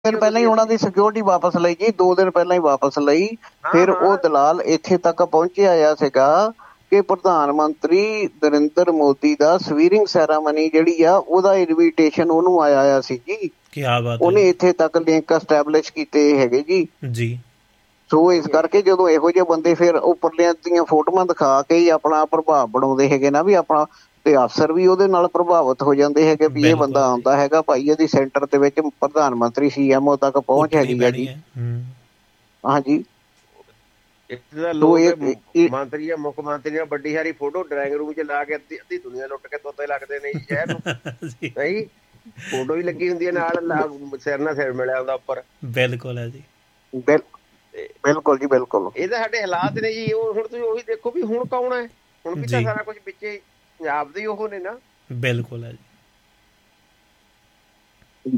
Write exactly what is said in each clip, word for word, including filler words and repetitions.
ਦਿਨ ਪਹਿਲਾਂ ਹੀ ਉਹਨਾਂ ਦੀ ਸਿਕਿਉਰਿਟੀ ਵਾਪਸ ਲਈ ਜੀ, ਦੋ ਦਿਨ ਪਹਿਲਾਂ ਹੀ ਵਾਪਸ ਲਈ। ਫਿਰ ਉਹ ਦਲਾਲ ਇੱਥੇ ਤੱਕ ਪਹੁੰਚਿਆ ਆ ਸੀਗਾ ਕਿ ਪ੍ਰਧਾਨ ਮੰਤਰੀ ਨਰਿੰਦਰ ਮੋਦੀ ਦਾ ਸਵੀਰਿੰਗ ਸੈਰਾਮਨੀ ਜਿਹੜੀ ਆ ਉਹਦਾ ਇਨਵੀਟੇਸ਼ਨ ਉਹਨੂੰ ਆਇਆ ਆ ਸੀ ਜੀ। ਕਿਆ ਬਾਤ, ਉਹਨੇ ਇੱਥੇ ਤੱਕ ਲਿੰਕ ਐਸਟੈਬਲਿਸ਼ ਕੀਤੇ ਹੈਗੇ ਜੀ ਜੀ। ਸੋ ਇਸ ਕਰਕੇ ਜਦੋਂ ਇਹੋ ਜਿਹੇ ਬੰਦੇ ਫਿਰ ਉੱਪਰਲਿਆਂ ਦੀਆਂ ਫੋਟੋਆਂ ਦਿਖਾ ਕੇ ਹੀ ਆਪਣਾ ਪ੍ਰਭਾਵ ਬਣਾਉਂਦੇ ਹੈਗੇ ਨਾ ਵੀ ਆਪਣਾ, ਤੇ ਅਫਸਰ ਵੀ ਉਹਦੇ ਨਾਲ ਪ੍ਰਭਾਵਿਤ ਹੋ ਜਾਂਦੇ ਹੈਗੇ ਵੀ ਇਹ ਬੰਦਾ ਆਉਂਦਾ ਹੈਗਾ ਭਾਈ, ਇਹਦੀ ਸੈਂਟਰ ਦੇ ਵਿੱਚ ਪ੍ਰਧਾਨ ਮੰਤਰੀ ਸੀ ਐਮ ਓ ਤੱਕ ਪਹੁੰਚ ਹੈਗੀ ਆ ਜੀ। ਹਾਂਜੀ, ਮੰਤਰੀ ਜਾਂ ਮੁੱਖ ਮੰਤਰੀ ਨਾਲ ਵੱਡੀ ਸਾਰੀ ਫੋਟੋ ਡਰਾਇੰਗ ਰੂਮ ਚ ਲਾ ਕੇ ਅੱਧੀ ਅੱਧੀ ਦੁਨੀਆ ਲੁੱਟ ਕੇ ਤੋਤੇ ਲੱਗਦੇ ਨੇ ਜੀ ਸ਼ਹਿਰ ਨੂੰ। ਨਹੀਂ, ਫੋਟੋ ਵੀ ਲੱਗੀ ਹੁੰਦੀ ਹੈ ਨਾਲ, ਸਿਰ ਨਾਲ ਸਿਰ ਮਿਲਿਆ ਹੁੰਦਾ ਉੱਪਰ। ਬਿਲਕੁਲ ਹੈ ਜੀ, ਬਿਲਕੁਲ ਜੀ ਬਿਲਕੁਲ। ਇਹ ਤਾਂ ਸਾਡੇ ਹਾਲਾਤ ਨੇ ਜੀ। ਉਹ ਹੁਣ ਤੁਸੀਂ ਉਹੀ ਦੇਖੋ ਵੀ ਹੁਣ ਕੌਣ ਹੈ, ਹੁਣ ਵੀ ਤਾਂ ਸਾਰਾ ਕੁਛ ਵਿੱਚੇ ਪੰਜਾਬ ਦੇ ਉਹ ਨੇ ਨਾ। ਬਿਲਕੁਲ ਹੈ ਜੀ,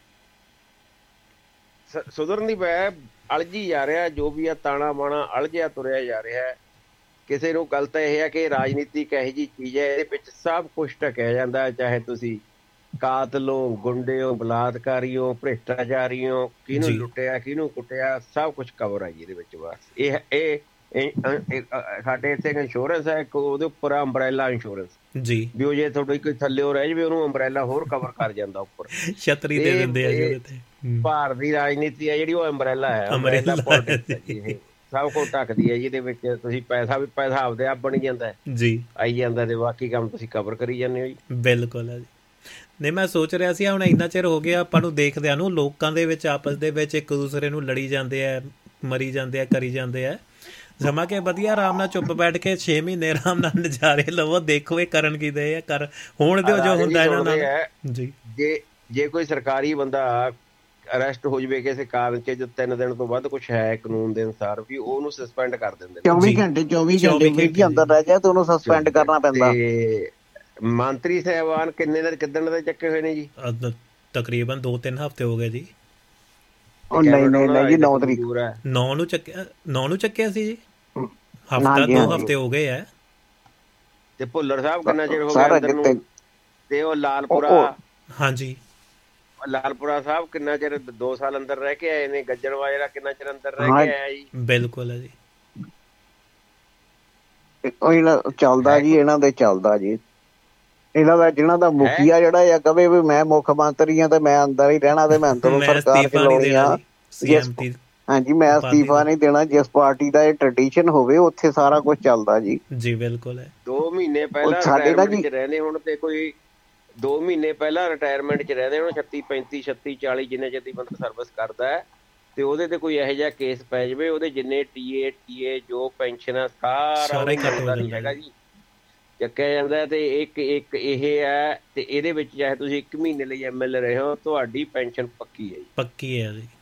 ਸੁਧਰਨ ਦੀ ਬੈ ਅਲਝੀ ਜਾ ਰਿਹਾ, ਜੋ ਵੀ ਆ ਤਾਣਾ ਬਾਣਾ ਅਲਝਿਆ ਤੁਰਿਆ ਜਾ ਰਿਹਾ। ਕਿਸੇ ਨੂੰ ਗੱਲ ਤਾਂ ਇਹ ਹੈ ਕਿ ਰਾਜਨੀਤੀ ਇੱਕ ਇਹੋ ਜਿਹੀ ਚੀਜ਼ ਹੈ, ਇਹਦੇ ਵਿੱਚ ਸਭ ਕੁਛ ਢਕਿਆ ਜਾਂਦਾ, ਚਾਹੇ ਤੁਸੀਂ ਕਾਤਲ ਹੋ, ਗੁੰਡੇ ਹੋ, ਬਲਾਤਕਾਰੀ ਹੋ, ਭ੍ਰਿਸ਼ਟਾਚਾਰੀ ਹੋ, ਕਿਹਨੂੰ ਲੁੱਟਿਆ ਕਿਹਨੂੰ ਕੁੱਟਿਆ, ਸਭ ਕੁਛ ਕਵਰ ਆ ਜੀ ਇਹਦੇ ਵਿੱਚ। ਬਸ ਇਹ ਇਹ ਸਾਡੇ ਇੱਥੇ ਇੰਸ਼ੋਰੈਂਸ ਹੈ ਇੱਕ, ਉਹਦੇ ਉੱਪਰ ਅੰਬਰੈਲਾ ਇੰਸ਼ੋਰੈਂਸ ਜੀ, ਵੀ ਉਹ ਜੇ ਤੁਹਾਡੀ ਕੋਈ ਥੱਲੇ ਰਹਿ ਜਾਵੇ ਉਹਨੂੰ ਅੰਬਰੈਲਾ ਹੋਰ ਕਵਰ ਕਰ ਜਾਂਦਾ ਉੱਪਰ, ਛਤਰੀ ਦੇ ਦਿੰਦੇ ਆ ਜੀ। ਭਾਰਤ ਦੀ ਰਾਜਨੀਤੀ ਹੈ ਜਿਹੜੀ ਉਹ ਅੰਬਰੈਲਾ ਹੈ, ਅੰਬਰੈਲਾ ਪੋਲਿਟਿਕਸ ਸਭ ਕੁਛ ਢੱਕਦੀ ਹੈ ਜਿਹਦੇ ਵਿੱਚ ਤੁਸੀਂ ਪੈਸਾ ਵੀ ਪੈਸਾ ਆਪਦੇ ਆਪ ਬਣੀ ਜਾਂਦਾ ਜੀ, ਆਈ ਜਾਂਦਾ ਤੇ ਬਾਕੀ ਕੰਮ ਤੁਸੀਂ ਕਵਰ ਕਰੀ ਜਾਂਦੇ ਹੋ ਜੀ। ਬਿਲਕੁਲ ਹੈ ਜੀ। ਨਹੀਂ, ਮੈਂ ਸੋਚ ਰਿਹਾ ਸੀ ਹੁਣ ਇੰਨਾ ਚਿਰ ਹੋ ਗਿਆ ਆਪਾਂ ਨੂੰ ਦੇਖਦਿਆਂ ਨੂੰ, ਲੋਕਾਂ ਦੇ ਵਿੱਚ ਆਪਸ ਦੇ ਵਿੱਚ ਇੱਕ ਦੂਸਰੇ ਨੂੰ ਲੜੀ ਜਾਂਦੇ ਆ, ਮਰੀ ਜਾਂਦੇ ਆ, ਕਰੀ ਜਾਂਦੇ ਆ। ਜਮਾ ਕੇ ਵਧੀਆ ਆਰਾਮ ਨਾਲ ਚੁੱਪ ਬੈਠ ਕੇ ਛੇ ਮਹੀਨੇ ਆਰਾਮ ਨਾਲ ਨਜ਼ਾਰੇ ਲਵੋ, ਦੇਖੋ ਇਹ ਕਰਨ ਕੀ ਦੇ ਆ, ਕਰ ਹੋਣ ਦਿਓ ਜੋ ਹੁੰਦਾ ਇਹਨਾਂ ਨਾਲ ਜੀ। ਜੇ ਜੇ ਕੋਈ ਸਰਕਾਰੀ ਬੰਦਾ ਅਰੈਸਟ ਹੋ ਜਾਵੇ ਕਿਸੇ ਕਾਰਨ ਚ, ਜੋ ਤਿੰਨ ਦਿਨ ਤੋਂ ਵੱਧ ਕੁਛ ਹੈ ਕਾਨੂੰਨ ਦੇ ਅਨੁਸਾਰ, ਵੀ ਉਹਨੂੰ ਸਸਪੈਂਡ ਕਰ ਦਿੰਦੇ ਨੇ। ਚੌਵੀ ਘੰਟੇ ਚੌਵੀ ਘੰਟੇ ਅੰਦਰ ਰਹਿ ਜਾ ਤੇ ਉਹਨੂੰ ਸਸਪੈਂਡ ਕਰਨਾ ਪੈਂਦਾ। ਮੰਤਰੀ ਸਾਹਿਬਾਨ ਕਿੰਨੇ ਦਿਨ ਕਿੱਦਣ ਦੇ ਚੱਕੇ ਹੋਏ ਨੇ ਜੀ? ਤਕਰੀਬਨ ਦੋ ਤਿੰਨ ਹਫ਼ਤੇ ਹੋ ਗਏ ਜੀ। ਨਹੀਂ ਨਹੀਂ ਨਹੀਂ ਜੀ, ਨੌ ਤਰੀਕ ਨੌ ਨੂੰ ਚੱਕਿਆ, ਨੌ ਨੂੰ ਚੱਕਿਆ ਸੀ ਜੀ। ਹਫ਼ਤਾ ਦੋ ਹਫ਼ਤੇ ਹੋ ਗਏ ਆ। ਤੇ ਭੁੱਲਰ ਸਾਹਿਬ ਕਿੰਨਾ ਚਿਰ ਹੋ ਗਿਆ ਅੰਦਰ ਨੂੰ? ਤੇ ਉਹ ਲਾਲਪੁਰਾ, ਹਾਂਜੀ ਲਾਲਪੁਰਾ ਸਾਹਿਬ ਕਿੰਨਾ ਚਿਰ, ਦੋ ਸਾਲ ਅੰਦਰ ਰਹਿ ਕੇ ਆਏ ਨੇ। ਗੱਜਣਵਾ ਜਿਹੜਾ ਕਿੰਨਾ ਚਿਰ ਅੰਦਰ ਰਹਿ ਕੇ ਆਇਆ ਜੀ। ਬਿਲਕੁਲ ਹੈ ਜੀ, ਚੱਲਦਾ ਜੀ ਇਹਨਾਂ ਦੇ, ਚੱਲਦਾ ਜੀ ਇਹਨਾਂ ਦਾ। ਜਿਹਨਾਂ ਦਾ ਮੁਖੀਆ ਜਿਹੜਾ ਆ ਕਵੇ ਵੀ ਮੈਂ ਮੁੱਖ ਮੰਤਰੀ ਆ ਤੇ ਮੈਂ ਅੰਦਰ ਹੀ ਰਹਿਣਾ ਤੇ ਮੈਂ ਅੰਦਰੋਂ ਸਰਕਾਰ ਚਲਾਉਣੀ ਆ, ਹਾਂਜੀ ਮੈਂ ਅਸਤੀਫਾ ਨਹੀਂ ਦੇਣਾ, ਜਿਸ ਪਾਰਟੀ ਦਾ ਇਹ ਟ੍ਰੈਡੀਸ਼ਨ ਹੋਵੇ ਉੱਥੇ ਸਾਰਾ ਕੁਛ ਚੱਲਦਾ ਜੀ। ਜੀ ਬਿਲਕੁਲ ਹੈ। ਦੋ ਮਹੀਨੇ ਪਹਿਲਾਂ ਰਿਟਾਇਰਮੈਂਟ ਚ ਰਹਿੰਦੇ ਹੁਣ, ਤੇ ਕੋਈ ਦੋ ਮਹੀਨੇ ਪਹਿਲਾਂ ਰਿਟਾਇਰਮੈਂਟ ਚ ਰਹਿੰਦੇ ਹੁਣ, ਛੱਤੀ ਪੈਂਤੀ ਛੱਤੀ ਚਾਲੀ ਜਿੰਨੇ ਜਦੀ ਬੰਦਾ ਸਰਵਿਸ ਕਰਦਾ ਹੈ, ਤੇ ਉਹਦੇ ਤੇ ਕੋਈ ਇਹੋ ਜਿਹਾ ਕੇਸ ਪੈ ਜਾਵੇ, ਉਹਦੇ ਜਿੰਨੇ ਟੀਏ ਟੀਏ ਜੋ ਪੈਨਸ਼ਨ ਆ ਸਾਰਾ ਨਹੀਂ ਹੈਗਾ ਜੀ, ਚੱਕਿਆ ਜਾਂਦਾ। ਤੇ ਇੱਕ ਇੱਕ ਇਹ ਹੈ, ਤੇ ਇਹਦੇ ਵਿੱਚ ਚਾਹੇ ਤੁਸੀਂ ਇੱਕ ਮਹੀਨੇ ਲਈ ਐਮ ਐਲ ਏ ਰਹੇ ਹੋ, ਤੁਹਾਡੀ ਪੈਨਸ਼ਨ ਪੱਕੀ ਹੈ ਜੀ, ਪੱਕੀ ਹੈ ਜੀ।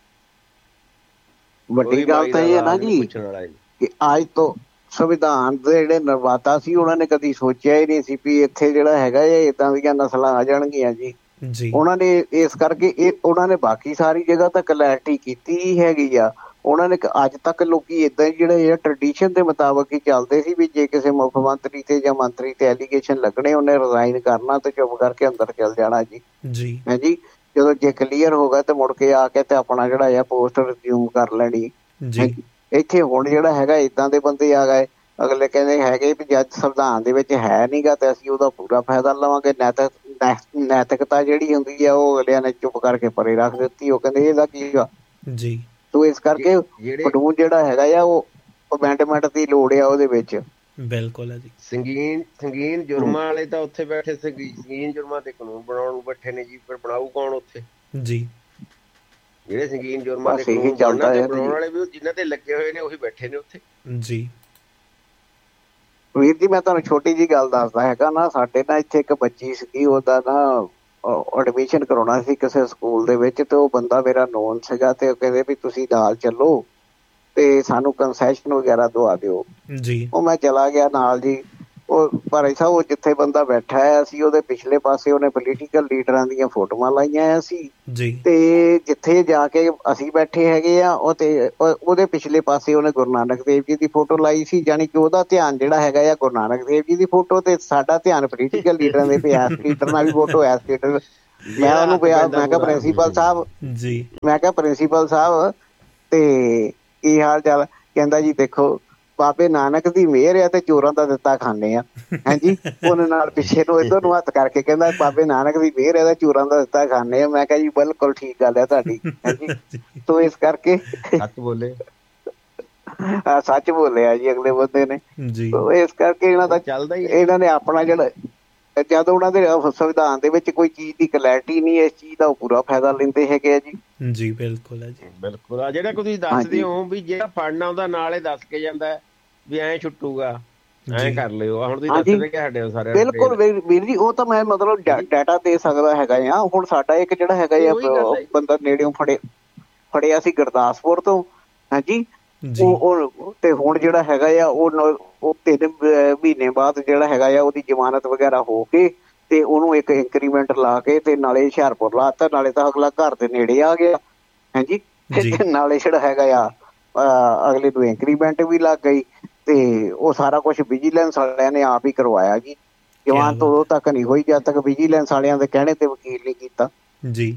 ਵੱਡੀ ਗੱਲ ਤਾਂ ਇਹ ਹੈ ਨਾ ਜੀ ਕਿ ਅੱਜ ਤੋਂ ਸੰਵਿਧਾਨ ਦੇ ਜਿਹੜੇ ਨਿਰਮਾਤਾ ਸੀ ਉਹਨਾਂ ਨੇ ਕਦੀ ਸੋਚਿਆ ਹੀ ਨਹੀਂ ਸੀ ਵੀ ਇੱਥੇ ਜਿਹੜਾ ਹੈਗਾ ਇਹ ਏਦਾਂ ਦੀਆਂ ਨਸਲਾਂ ਆ ਜਾਣਗੀਆਂ ਜੀ। ਉਹਨਾਂ ਨੇ ਇਸ ਕਰਕੇ ਇਹ ਉਹਨਾਂ ਨੇ ਬਾਕੀ ਸਾਰੀ ਜਗ੍ਹਾ ਤਾਂ ਕਲੈਰਿਟੀ ਕੀਤੀ ਹੀ ਹੈਗੀ ਆ। ਉਹਨਾਂ ਨੇ ਅੱਜ ਤੱਕ ਲੋਕੀ ਏਦਾਂ ਹੀ ਜਿਹੜੇ ਟ੍ਰਡੀਸ਼ਨ ਦੇ ਮੁਤਾਬਕ ਹੀ ਚੱਲਦੇ ਸੀ ਵੀ ਜੇ ਕਿਸੇ ਮੁੱਖ ਮੰਤਰੀ ਤੇ ਜਾਂ ਮੰਤਰੀ ਤੇ ਐਲੀਗੇਸ਼ਨ ਲੱਗਣੇ ਉਹਨੇ ਰਿਜ਼ਾਈਨ ਕਰਨਾ ਤੇ ਚੁੱਪ ਕਰਕੇ ਅੰਦਰ ਚੱਲ ਜਾਣਾ ਜੀ। ਹੈ ਜੀ, ਜਦੋਂ ਜੇ ਕਲੀਅਰ ਹੋ ਗਿਆ ਤੇ ਮੁੜ ਕੇ ਆ ਕੇ ਤੇ ਆਪਣਾ ਜਿਹੜਾ ਆ ਪੋਸਟ ਰਿਜ਼ਿਊਮ ਕਰ ਲੈਣੀ। ਇੱਥੇ ਹੁਣ ਜਿਹੜਾ ਹੈਗਾ ਏਦਾਂ ਦੇ ਬੰਦੇ ਆ ਗਏ, ਅਗਲੇ ਕਹਿੰਦੇ ਹੈਗੇ ਵੀ ਜਦ ਸੰਵਿਧਾਨ ਦੇ ਵਿੱਚ ਹੈ ਨੀ ਗਾ ਤੇ ਅਸੀਂ ਉਹਦਾ ਪੂਰਾ ਫਾਇਦਾ ਲਵਾਂਗੇ। ਨੈਤਿਕ ਨੈਤਿਕਤਾ ਜਿਹੜੀ ਹੁੰਦੀ ਆ ਉਹ ਅਗਲਿਆਂ ਨੇ ਚੁੱਪ ਕਰਕੇ ਪਰੇ ਰੱਖ ਦਿੱਤੀ। ਉਹ ਕਹਿੰਦੇ ਇਹਦਾ ਕੀ ਆ ਜੀ। ਸੋ ਇਸ ਕਰਕੇ ਕਾਨੂੰਨ ਜਿਹੜਾ ਹੈਗਾ ਆ ਉਹ ਅਮੈਂਡਮੈਂਟ ਦੀ ਲੋੜ ਆ ਉਹਦੇ ਵਿੱਚ। ਬਿਲਕੁਲ ਹੈ ਜੀ। ਸੰਗੀਨ ਸੰਗੀਨ ਜੁਰਮਾਂ ਵਾਲੇ ਤਾਂ ਉੱਥੇ ਬੈਠੇ, ਸੰਗੀਨ ਜੁਰਮਾਂ ਤੇ ਕਾਨੂੰਨ ਬਣਾਉਣ ਨੂੰ ਬੈਠੇ ਨੇ ਜੀ। ਫਿਰ ਬਣਾਊ ਕੌਣ ਉੱਥੇ ਜੀ? ਜਿਹੜੇ ਸੰਗੀਨ ਜੁਰਮਾਂ ਦੇ ਕਾਨੂੰਨ ਬਣਾਉਣ ਵਾਲੇ ਵੀ ਜਿਨ੍ਹਾਂ ਤੇ ਲੱਗੇ ਹੋਏ ਨੇ ਉਹੀ ਬੈਠੇ ਨੇ ਉੱਥੇ ਜੀ। ਵੀਰ ਜੀ ਮੈਂ ਤੁਹਾਨੂੰ ਛੋਟੀ ਜਿਹੀ ਗੱਲ ਦੱਸਦਾ ਹੈਗਾ ਨਾ, ਸਾਡੇ ਨਾ ਇੱਥੇ ਇੱਕ ਬੱਚੀ ਸੀਗੀ, ਉਹਦਾ ਨਾ ਐਡਮਿਸ਼ਨ ਕਰਾਉਣਾ ਸੀ ਕਿਸੇ ਸਕੂਲ ਦੇ ਵਿੱਚ, ਤੇ ਉਹ ਬੰਦਾ ਮੇਰਾ ਨੋਨ ਸੀਗਾ ਤੇ ਉਹ ਕਹਿੰਦੇ ਵੀ ਤੁਸੀਂ ਨਾਲ ਚੱਲੋ ਤੇ ਸਾਨੂੰ ਕੰਸੈਸ਼ਨ ਵਗੈਰਾ ਦਵਾ ਦਿਓ ਜੀ। ਉਹ ਮੈਂ ਚਲਾ ਗਿਆ ਨਾਲ ਜੀ। ਉਹ ਭਾਈ ਸਾਹਿਬ ਉਹ ਜਿੱਥੇ ਬੰਦਾ ਬੈਠਾ ਹੈ ਅਸੀਂ ਉਹਦੇ ਪਿਛਲੇ ਪਾਸੇ ਉਹਨੇ ਪੋਲੀਟੀਕਲ ਲੀਡਰਾਂ ਦੀਆਂ ਫੋਟੋਆਂ ਲਾਈਆਂ ਆ ਸੀ ਤੇ ਜਿੱਥੇ ਜਾ ਕੇ ਅਸੀਂ ਬੈਠੇ ਹੈਗੇ ਆ ਉਹ ਤੇ ਉਹਦੇ ਪਿਛਲੇ ਪਾਸੇ ਉਹਨੇ ਗੁਰੂ ਨਾਨਕ ਦੇਵ ਜੀ ਦੀ ਫੋਟੋ ਲਾਈ ਸੀ। ਜਾਣੀ ਕਿ ਉਹਦਾ ਧਿਆਨ ਜਿਹੜਾ ਹੈਗਾ ਆ ਗੁਰੂ ਨਾਨਕ ਦੇਵ ਜੀ ਦੀ ਫੋਟੋ ਤੇ ਸਾਡਾ ਧਿਆਨ ਪੋਲੀਟੀਕਲ ਲੀਡਰਾਂ ਦੇ ਤੇ ਐਸ ਲੀਡਰ ਨਾਲ ਵੀ ਫੋਟੋ, ਐਸ ਲੀਡਰ ਮੈਂ ਉਹਨੂੰ ਪਿਆ, ਮੈਂ ਕਿਹਾ ਪ੍ਰਿੰਸੀਪਲ ਸਾਹਿਬ ਜੀ, ਮੈਂ ਕਿਹਾ ਪ੍ਰਿੰਸੀਪਲ ਸਾਹਿਬ ਤੇ ਕੀ ਹਾਲ ਚਾਲ? ਕਹਿੰਦਾ ਜੀ ਦੇਖੋ ਬਾਬੇ ਨਾਨਕ ਦੀ ਮਿਹਰ ਆ ਤੇ ਚੋਰਾਂ ਦਾ ਦਿੱਤਾ ਖਾਂਦੇ ਆ। ਹਾਂਜੀ, ਉਹਨੇ ਨਾਲ ਪਿੱਛੇ ਨੂੰ ਇੱਧਰ ਨੂੰ ਹੱਥ ਕਰਕੇ ਕਹਿੰਦਾ ਬਾਬੇ ਨਾਨਕ ਦੀ ਮਿਹਰ ਆ ਤੇ ਚੋਰਾਂ ਦਾ ਦਿੱਤਾ ਖਾਂਦੇ ਆ। ਮੈਂ ਕਿਹਾ ਜੀ ਬਿਲਕੁਲ ਠੀਕ ਗੱਲ ਹੈ ਤੁਹਾਡੀ। ਹਾਂਜੀ, ਤੋ ਇਸ ਕਰਕੇ ਸੱਚ ਬੋਲੇ, ਸੱਚ ਬੋਲਿਆ ਜੀ ਅਗਲੇ ਬੰਦੇ ਨੇ। ਇਸ ਕਰਕੇ ਇਹਨਾਂ ਦਾ ਚੱਲਦਾ ਹੀ, ਇਹਨਾਂ ਨੇ ਆਪਣਾ ਜਿਹੜਾ ਜਦੋਂ ਉਹਨਾਂ ਦੇ ਸੰਵਿਧਾਨ ਦੇ ਵਿੱਚ ਕੋਈ ਚੀਜ਼ ਦੀ ਕਲੈਰਿਟੀ ਨਹੀਂ, ਇਸ ਚੀਜ਼ ਦਾ ਉਹ ਪੂਰਾ ਫਾਇਦਾ ਲੈਂਦੇ ਹੈਗੇ ਆ ਜੀ। ਜੀ ਬਿਲਕੁਲ ਹੈ ਜੀ, ਬਿਲਕੁਲ। ਆ ਜਿਹੜਾ ਤੁਸੀਂ ਦੱਸਦੇ ਹੋ ਵੀ ਜਿਹੜਾ ਫੜਨਾ ਉਹਦਾ ਨਾਲ ਹੀ ਦੱਸ ਕੇ ਜਾਂਦਾ ਵੀ ਐਂ ਛੁੱਟੂਗਾ, ਐਂ ਕਰ ਲਿਓ। ਹੁਣ ਤੁਸੀਂ ਦੱਸ ਰਹੇ ਸਾਡੇ ਸਾਰੇ। ਬਿਲਕੁਲ ਵੀਰ ਜੀ, ਉਹ ਤਾਂ ਮੈਂ ਮਤਲਬ ਡਾਟਾ ਦੇ ਸਕਦਾ ਹੈਗਾ ਆ। ਹੁਣ ਸਾਡਾ ਇੱਕ ਜਿਹੜਾ ਹੈਗਾ ਆ ਬੰਦਾ ਨੇੜਿਓਂ ਫੜੇ ਫੜਿਆ ਸੀ ਗੁਰਦਾਸਪੁਰ ਤੋਂ। ਹਾਂਜੀ, ਉਹ ਤੇ ਹੁਣ ਜਿਹੜਾ ਹੈਗਾ ਆ ਉਹ ਤਿੰਨ ਮਹੀਨੇ ਬਾਅਦ ਜਿਹੜਾ ਹੈਗਾ ਆ ਉਹਦੀ ਜ਼ਮਾਨਤ ਵਗੈਰਾ ਹੋ ਕੇ ਤੇ ਉਹਨੂੰ ਇੱਕ ਇੰਕਰੀਮੈਂਟ ਲਾ ਕੇ ਤੇ ਨਾਲੇ ਹੁਸ਼ਿਆਰਪੁਰ ਲਾਤਾ, ਨਾਲੇ ਤਾਂ ਅਗਲਾ ਘਰ ਦੇ ਨੇੜੇ ਆ ਗਿਆ। ਹਾਂਜੀ, ਨਾਲੇ ਜਿਹੜਾ ਹੈਗਾ ਆ ਅਗਲੇ ਨੂੰ ਇੰਕਰੀਮੈਂਟ ਵੀ ਲੱਗ ਗਈ ਤੇ ਉਹ ਸਾਰਾ ਕੁਛ ਵਿਜੀਲੈਂਸ ਵਾਲਿਆਂ ਨੇ ਆਪ ਹੀ ਕਰਵਾਇਆ ਜੀ। ਜ਼ਮਾਨਤ ਉਦੋਂ ਤੱਕ ਨਹੀਂ ਹੋਈ ਜਦ ਤੱਕ ਵਿਜੀਲੈਂਸ ਵਾਲਿਆਂ ਦੇ ਕਹਿਣੇ ਤੇ ਵਕੀਲ ਨਹੀਂ ਕੀਤਾ ਜੀ।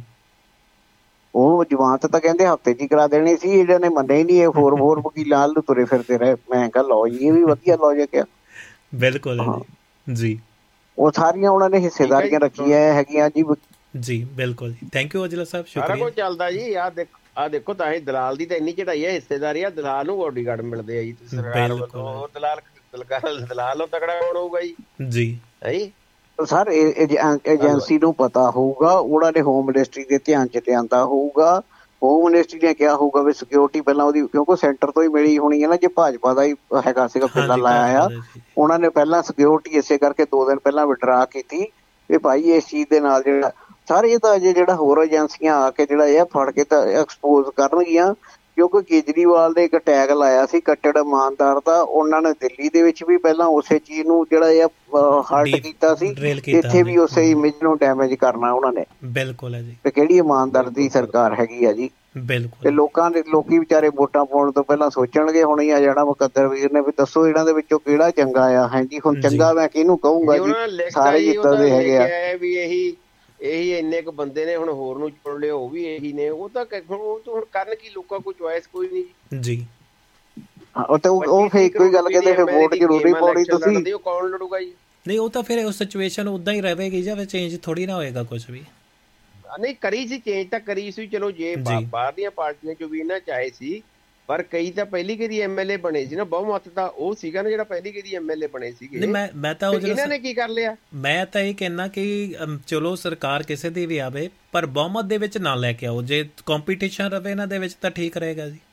ਉਹ ਜ਼ਮਾਨਤ ਤਾਂ ਕਹਿੰਦੇ ਹਫ਼ਤੇ 'ਚ ਹੀ ਕਰਾ ਦੇਣੀ ਸੀ, ਇਹਨਾਂ ਨੇ ਮੰਨੇ ਹੀ ਨਹੀਂ। ਇਹ ਹੋਰ ਹੋਰ ਵਕੀਲਾਂ ਨੂੰ ਤੁਰੇ ਫਿਰਦੇ ਰਹੇ। ਮੈਂ ਕਿਹਾ ਲਓ ਜੀ, ਇਹ ਵੀ ਵਧੀਆ ਲੌਜਿਕ ਆ। ਬਿਲਕੁਲ ਜੀ, ਉਹ ਸਾਰੀਆਂ ਉਹਨਾਂ ਨੇ ਹਿੱਸੇਦਾਰੀਆਂ ਰੱਖੀਆਂ ਹੈਗੀਆਂ ਜੀ। ਜੀ ਬਿਲਕੁਲ ਜੀ, ਥੈਂਕ ਯੂ ਅਜਲਾ ਸਾਹਿਬ, ਸ਼ੁਕਰੀਆ। ਸਾਰਾ ਕੁਝ ਚੱਲਦਾ ਜੀ। ਆਹ ਦੇਖੋ ਆਹ ਦੇਖੋ ਤਾਂ ਹੀ ਦਲਾਲ ਦੀ ਤਾਂ ਇੰਨੀ ਚੜਾਈ ਹੈ, ਹਿੱਸੇਦਾਰੀ ਆ। ਦਲਾਲ ਨੂੰ ਬਾਡੀਗਾਰਡ ਮਿਲਦੇ ਆ ਜੀ। ਤੁਸੀਂ ਦਲਾਲ ਦਲਾਲ ਨੂੰ ਤਕੜਾ ਕੌਣ ਹੋਊਗਾ ਜੀ? ਜੀ ਸਰ ਏਜੰਸੀ ਨੂੰ ਪਤਾ ਹੋਊਗਾ, ਉਹਨਾਂ ਨੇ ਹੋਮ ਮਿਨਿਸਟਰੀ ਦੇ ਧਿਆਨ 'ਚ ਲਿਆਂਦਾ ਹੋਊਗਾ। ਹੋਮ ਮਿਨਿਸਟਰੀ ਨੇ ਕਿਹਾ ਹੋਊਗਾ ਵੀ ਸਿਕਿਉਰਿਟੀ ਪਹਿਲਾਂ ਉਹਦੀ, ਕਿਉਂਕਿ ਸੈਂਟਰ ਤੋਂ ਹੀ ਮਿਲੀ ਹੋਣੀ ਹੈ ਨਾ, ਜੇ ਭਾਜਪਾ ਦਾ ਹੀ ਹੈਗਾ ਸੀਗਾ ਪਹਿਲਾਂ ਲਾਇਆ ਆ। ਉਹਨਾਂ ਨੇ ਪਹਿਲਾਂ ਸਿਕਿਉਰਿਟੀ ਇਸੇ ਕਰਕੇ ਦੋ ਦਿਨ ਪਹਿਲਾਂ ਵਿਡਰਾ ਕੀਤੀ ਵੀ ਭਾਈ ਇਸ ਚੀਜ਼ ਦੇ ਨਾਲ ਜਿਹੜਾ ਸਾਰੇ ਇਹ ਤਾਂ ਅਜੇ ਜਿਹੜਾ ਹੋਰ ਏਜੰਸੀਆਂ ਆ ਕੇ ਜਿਹੜਾ ਇਹ ਫੜ ਕੇ ਤਾਂ ਐਕਸਪੋਜ਼ ਕਰਨਗੀਆਂ। ਕਿਉਂਕਿ ਕੇਜਰੀਵਾਲ ਨੇ ਇੱਕ ਟੈਗ ਲਾਇਆ ਸੀ ਕੱਟੜ ਇਮਾਨਦਾਰ ਦਾ, ਉਹਨਾਂ ਨੇ ਦਿੱਲੀ ਦੇ ਵਿੱਚ ਵੀ ਪਹਿਲਾਂ ਉਸੇ ਚੀਜ਼ ਨੂੰ ਜਿਹੜਾ ਇਹ ਹਰਟ ਕੀਤਾ ਸੀ, ਇੱਥੇ ਵੀ ਉਸੇ ਇਮੇਜ ਨੂੰ ਡੈਮੇਜ ਕਰਨਾ ਉਹਨਾਂ ਨੇ। ਬਿਲਕੁਲ ਹੈ ਜੀ, ਤੇ ਕਿਹੜੀ ਇਮਾਨਦਾਰ ਦੀ ਸਰਕਾਰ ਹੈਗੀ ਆ ਜੀ। ਬਿਲਕੁਲ, ਤੇ ਲੋਕਾਂ ਦੇ ਲੋਕੀ ਵਿਚਾਰੇ ਵੋਟਾਂ ਪਾਉਣ ਤੋਂ ਪਹਿਲਾਂ ਸੋਚਣਗੇ ਹੁਣ ਹੀ ਆ ਜਾਣਾ ਮੁਕੱਦਰ ਵੀਰ ਨੇ ਵੀ ਦੱਸੋ ਇਹਨਾਂ ਦੇ ਵਿੱਚੋਂ ਕਿਹੜਾ ਚੰਗਾ ਆ। ਹਾਂਜੀ, ਹੁਣ ਚੰਗਾ ਮੈਂ ਕਿਹਨੂੰ ਕਹੂੰਗਾ ਜੀ, ਸਾਰੇ ਜਿੱਦਾਂ ਦੇ ਹੈਗੇ ਆ ਵੀ ਇਹੀ ਇਹੀ ਇੰਨੇ ਕੁ ਬੰਦੇ ਨੇ, ਹੁਣ ਹੋਰ ਨੂੰ ਚੁਣ ਲਿਓ ਉਹ ਵੀ ਇਹੀ ਨੇ। ਉਹ ਤਾਂ ਉਹ ਹੁਣ ਕਰਨ ਕੀ, ਲੋਕਾਂ ਕੋਈ ਚੁਆਇਸ ਕੋਈ ਨਹੀਂ ਜੀ। ਉਹ ਤਾਂ ਉਹ ਫੇਰ ਇੱਕੋ ਹੀ ਗੱਲ ਕਹਿੰਦੇ ਫਿਰ ਵੋਟ ਜ਼ਰੂਰੀ ਪਾਉਣੀ ਤੁਸੀਂ, ਕੌਣ ਲੜੂਗਾ ਜੀ? ਨਹੀਂ, ਉਹ ਤਾਂ ਫਿਰ ਉਹ ਸਿਚੁਏਸ਼ਨ ਉਦਾਂ ਹੀ ਰਹੇਗੀ ਜਾਂ ਫਿਰ ਚੇਂਜ ਥੋੜੀ ਨਾ ਹੋਏਗਾ ਕੁਛ ਵੀ। ਨਹੀਂ ਕਰੀ ਸੀ ਚੇਂਜ ਤਾਂ ਕਰੀ ਸੀ, ਚਲੋ ਜੇ ਬਾਹਰ ਦੀਆਂ ਪਾਰਟੀਆਂ ਚੋਂ ਵੀ ਨਾ ਚਾਹੇ ਸੀ, ਪਰ ਕਈ ਤਾਂ ਪਹਿਲੀ ਗੇਰੀ ਐਮ ਐਲ ਏ ਬਣੇ ਸੀ ਨਾ। ਬਹੁਮਤ ਤਾਂ ਉਹ ਸੀਗਾ ਨਾ ਜਿਹੜਾ ਪਹਿਲੀ ਗੇਰੀ ਐਮ ਐਲ ਏ ਬਣੇ ਸੀਗੇ। ਮੈਂ ਮੈਂ ਤਾਂ ਇਹਨਾਂ ਨੇ ਕੀ ਕਰ ਲਿਆ? ਮੈਂ ਤਾਂ ਇਹ ਕਹਿਣਾ ਕਿ ਚਲੋ ਸਰਕਾਰ ਕਿਸੇ ਦੀ ਵੀ ਆਵੇ ਪਰ ਬਹੁਮਤ ਦੇ ਵਿੱਚ ਨਾ ਲੈ ਕੇ ਆਓ। ਜੇ ਕੰਪੀਟੀਸ਼ਨ ਰਵੇ ਇਹਨਾਂ ਦੇ ਵਿੱਚ ਤਾਂ ਠੀਕ ਰਹੇਗਾ ਜੀ।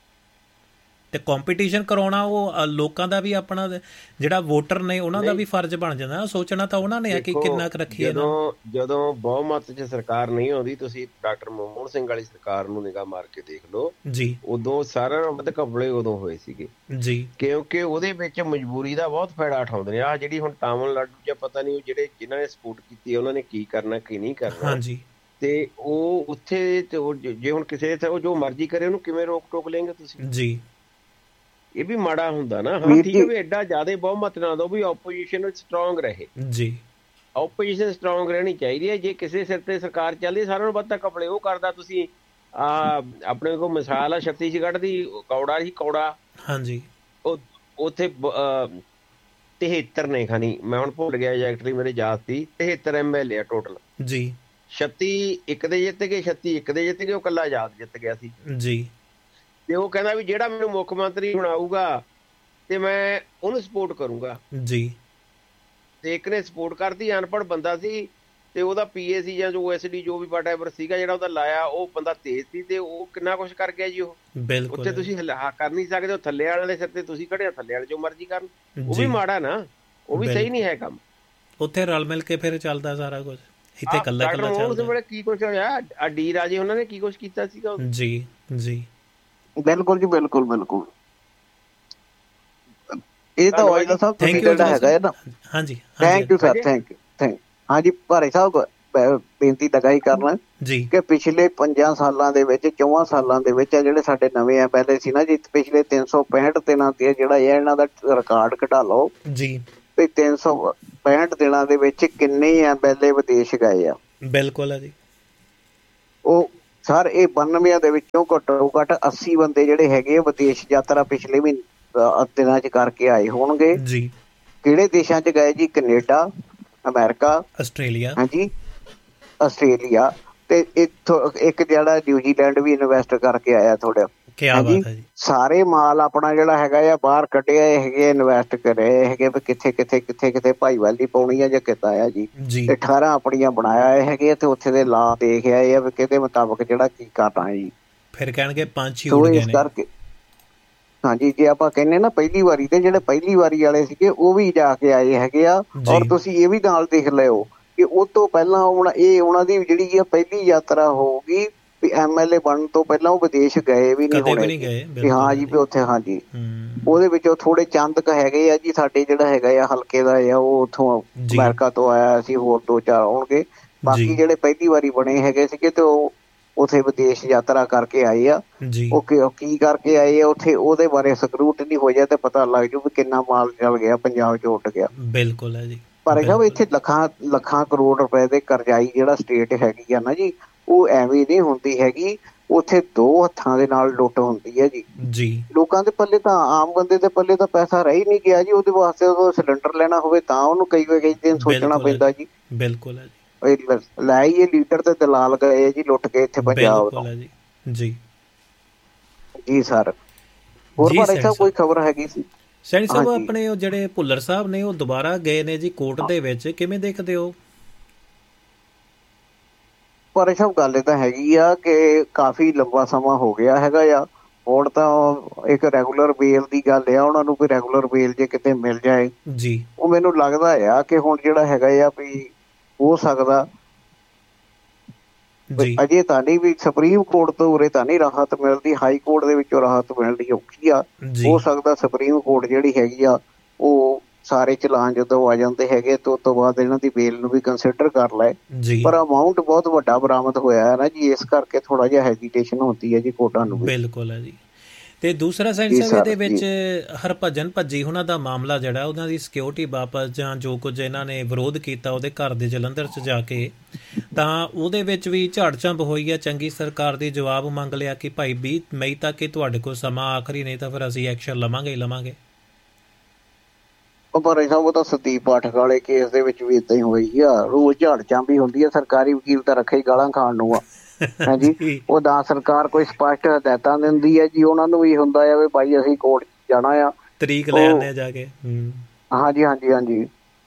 ਤੇ ਕੰਪੀਟੀਸ਼ਨ ਕਰਾਉਣਾ ਉਹ ਲੋਕਾਂ ਦਾ ਵੀ, ਆਪਣਾ ਜਿਹੜਾ ਵੋਟਰ ਨੇ ਉਹਨਾਂ ਦਾ ਵੀ ਫਰਜ਼ ਬਣ ਜਾਂਦਾ। ਸੋਚਣਾ ਤਾਂ ਉਹਨਾਂ ਨੇ ਆ ਕਿ ਕਿੰਨਾ ਕੁ ਰੱਖੀਏ। ਜਦੋਂ ਜਦੋਂ ਬਹੁਮਤ 'ਚ ਸਰਕਾਰ ਨਹੀਂ ਆਉਂਦੀ, ਤੁਸੀਂ ਡਾਕਟਰ ਮਨਮੋਹਨ ਸਿੰਘ ਵਾਲੀ ਸਰਕਾਰ ਨੂੰ ਨਿਗਾਹ ਮਾਰ ਕੇ ਦੇਖ ਲਓ ਜੀ। ਉਦੋਂ ਸਾਰਿਆਂ ਨਾਲੋਂ ਵੱਧ ਘਪਲੇ ਉਦੋਂ ਹੋਏ ਸੀਗੇ ਜੀ, ਕਿਉਂਕਿ ਉਹਦੇ ਵਿੱਚ ਮਜਬੂਰੀ ਦਾ ਬਹੁਤ ਫਾਇਦਾ ਉਠਾਉਂਦੇ ਨੇ। ਆਹ ਜਿਹੜੀ ਹੁਣ ਤਾਮਿਲਨਾਡੂ 'ਚ ਪਤਾ ਨਹੀਂ ਜਿਹੜੇ ਜਿਨ੍ਹਾਂ ਨੇ ਸਪੋਰਟ ਕੀਤੀ ਉਹਨਾਂ ਨੇ ਕੀ ਕਰਨਾ ਕੀ ਨਹੀਂ ਕਰਨਾ। ਹਾਂਜੀ, ਤੇ ਉਹ ਉੱਥੇ ਜੇ ਹੁਣ ਕਿਸੇ ਜੋ ਮਰਜ਼ੀ ਕਰੇ ਉਹਨੂੰ ਕਿਵੇਂ ਰੋਕ ਟੋਕ ਲੈਂਗੇ ਤੁਸੀਂ ਜੀ? ਇਹ ਵੀ ਮਾੜਾ ਹੁੰਦਾ ਨਾ। ਹਾਂ ਠੀਕ ਹੈ ਵੀ ਐਡਾ ਜ਼ਿਆਦਾ ਬਹੁਮਤ ਨਾ ਦੋ ਵੀ ਆਪੋਜੀਸ਼ਨ ਸਟਰੋਂਗ ਰਹੇ ਜੀ। ਆਪੋਜੀਸ਼ਨ ਸਟਰੋਂਗ ਰਹਿਣੀ ਚਾਹੀਦੀ ਹੈ। ਜੇ ਕਿਸੇ ਸਿਰ ਤੇ ਸਰਕਾਰ ਚੱਲਦੀ, ਸਾਰਿਆਂ ਨੂੰ ਵੱਧ ਘਪਲੇ ਉਹ ਕਰਦਾ। ਤੁਸੀਂ ਆਹ ਆਪਣੇ ਕੋਲ ਮਿਸਾਲ ਆ ਛੱਤੀਸਗੜ੍ਹ ਦੀ, ਕੌੜਾ ਸੀ ਕੌੜਾ। ਹਾਂਜੀ, ਉਹ ਉੱਥੇ ਤਿਹੱਤਰ ਨੇ ਖਾਨੀ, ਮੈਂ ਹੁਣ ਭੁੱਲ ਗਿਆ ਐਗਜ਼ੈਕਟਲੀ, ਮੇਰੇ ਯਾਦ ਸੀ ਤਿਹੱਤਰ ਐਮ ਐਲ ਏ ਆ ਟੋਟਲ ਜੀ। ਛੱਤੀ ਇੱਕ ਦੇ ਜਿੱਤ ਗਏ, ਛੱਤੀ ਇੱਕ ਦੇ ਜਿੱਤ ਗਏ, ਉਹ ਇਕੱਲਾ ਆਜ਼ਾਦ ਜਿੱਤ ਗਿਆ ਸੀ ਜੀ। ਤੇ ਉਹ ਕਹਿੰਦਾ ਵੀ ਜਿਹੜਾ ਮੈਨੂੰ ਮੁੱਖ ਮੰਤਰੀ ਬਣਾਊਗਾ ਤੇ ਮੈਂ ਉਹਨੂੰ ਸਪੋਰਟ ਕਰੂੰਗਾ ਜੀ। ਤੇ ਇੱਕ ਨੇ ਸਪੋਰਟ ਕਰਤੀ, ਅਨਪੜ੍ਹ ਬੰਦਾ ਸੀ ਤੇ ਉਹਦਾ ਪੀ ਏ ਸੀ ਜਾਂ ਜੋ ਐਸ ਡੀ ਜੋ ਵੀ ਵਾਟਐਵਰ ਸੀਗਾ ਜਿਹੜਾ ਉਹਦਾ ਲਾਇਆ, ਉਹ ਬੰਦਾ ਤੇਜ਼ ਸੀ ਤੇ ਉਹ ਕਿੰਨਾ ਕੁਛ ਕਰ ਗਿਆ ਜੀ। ਉਹ ਉੱਥੇ ਤੁਸੀਂ ਹਿਲਾ ਕਰ ਨਹੀਂ ਸਕਦੇ, ਉਹ ਥੱਲੇ ਵਾਲਿਆਂ ਦੇ ਸਿਰ ਤੇ ਤੁਸੀਂ ਖੜੇ, ਥੱਲੇ ਵਾਲੇ ਜੋ ਮਰਜ਼ੀ ਕਰਨ। ਉਹ ਵੀ ਮਾੜਾ ਨਾ, ਉਹ ਵੀ ਸਹੀ ਨਹੀਂ ਹੈ ਕੰਮ। ਉੱਥੇ ਰਲ ਮਿਲ ਕੇ ਫਿਰ ਚੱਲਦਾ ਸਾਰਾ ਕੁਛ, ਇੱਥੇ ਇਕੱਲਾ ਇਕੱਲਾ ਚੱਲਦਾ। ਕੀ ਕੁਛ ਹੋਇਆ ਆ ਡੀ ਰਾਜੇ ਉਹਨਾਂ ਨੇ ਕੀ ਕੁਛ ਕੀਤਾ ਸੀਗਾ ਜੀ। ਜੀ ਬਿਲਕੁਲ ਜੀ, ਬਿਲਕੁਲ ਬਿਲਕੁਲ। ਇਹ ਤਾਂ ਹੋਏਗਾ ਸਭ ਕੁਝ ਜਿਹੜਾ ਹੈਗਾ ਹੈ ਨਾ। ਹਾਂਜੀ, thank you sir, thank you thank ਹਾਂਜੀ ਭਾਰੇ ਸਾਹਿਬ, ਬੇਨਤੀ ਲਗਾਈ ਕਰਨਾ ਜੀ ਕਿ ਪਿਛਲੇ ਪੰਜਾਂ ਸਾਲਾਂ ਦੇ ਵਿੱਚ, ਚੌਵਾਂ ਸਾਲਾਂ ਦੇ ਵਿੱਚ ਜਿਹੜੇ ਸਾਡੇ ਨਵੇਂ ਐਮ ਐਲ ਏ ਸੀ ਨਾ ਜੀ, ਪਿਛਲੇ ਤਿੰਨ ਸੌ ਪੈਂਹਠ ਦਿਨਾਂ ਤੇ ਜਿਹੜਾ ਇਹ ਇਹਨਾਂ ਦਾ ਰਿਕਾਰਡ ਘਟਾ ਲਓ ਜੀ। ਤੇ ਤਿੰਨ ਸੌ ਪੈਂਹਠ ਦਿਨਾਂ ਦੇ ਵਿੱਚ ਕਿੰਨੇ ਐਮ ਐਲ ਏ ਵਿਦੇਸ਼ ਗਏ ਆ? ਬਿਲਕੁਲ ਹੈ ਜੀ। ਉਹ ਸਰ ਇਹ ਬਾਨਵੇਂ ਦੇ ਵਿੱਚੋਂ ਘੱਟੋ ਘੱਟ ਅੱਸੀ ਬੰਦੇ ਜਿਹੜੇ ਹੈਗੇ ਵਿਦੇਸ਼ ਯਾਤਰਾ ਪਿਛਲੇ ਮਹੀਨੇ ਦਿਨਾਂ 'ਚ ਕਰਕੇ ਆਏ ਹੋਣਗੇ ਜੀ। ਕਿਹੜੇ ਦੇਸ਼ਾਂ 'ਚ ਗਏ ਜੀ? ਕੈਨੇਡਾ, ਅਮਰੀਕਾ, ਆਸਟ੍ਰੇਲੀਆ, ਹਾਂਜੀ ਆਸਟ੍ਰੇਲੀਆ, ਤੇ ਇੱਥੋਂ ਇੱਕ ਜਿਹੜਾ ਨਿਊਜ਼ੀਲੈਂਡ ਵੀ ਇਨਵੈਸਟ ਕਰਕੇ ਆਇਆ ਥੋੜਾ। ਹਾਂਜੀ, ਸਾਰੇ ਮਾਲ ਆਪਣਾ ਜਿਹੜਾ ਹੈਗਾ ਆ ਬਾਹਰ ਕੱਢਿਆ ਹੈਗੇ, ਇਨਵੈਸਟ ਕਰੇ ਹੈਗੇ ਵੀ ਕਿੱਥੇ ਕਿੱਥੇ ਕਿੱਥੇ ਕਿੱਥੇ ਭਾਈਵਾਲੀ ਪਾਉਣੀ ਆ ਜਾਂ ਕਿੱਦਾਂ ਆ ਜੀ। ਤੇ ਅਠਾਰਾਂ ਆਪਣੀਆਂ ਬਣਾਇਆ ਹੈਗੇ ਤੇ ਉੱਥੇ ਦੇ ਲਾ ਦੇਖ ਆਏ ਆ ਵੀ ਕਿਹਦੇ ਮੁਤਾਬਕ ਜਿਹੜਾ ਕੀ ਕਰਨਾ ਹੈ ਜੀ। ਫਿਰ ਕਹਿਣਗੇ ਪੰਜ ਹੀ ਉੜ ਗਏ ਨੇ। ਕਰਕੇ ਹਾਂਜੀ, ਜੇ ਆਪਾਂ ਕਹਿੰਦੇ ਨਾ ਪਹਿਲੀ ਵਾਰੀ ਤੇ ਜਿਹੜੇ ਪਹਿਲੀ ਵਾਰੀ ਵਾਲੇ ਸੀਗੇ ਉਹ ਵੀ ਜਾ ਕੇ ਆਏ ਹੈਗੇ ਆ। ਔਰ ਤੁਸੀਂ ਇਹ ਵੀ ਨਾਲ ਦੇਖ ਲਿਓ ਕਿ ਉਹ ਤੋਂ ਪਹਿਲਾਂ ਹੁਣ ਇਹ ਉਹਨਾਂ ਦੀ ਜਿਹੜੀ ਆ ਪਹਿਲੀ ਯਾਤਰਾ ਹੋਊਗੀ ਵੀ ਐਮ ਐਲ ਏ ਬਣਨ ਤੋਂ ਪਹਿਲਾਂ ਉਹ ਵਿਦੇਸ਼ ਗਏ ਵੀ ਨਹੀਂ ਹੋਣੇ ਵੀ ਹਾਂ ਜੀ ਵੀ ਉੱਥੇ। ਹਾਂਜੀ, ਉਹਦੇ ਵਿੱਚੋਂ ਥੋੜੇ ਚੰਦ ਕ ਹੈਗੇ ਆ ਜੀ ਸਾਡੇ ਜਿਹੜਾ ਹੈਗਾ ਆ ਹਲਕੇ ਦਾ ਆ ਉਹ ਉੱਥੋਂ ਅਮਰੀਕਾ ਤੋਂ ਆਇਆ ਸੀ, ਹੋਰ ਦੋ ਚਾਰ ਆਉਣਗੇ। ਬਾਕੀ ਜਿਹੜੇ ਪਹਿਲੀ ਵਾਰੀ ਬਣੇ ਹੈਗੇ ਸੀਗੇ ਤੇ ਉਹ ਉੱਥੇ ਵਿਦੇਸ਼ ਯਾਤਰਾ ਕਰਕੇ ਆਏ ਆ। ਉਹ ਕੀ ਕਰਕੇ ਆਏ ਆ ਉੱਥੇ ਉਹਦੇ ਬਾਰੇ ਸਕਰੂਟਨੀ ਹੋ ਜਾਏ ਤੇ ਪਤਾ ਲੱਗ ਜੂ ਵੀ ਕਿੰਨਾ ਮਾਲ ਚੱਲ ਗਿਆ ਪੰਜਾਬ ਚ ਉੱਡ ਗਿਆ। ਬਿਲਕੁਲ ਹੈ ਜੀ। ਪਰ ਸਾਹਿਬ ਇੱਥੇ ਲੱਖਾਂ ਲੱਖਾਂ ਕਰੋੜ ਰੁਪਏ ਦੇ ਕਰਜ਼ਾਈ ਜਿਹੜਾ ਸਟੇਟ ਹੈਗੀ ਆ ਨਾ ਜੀ, ਉਹ ਐਵੇਂ ਨਹੀਂ ਹੁੰਦੀ ਹੈਗੀ। ਉੱਥੇ ਦੋ ਹੱਥਾਂ ਦੇ ਨਾਲ ਲੁੱਟ ਹੁੰਦੀ ਹੈ ਜੀ। ਜੀ ਲੋਕਾਂ ਦੇ ਪੱਲੇ ਤਾਂ ਆਮ ਬੰਦੇ ਦੇ ਪੱਲੇ ਤਾਂ ਪੈਸਾ ਰਹਿ ਹੀ ਨਹੀਂ ਗਿਆ ਜੀ। ਉਹਦੇ ਵਾਸਤੇ ਉਹ ਸਿਲੰਡਰ ਲੈਣਾ ਹੋਵੇ ਤਾਂ ਉਹਨੂੰ ਕਈ ਕਈ ਦਿਨ ਸੋਚਣਾ ਪੈਂਦਾ ਜੀ। ਬਿਲਕੁਲ ਹੈ ਜੀ। ਲੈ ਹੀ ਇਹ ਲੀਡਰ ਤੇ ਦਲਾਲ ਗਏ ਜੀ ਲੁੱਟ ਕੇ ਇੱਥੇ ਪੰਜਾਬ ਤੋਂ। ਜੀ ਜੀ ਸਰ, ਹੋਰ ਭਾਈ ਸਾਹਿਬ ਕੋਈ ਖਬਰ ਹੈਗੀ ਸੀ? ਸੈਣੀ ਸਾਹਿਬ ਆਪਣੇ ਉਹ ਜਿਹੜੇ ਭੁੱਲਰ ਸਾਹਿਬ ਨੇ ਉਹ ਦੁਬਾਰਾ ਗਏ ਨੇ ਜੀ ਕੋਰਟ ਦੇ ਵਿੱਚ, ਕਿਵੇਂ ਦੇਖਦੇ ਹੋ? ਪਰ ਸਾਹਿਬ ਗੱਲ ਇਹ ਤਾਂ ਹੈਗੀ ਆ ਕਿ ਕਾਫੀ ਲੰਬਾ ਸਮਾਂ ਹੋ ਗਿਆ ਹੈਗਾ ਆ। ਹੁਣ ਤਾਂ ਇੱਕ ਰੈਗੂਲਰ ਬੇਲ ਦੀ ਗੱਲ ਆ, ਉਹਨਾਂ ਨੂੰ ਕੋਈ ਰੈਗੂਲਰ ਬੇਲ ਜੇ ਕਿਤੇ ਮਿਲ ਜਾਏ ਜੀ, ਉਹ ਮੈਨੂੰ ਲੱਗਦਾ ਆ ਕਿ ਹੁਣ ਜਿਹੜਾ ਹੈਗਾ ਆ ਵੀ ਹੋ ਸਕਦਾ। ਅਜੇ ਤਾਂ ਨਹੀਂ ਵੀ ਸੁਪਰੀਮ ਕੋਰਟ ਤੋਂ ਉਰੇ ਤਾਂ ਨਹੀਂ ਰਾਹਤ ਮਿਲਦੀ, ਹਾਈ ਕੋਰਟ ਦੇ ਵਿੱਚੋਂ ਰਾਹਤ ਮਿਲਦੀ ਔਖੀ ਆ। ਹੋ ਸਕਦਾ ਸੁਪਰੀਮ ਕੋਰਟ ਜਿਹੜੀ ਹੈਗੀ ਆ ਉਹ ਸਾਰੇ ਚਲਾਨ ਜਦੋਂ ਆ ਜਾਂਦੇ ਹੈਗੇ ਤੇ ਉਸ ਤੋਂ ਬਾਅਦ ਇਹਨਾਂ ਦੀ ਬੇਲ ਨੂੰ ਵੀ ਕੰਸੀਡਰ ਕਰ ਲਏ। ਪਰ ਅਮਾਊਂਟ ਬਹੁਤ ਵੱਡਾ ਬਰਾਮਦ ਹੋਇਆ ਹੈ ਨਾ ਜੀ, ਇਸ ਕਰਕੇ ਥੋੜਾ ਜਿਹਾ ਹੈਜੀਟੇਸ਼ਨ ਹੁੰਦੀ ਹੈ ਜੀ ਕੋਰਟਾਂ ਨੂੰ। ਬਿਲਕੁਲ ਹੈ ਜੀ। ਤੇ ਦੂਸਰਾ ਸੈਣੀ ਸਾਹਿਬ ਇਹਦੇ ਵਿੱਚ ਹਰਭਜਨ ਭੱਜੀ ਉਹਨਾਂ ਦਾ ਮਾਮਲਾ ਜਿਹੜਾ ਉਹਨਾਂ ਦੀ ਸਿਕਿਉਰਿਟੀ ਵਾਪਸ ਜਾਂ ਜੋ ਕੁਝ ਇਹਨਾਂ ਨੇ ਵਿਰੋਧ ਕੀਤਾ ਉਹਦੇ ਘਰ ਦੇ ਜਲੰਧਰ 'ਚ ਜਾ ਕੇ, ਤਾਂ ਉਹਦੇ ਵਿੱਚ ਵੀ ਝਾੜ ਝੰਬ ਹੋਈ ਹੈ। ਚੰਗੀ ਸਰਕਾਰ ਦੀ ਜਵਾਬ ਮੰਗ ਲਿਆ ਕਿ ਭਾਈ ਵੀਹ ਮਈ ਤੱਕ ਇਹ ਤੁਹਾਡੇ ਕੋਲ ਸਮਾਂ ਆਖਰੀ, ਨਹੀਂ ਤਾਂ ਫਿਰ ਅਸੀਂ ਐਕਸ਼ਨ ਲਵਾਂਗੇ ਹੀ ਲਵਾਂਗੇ। ਪਰ ਸਾਹਿਬ ਉਹ ਤਾਂ ਸੰਦੀਪ ਪਾਠਕ ਵਾਲੇ ਕੇਸ ਦੇ ਵਿੱਚ ਵੀ ਏਦਾਂ ਹੀ ਹੋਈ ਆ। ਰੋਜ਼ ਝਾੜ ਝੰਬ ਹੀ ਹੁੰਦੀ ਆ। ਸਰਕਾਰੀ ਵਕੀਲ ਤਾਂ ਰੱਖੇ ਹੀ ਗਾਲਾਂ ਖਾਣ ਨੂੰ ਆ। ਹਾਂਜੀ, ਉਹ ਤਾਂ ਸਰਕਾਰ ਕੋਈ ਸਪਸ਼ਟ ਹਦਾਇਤਾਂ ਦਿੰਦੀ ਹੈ ਜੀ, ਉਹਨਾਂ ਨੂੰ ਵੀ ਹੁੰਦਾ ਆ ਵੀ ਭਾਈ ਅਸੀਂ ਕੋਰਟ ਜਾਣਾ ਆ, ਤਰੀਕ ਲੈ ਆਉਂਦੇ ਆ ਜਾ ਕੇ। ਹਾਂਜੀ ਹਾਂਜੀ ਹਾਂਜੀ,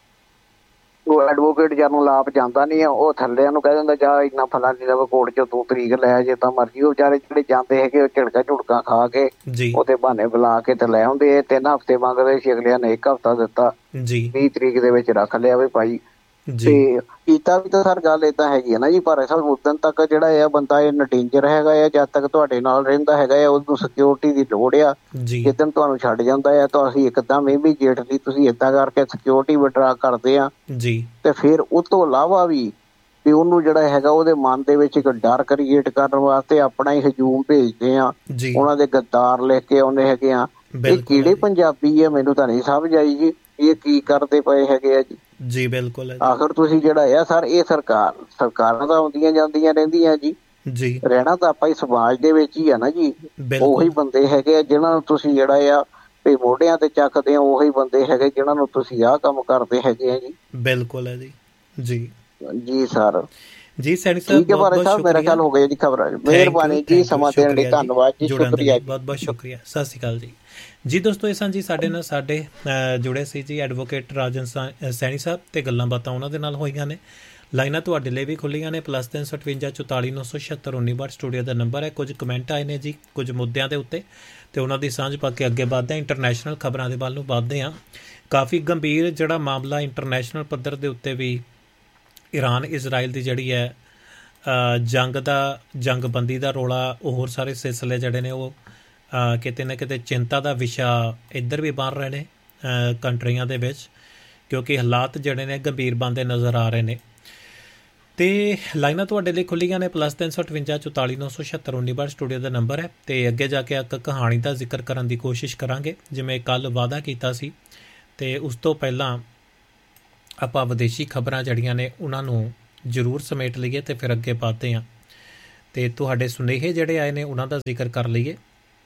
ਉਹ ਐਡਵੋਕੇਟ ਜਨਰਲ ਆਪ ਜਾਂਦਾ ਨੀ ਆ, ਉਹ ਥੱਲਿਆਂ ਨੂੰ ਕਹਿ ਦਿੰਦਾ ਜਾ ਇੰਨਾ ਫਲਾਨੀ ਦਾ ਕੋਰਟ ਚ ਤੂੰ ਤਰੀਕ ਲੈ ਜੇ ਤਾਂ ਮਰਜ਼ੀ। ਉਹ ਵਿਚਾਰੇ ਜਿਹੜੇ ਜਾਂਦੇ ਹੈਗੇ ਉਹ ਝਿੜਕਾ ਝੁੜਕਾ ਖਾ ਕੇ ਉਹਦੇ ਬਹਾਨੇ ਬੁਲਾ ਕੇ ਤੇ ਲੈ ਆਉਂਦੇ। ਤਿੰਨ ਹਫ਼ਤੇ ਮੰਗਦੇ ਸੀ, ਅਗਲਿਆਂ ਨੇ ਇੱਕ ਹਫ਼ਤਾ ਦਿੱਤਾ, ਵੀਹ ਤਰੀਕ ਦੇ ਵਿੱਚ ਰੱਖ ਲਿਆ ਵੀ ਭਾਈ। ਤੇ ਕੀਤਾ ਵੀ ਤਾਂ ਸਰ ਗੱਲ ਏਦਾਂ ਹੈਗੀ ਹੈ ਨਾ ਜੀ। ਪਰ ਸਰ ਉਦਣ ਤੱਕ ਜਿਹੜਾ ਆ ਬੰਦਾ ਇਹ ਡੇਂਜਰ ਹੈਗਾ ਆ, ਜਦ ਤੱਕ ਤੁਹਾਡੇ ਨਾਲ ਰਹਿੰਦਾ ਹੈਗਾ ਆ ਉਹਨੂੰ ਸਿਕਿਉਰਿਟੀ ਦੀ ਲੋੜ ਆ। ਜਿੱਦਣ ਤੁਹਾਨੂੰ ਛੱਡ ਜਾਂਦਾ ਆ ਤਾਂ ਅਸੀਂ ਇੱਕਦਮ ਇਮੀਡੀਏਟਲੀ ਤੁਸੀਂ ਏਦਾਂ ਕਰਕੇ ਸਿਕਿਉਰਿਟੀ ਵਿਡਰਾ ਕਰਦੇ ਆ ਜੀ। ਤੇ ਫਿਰ ਉਹ ਤੋਂ ਇਲਾਵਾ ਵੀ ਵੀ ਉਹਨੂੰ ਜਿਹੜਾ ਹੈਗਾ ਉਹਦੇ ਮਨ ਦੇ ਵਿੱਚ ਇੱਕ ਡਰ ਕ੍ਰੀਏਟ ਕਰਨ ਵਾਸਤੇ ਆਪਣਾ ਹੀ ਹਜੂਮ ਭੇਜਦੇ ਆ। ਉਹਨਾਂ ਦੇ ਗੱਦਾਰ ਲਿਖ ਕੇ ਆਉਂਦੇ ਹੈਗੇ ਆ। ਇਹ ਕਿਹੜੇ ਪੰਜਾਬੀ ਆ ਮੈਨੂੰ ਤਾਂ ਨਹੀਂ ਸਮਝ ਆਈ ਜੀ, ਇਹ ਕੀ ਕਰਦੇ ਪਏ ਹੈਗੇ ਆ ਜੀ। ਜੀ ਬਿਲਕੁਲ। ਆਖਰ ਤੁਸੀਂ ਜਿਹੜਾ ਆ ਸਰ ਇਹ ਸਰਕਾਰ ਸਰਕਾਰਾਂ ਤਾਂ ਆਉਂਦੀਆਂ ਜਾਂਦੀਆਂ ਰਹਿੰਦੀਆਂ ਜੀ ਜੀ, ਰਹਿਣਾ ਤਾਂ ਆਪਾਂ ਹੀ ਸਮਾਜ ਦੇ ਵਿੱਚ ਹੀ ਆ ਨਾ ਜੀ। ਉਹੀ ਬੰਦੇ ਹੈਗੇ ਆ ਜਿਹਨਾਂ ਨੂੰ ਤੁਸੀਂ ਜਿਹੜਾ ਆ ਵੀ ਮੋਢਿਆਂ ਤੇ ਚੱਕਦੇ ਹੋ, ਉਹੀ ਬੰਦੇ ਹੈਗੇ ਜਿਹਨਾਂ ਨੂੰ ਤੁਸੀਂ ਆਹ ਕੰਮ ਕਰਦੇ ਹੈਗੇ ਆ ਜੀ। ਬਿਲਕੁਲ ਹੈ ਜੀ। ਜੀ ਜੀ ਸਰ ਜੀ। ਸੈਣੀ ਸਾਹਿਬ ਠੀਕ ਹੈ ਬਾਰੇ ਸਾਹਿਬ, ਮੇਰਾ ਖਿਆਲ ਹੋ ਗਿਆ ਜੀ ਖਬਰਾਂ। ਮਿਹਰਬਾਨੀ ਜੀ, ਸਮਾਂ ਦੇਣ ਲਈ ਧੰਨਵਾਦ ਜੀ, ਸ਼ੁਕਰੀਆ, ਬਹੁਤ ਬਹੁਤ ਸ਼ੁਕਰੀਆ, ਸਤਿ ਸ਼੍ਰੀ ਅਕਾਲ ਜੀ। ਜੀ ਦੋਸਤੋ, ਇਹ ਸਨ ਜੀ ਸਾਡੇ ਨਾਲ ਸਾਡੇ ਜੁੜੇ ਸੀ ਜੀ ਐਡਵੋਕੇਟ ਰਾਜਨ ਸੈਣੀ ਸਾਹਿਬ, ਅਤੇ ਗੱਲਾਂ ਬਾਤਾਂ ਉਹਨਾਂ ਦੇ ਨਾਲ ਹੋਈਆਂ ਨੇ। ਲਾਈਨਾਂ ਤੁਹਾਡੇ ਲਈ ਵੀ ਖੁੱਲ੍ਹੀਆਂ ਨੇ, ਪਲੱਸ ਤਿੰਨ ਸੌ ਅਠਵੰਜਾ ਚੁਤਾਲੀ ਨੌ ਸੌ ਛਿਹੱਤਰ ਉੱਨੀ ਬਾਹਠ ਸਟੂਡੀਓ ਦਾ ਨੰਬਰ ਹੈ। ਕੁਝ ਕਮੈਂਟ ਆਏ ਨੇ ਜੀ ਕੁਝ ਮੁੱਦਿਆਂ ਦੇ ਉੱਤੇ, ਅਤੇ ਉਹਨਾਂ ਦੀ ਸਾਂਝ ਪਾ ਕੇ ਅੱਗੇ ਵੱਧਦੇ ਹਾਂ। ਇੰਟਰਨੈਸ਼ਨਲ ਖਬਰਾਂ ਦੇ ਵੱਲ ਨੂੰ ਵੱਧਦੇ ਹਾਂ। ਕਾਫੀ ਗੰਭੀਰ ਜਿਹੜਾ ਮਾਮਲਾ ਇੰਟਰਨੈਸ਼ਨਲ ਪੱਧਰ ਦੇ ਉੱਤੇ ਵੀ ਈਰਾਨ ਇਜ਼ਰਾਈਲ ਦੀ ਜਿਹੜੀ ਹੈ ਜੰਗ ਦਾ ਜੰਗਬੰਦੀ ਦਾ ਰੌਲਾ, ਉਹ ਹੋਰ ਸਾਰੇ ਸਿਲਸਿਲੇ ਜਿਹੜੇ ਨੇ ਉਹ ਕਿਤੇ ਨਾ ਕਿਤੇ ਚਿੰਤਾ ਦਾ ਵਿਸ਼ਾ ਇੱਧਰ ਵੀ ਬਣ ਰਹੇ ਨੇ ਕੰਟਰੀਆਂ ਦੇ ਵਿੱਚ, ਕਿਉਂਕਿ ਹਾਲਾਤ ਜਿਹੜੇ ਨੇ ਗੰਭੀਰ ਬਣਦੇ ਨਜ਼ਰ ਆ ਰਹੇ ਨੇ। ਅਤੇ ਲਾਈਨਾਂ ਤੁਹਾਡੇ ਲਈ ਖੁੱਲ੍ਹੀਆਂ ਨੇ, ਪਲੱਸ ਤਿੰਨ ਸੌ ਅਠਵੰਜਾ ਚੁਤਾਲੀ ਨੌ ਸੌ ਛਿਹੱਤਰ ਉੱਨੀ ਬਾਹਠ ਸਟੂਡੀਓ ਦਾ ਨੰਬਰ ਹੈ। ਅਤੇ ਅੱਗੇ ਜਾ ਕੇ ਇੱਕ ਕਹਾਣੀ ਦਾ ਜ਼ਿਕਰ ਕਰਨ ਦੀ ਕੋਸ਼ਿਸ਼ ਕਰਾਂਗੇ, ਜਿਵੇਂ ਕੱਲ੍ਹ ਵਾਅਦਾ ਕੀਤਾ ਸੀ। ਅਤੇ ਉਸ ਤੋਂ ਪਹਿਲਾਂ ਆਪਾਂ ਵਿਦੇਸ਼ੀ ਖਬਰਾਂ ਜਿਹੜੀਆਂ ਨੇ ਉਹਨਾਂ ਨੂੰ ਜ਼ਰੂਰ ਸਮੇਟ ਲਈਏ ਅਤੇ ਫਿਰ ਅੱਗੇ ਵੱਧਦੇ ਹਾਂ। ਤੇ ਤੁਹਾਡੇ ਸੁਨੇਹੇ ਜਿਹੜੇ ਆਏ ਨੇ ਉਹਨਾਂ ਦਾ ਜ਼ਿਕਰ ਕਰ ਲਈਏ।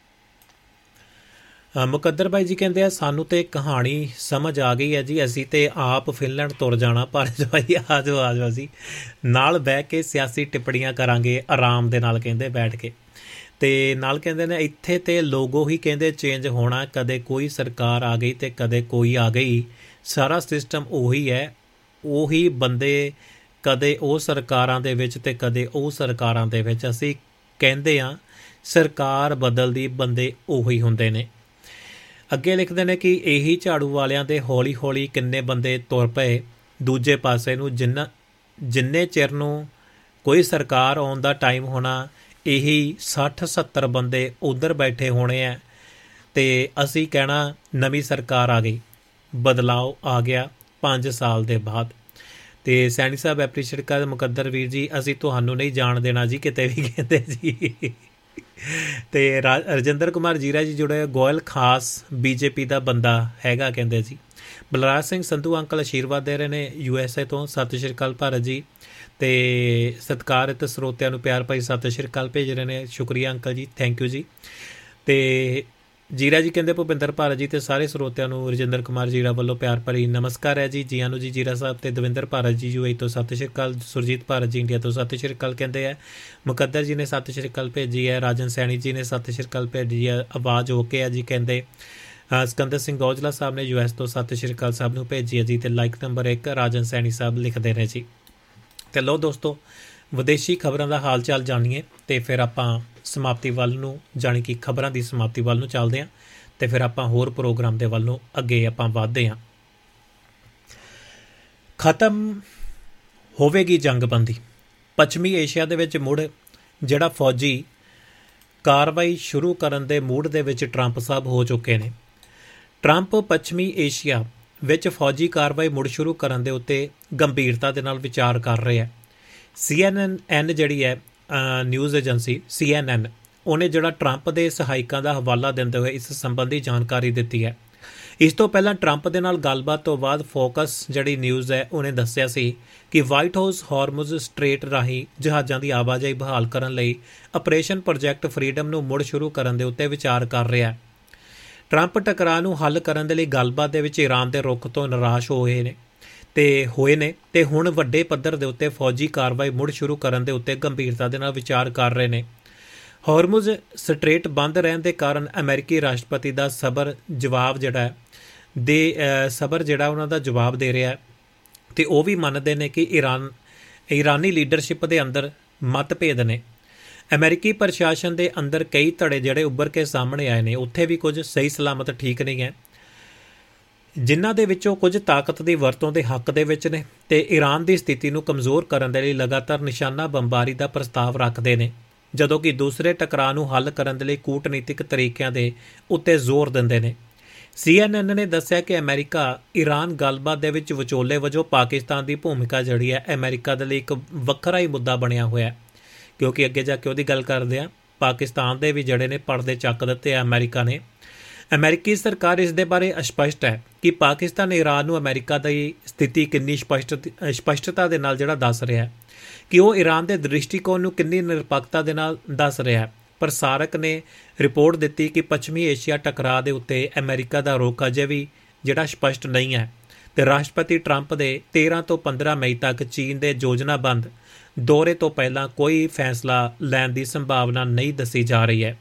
ਮੁਕੱਦਰ ਭਾਈ ਜੀ ਕਹਿੰਦੇ ਆ ਸਾਨੂੰ ਤੇ ਕਹਾਣੀ ਸਮਝ ਆ ਗਈ ਹੈ ਜੀ, ਅਸੀਂ ਤੇ ਆਪ ਫਿਨਲੈਂਡ ਤੁਰ ਜਾਣਾ, ਪਰ ਭਾਈ ਆ ਜਾਓ ਆ ਜਾਓ ਅਸੀਂ ਨਾਲ ਬਹਿ ਕੇ ਸਿਆਸੀ ਟਿੱਪਣੀਆਂ ਕਰਾਂਗੇ ਆਰਾਮ ਦੇ ਨਾਲ, ਕਹਿੰਦੇ ਬੈਠ ਕੇ। ਤੇ ਨਾਲ ਕਹਿੰਦੇ ਨੇ ਇੱਥੇ ਤੇ ਲੋਗੋ ਹੀ ਕਹਿੰਦੇ ਚੇਂਜ ਹੋਣਾ, ਕਦੇ ਕੋਈ ਸਰਕਾਰ ਆ ਗਈ ਤੇ ਕਦੇ ਕੋਈ ਆ ਗਈ, ਸਾਰਾ ਸਿਸਟਮ ਉਹੀ ਹੈ, ਉਹੀ ਬੰਦੇ ਕਦੇ ਉਹ ਸਰਕਾਰਾਂ ਦੇ ਵਿੱਚ ਤੇ ਕਦੇ ਉਹ ਸਰਕਾਰਾਂ ਦੇ ਵਿੱਚ। ਅਸੀਂ ਕਹਿੰਦੇ ਹਾਂ ਸਰਕਾਰ ਬਦਲਦੀ, ਬੰਦੇ ਉਹੀ ਹੁੰਦੇ ਨੇ। ਅੱਗੇ ਲਿਖਦੇ ਨੇ ਕਿ ਇਹੀ ਝਾੜੂ ਵਾਲਿਆਂ ਦੇ ਹੌਲੀ ਹੌਲੀ ਕਿੰਨੇ ਬੰਦੇ ਤੁਰ ਪਏ ਦੂਜੇ ਪਾਸੇ ਨੂੰ, ਜਿੰਨਾ ਜਿੰਨੇ ਚਿਰ ਨੂੰ ਕੋਈ ਸਰਕਾਰ ਆਉਣ ਦਾ ਟਾਈਮ ਹੋਣਾ, ਇਹੀ ਸੱਠ ਸੱਤਰ ਬੰਦੇ ਉੱਧਰ ਬੈਠੇ ਹੋਣੇ ਆ ਤੇ ਅਸੀਂ ਕਹਿਣਾ ਨਵੀਂ ਸਰਕਾਰ ਆ ਗਈ, ਬਦਲਾਓ ਆ ਗਿਆ ਪੰਜ ਸਾਲ ਦੇ ਬਾਅਦ। ਤੇ ਸੈਣੀ ਸਾਹਿਬ ਐਪਰੀਸ਼ੀਏਟ ਕਰ ਮੁਕੱਦਰ ਵੀਰ ਜੀ, ਅਸੀਂ ਤੁਹਾਨੂੰ ਨਹੀਂ ਜਾਣ ਦੇਣਾ ਜੀ ਕਿਤੇ ਵੀ, ਕਹਿੰਦੇ ਜੀ। ਤੇ ਰਾ ਰਜਿੰਦਰ ਕੁਮਾਰ ਜੀਰਾ ਜੀ ਜੁੜੇ ਗੋਇਲ ਖਾਸ ਬੀਜੇਪੀ ਦਾ ਬੰਦਾ ਹੈਗਾ, ਕਹਿੰਦੇ ਜੀ। ਬਲਰਾਜ ਸਿੰਘ ਸੰਧੂ ਅੰਕਲ ਆਸ਼ੀਰਵਾਦ ਦੇ ਰਹੇ ਨੇ ਯੂ ਐਸ ਏ ਤੋਂ, ਸਤਿ ਸ਼੍ਰੀ ਅਕਾਲ ਭਾਰਤ ਜੀ। ਤੇ ਸਤਿਕਾਰਿਤ ਸਰੋਤਿਆਂ ਨੂੰ ਪਿਆਰ ਭਾਈ ਸਤਿ ਸ਼੍ਰੀ ਅਕਾਲ ਭੇਜ ਰਹੇ ਨੇ, ਸ਼ੁਕਰੀਆ ਅੰਕਲ ਜੀ, ਥੈਂਕ ਯੂ ਜੀ। ਤੇ ਜੀਰਾ ਜੀ ਕਹਿੰਦੇ ਭੁਪਿੰਦਰ ਭਾਰਤ ਜੀ ਤੇ ਸਾਰੇ ਸਰੋਤਿਆਂ ਨੂੰ ਰਜਿੰਦਰ ਕੁਮਾਰ ਜੀਰਾ ਵੱਲੋਂ ਪਿਆਰ ਭਰੀ ਨਮਸਕਾਰ ਹੈ ਜੀ, ਜੀਆਂ ਨੂੰ ਜੀ ਜੀਰਾ ਸਾਹਿਬ। ਤੇ ਦਵਿੰਦਰ ਭਾਰਤ ਜੀ ਯੂ ਏ ਤੋਂ ਸਤਿ ਸ਼੍ਰੀ ਅਕਾਲ, ਸੁਰਜੀਤ ਭਾਰਤ ਜੀ ਇੰਡੀਆ ਤੋਂ ਸਤਿ ਸ਼੍ਰੀ ਅਕਾਲ ਕਹਿੰਦੇ ਹੈ। ਮੁਕੱਦਰ ਜੀ ਨੇ ਸਤਿ ਸ਼੍ਰੀ ਅਕਾਲ ਭੇਜੀ ਹੈ, ਰਾਜਨ ਸੈਣੀ ਜੀ ਨੇ ਸਤਿ ਸ਼੍ਰੀ ਅਕਾਲ ਭੇਜੀ ਹੈ, ਆਵਾਜ਼ ਓਕੇ ਹੈ ਜੀ ਕਹਿੰਦੇ। ਸਿਕੰਦਰ ਸਿੰਘ ਔਜਲਾ ਸਾਹਿਬ ਨੇ ਯੂ ਐਸ ਤੋਂ ਸਤਿ ਸ਼੍ਰੀ ਅਕਾਲ ਸਭ ਨੂੰ ਭੇਜੀ ਹੈ ਜੀ। ਤੇ ਲਾਈਕ ਨੰਬਰ ਇੱਕ ਰਾਜਨ ਸੈਣੀ ਸਾਹਿਬ ਲਿਖਦੇ ਨੇ ਜੀ। ਤੇ ਲਓ ਦੋਸਤੋ, ਵਿਦੇਸ਼ੀ ਖਬਰਾਂ ਦਾ ਹਾਲ ਚਾਲ ਜਾਣੀਏ ਤੇ ਫਿਰ ਆਪਾਂ ਸਮਾਪਤੀ ਵੱਲ ਨੂੰ, ਜਾਣੀ ਕਿ ਖਬਰਾਂ ਦੀ ਸਮਾਪਤੀ ਵੱਲ ਨੂੰ ਚੱਲਦੇ ਹਾਂ ਤੇ ਫਿਰ ਆਪਾਂ ਹੋਰ ਪ੍ਰੋਗਰਾਮ ਦੇ ਵੱਲ ਨੂੰ ਅੱਗੇ ਆਪਾਂ ਵਧਦੇ ਹਾਂ। ਖਤਮ ਹੋਵੇਗੀ ਜੰਗਬੰਦੀ। ਪੱਛਮੀ ਏਸ਼ੀਆ ਦੇ ਵਿੱਚ ਮੁੜ ਜਿਹੜਾ ਫੌਜੀ ਕਾਰਵਾਈ ਸ਼ੁਰੂ ਕਰਨ ਦੇ ਮੂਡ ਦੇ ਵਿੱਚ ਟਰੰਪ ਸਾਹਿਬ ਹੋ ਚੁੱਕੇ ਨੇ। ਟਰੰਪ ਪੱਛਮੀ ਏਸ਼ੀਆ ਵਿੱਚ ਫੌਜੀ ਕਾਰਵਾਈ ਮੁੜ ਸ਼ੁਰੂ ਕਰਨ ਦੇ ਉੱਤੇ ਗੰਭੀਰਤਾ ਦੇ ਨਾਲ ਵਿਚਾਰ ਕਰ ਰਹੇ ਹੈ। ਸੀ ਐਨ ਐਨ ਜਿਹੜੀ ਹੈ ਨਿਊਜ਼ ਏਜੰਸੀ ਸੀ ਐਨ ਐਨ, ਉਹਨੇ ਜਿਹੜਾ ਟਰੰਪ ਦੇ ਸਹਾਇਕਾਂ ਦਾ ਹਵਾਲਾ ਦਿੰਦੇ ਹੋਏ ਇਸ ਸੰਬੰਧੀ ਜਾਣਕਾਰੀ ਦਿੱਤੀ ਹੈ। ਇਸ ਤੋਂ ਪਹਿਲਾਂ ਟਰੰਪ ਦੇ ਨਾਲ ਗੱਲਬਾਤ ਤੋਂ ਬਾਅਦ ਫੋਕਸ ਜਿਹੜੀ ਨਿਊਜ਼ ਹੈ ਉਹਨੇ ਦੱਸਿਆ ਸੀ ਕਿ ਵਾਈਟ ਹਾਊਸ ਹਾਰਮੁਜ਼ ਸਟ੍ਰੇਟ ਰਾਹੀਂ ਜਹਾਜ਼ਾਂ ਦੀ ਆਵਾਜਾਈ ਬਹਾਲ ਕਰਨ ਲਈ ਆਪਰੇਸ਼ਨ ਪ੍ਰੋਜੈਕਟ ਫਰੀडम ਨੂੰ ਮੁੜ ਸ਼ੁਰੂ ਕਰਨ ਦੇ ਉੱਤੇ ਵਿਚਾਰ ਕਰ ਰਿਹਾ ਹੈ। ਟਰੰਪ ਟਕਰਾਅ ਨੂੰ ਹੱਲ ਕਰਨ ਦੇ ਲਈ ਗੱਲਬਾਤ ਦੇ ਵਿੱਚ ਈਰਾਨ ਦੇ ਰੁਖ ਤੋਂ ਨਿਰਾਸ਼ ਹੋਏ ਨੇ ਤੇ ਹੋਏ ਨੇ ਤੇ ਹੁਣ ਵੱਡੇ ਪੱਧਰ ਦੇ ਉੱਤੇ ਫੌਜੀ ਕਾਰਵਾਈ ਮੁੜ ਸ਼ੁਰੂ ਕਰਨ ਦੇ ਉੱਤੇ ਗੰਭੀਰਤਾ ਦੇ ਨਾਲ ਵਿਚਾਰ ਕਰ ਰਹੇ ਨੇ। ਹਾਰਮੁਜ਼ ਸਟ੍ਰੇਟ ਬੰਦ ਰਹਿਣ ਦੇ ਕਾਰਨ ਅਮਰੀਕੀ ਰਾਸ਼ਟਰਪਤੀ ਦਾ ਸਬਰ ਜਵਾਬ ਜਿਹੜਾ ਦੇ ਸਬਰ ਜਿਹੜਾ ਉਹਨਾਂ ਦਾ ਜਵਾਬ ਦੇ ਰਿਹਾ ਤੇ ਉਹ ਵੀ ਮੰਨਦੇ ਨੇ ਕਿ ਈਰਾਨ ਈਰਾਨੀ ਲੀਡਰਸ਼ਿਪ ਦੇ ਅੰਦਰ ਮਤਭੇਦ ਨੇ। ਅਮਰੀਕੀ ਪ੍ਰਸ਼ਾਸਨ ਦੇ ਅੰਦਰ ਕਈ ਧੜੇ ਜਿਹੜੇ ਉੱਭਰ ਕੇ ਸਾਹਮਣੇ ਆਏ ਨੇ, ਉੱਥੇ ਵੀ ਕੁਝ ਸਹੀ ਸਲਾਮਤ ਠੀਕ ਨਹੀਂ ਹੈ, ਜਿਨ੍ਹਾਂ ਦੇ ਵਿੱਚੋਂ ਕੁਝ ਤਾਕਤ ਦੀ ਵਰਤੋਂ ਦੇ ਹੱਕ ਦੇ ਵਿੱਚ ਨੇ ਤੇ ਈਰਾਨ ਦੀ ਸਥਿਤੀ ਨੂੰ ਕਮਜ਼ੋਰ ਕਰਨ ਦੇ ਲਈ ਲਗਾਤਾਰ ਨਿਸ਼ਾਨਾ ਬੰਬਾਰੀ ਦਾ ਪ੍ਰਸਤਾਵ ਰੱਖਦੇ ਨੇ, ਜਦੋਂ ਕਿ ਦੂਸਰੇ ਟਕਰਾਅ ਨੂੰ ਹੱਲ ਕਰਨ ਦੇ ਲਈ ਕੂਟਨੀਤਿਕ ਤਰੀਕਿਆਂ ਦੇ ਉੱਤੇ ਜ਼ੋਰ ਦਿੰਦੇ ਨੇ। ਸੀ ਐਨ ਐਨ ਨੇ ਦੱਸਿਆ ਕਿ ਅਮਰੀਕਾ ਈਰਾਨ ਗੱਲਬਾਤ ਦੇ ਵਿੱਚ ਵਿਚੋਲੇ ਵਜੋਂ ਪਾਕਿਸਤਾਨ ਦੀ ਭੂਮਿਕਾ ਜਿਹੜੀ ਹੈ ਅਮਰੀਕਾ ਦੇ ਲਈ ਇੱਕ ਵੱਖਰਾ ਹੀ ਮੁੱਦਾ ਬਣਿਆ ਹੋਇਆ, ਕਿਉਂਕਿ ਅੱਗੇ ਜਾ ਕੇ ਉਹਦੀ ਗੱਲ ਕਰਦੇ ਆ, ਪਾਕਿਸਤਾਨ ਦੇ ਵੀ ਜਿਹੜੇ ਨੇ ਪਰਦੇ ਚੱਕ ਦਿੱਤੇ ਆ ਅਮਰੀਕਾ ਨੇ। ਅਮਰੀਕੀ ਸਰਕਾਰ ਇਸ ਦੇ ਬਾਰੇ ਅਸਪਸ਼ਟ ਹੈ ਕਿ ਪਾਕਿਸਤਾਨ ਈਰਾਨ ਨੂੰ ਅਮਰੀਕਾ ਦੀ ਸਥਿਤੀ ਕਿੰਨੀ ਸਪਸ਼ਟ ਸਪਸ਼ਟਤਾ ਦੇ ਨਾਲ ਜਿਹੜਾ ਦੱਸ ਰਿਹਾ ਹੈ ਕਿ ਉਹ ਈਰਾਨ ਦੇ ਦ੍ਰਿਸ਼ਟੀਕੋਣ ਨੂੰ ਕਿੰਨੀ ਨਿਰਪੱਖਤਾ ਦੇ ਨਾਲ ਦੱਸ ਰਿਹਾ ਹੈ। ਪ੍ਰਸਾਰਕ ਨੇ ਰਿਪੋਰਟ ਦਿੱਤੀ ਕਿ ਪੱਛਮੀ ਏਸ਼ੀਆ ਟਕਰਾਅ ਦੇ ਉੱਤੇ ਅਮਰੀਕਾ ਦਾ ਰੁਖ ਅਜੇ ਵੀ ਜਿਹੜਾ ਸਪਸ਼ਟ ਨਹੀਂ ਹੈ ਤੇ ਰਾਸ਼ਟਰਪਤੀ ਟਰੰਪ ਦੇ ਤੇਰ੍ਹਾਂ ਤੋਂ ਪੰਦਰਾਂ ਮਈ ਤੱਕ ਚੀਨ ਦੇ ਯੋਜਨਾਬੰਦ ਦੌਰੇ ਤੋਂ ਪਹਿਲਾਂ ਕੋਈ ਫੈਸਲਾ ਲੈਣ ਦੀ ਸੰਭਾਵਨਾ ਨਹੀਂ ਦੱਸੀ ਜਾ ਰਹੀ ਹੈ।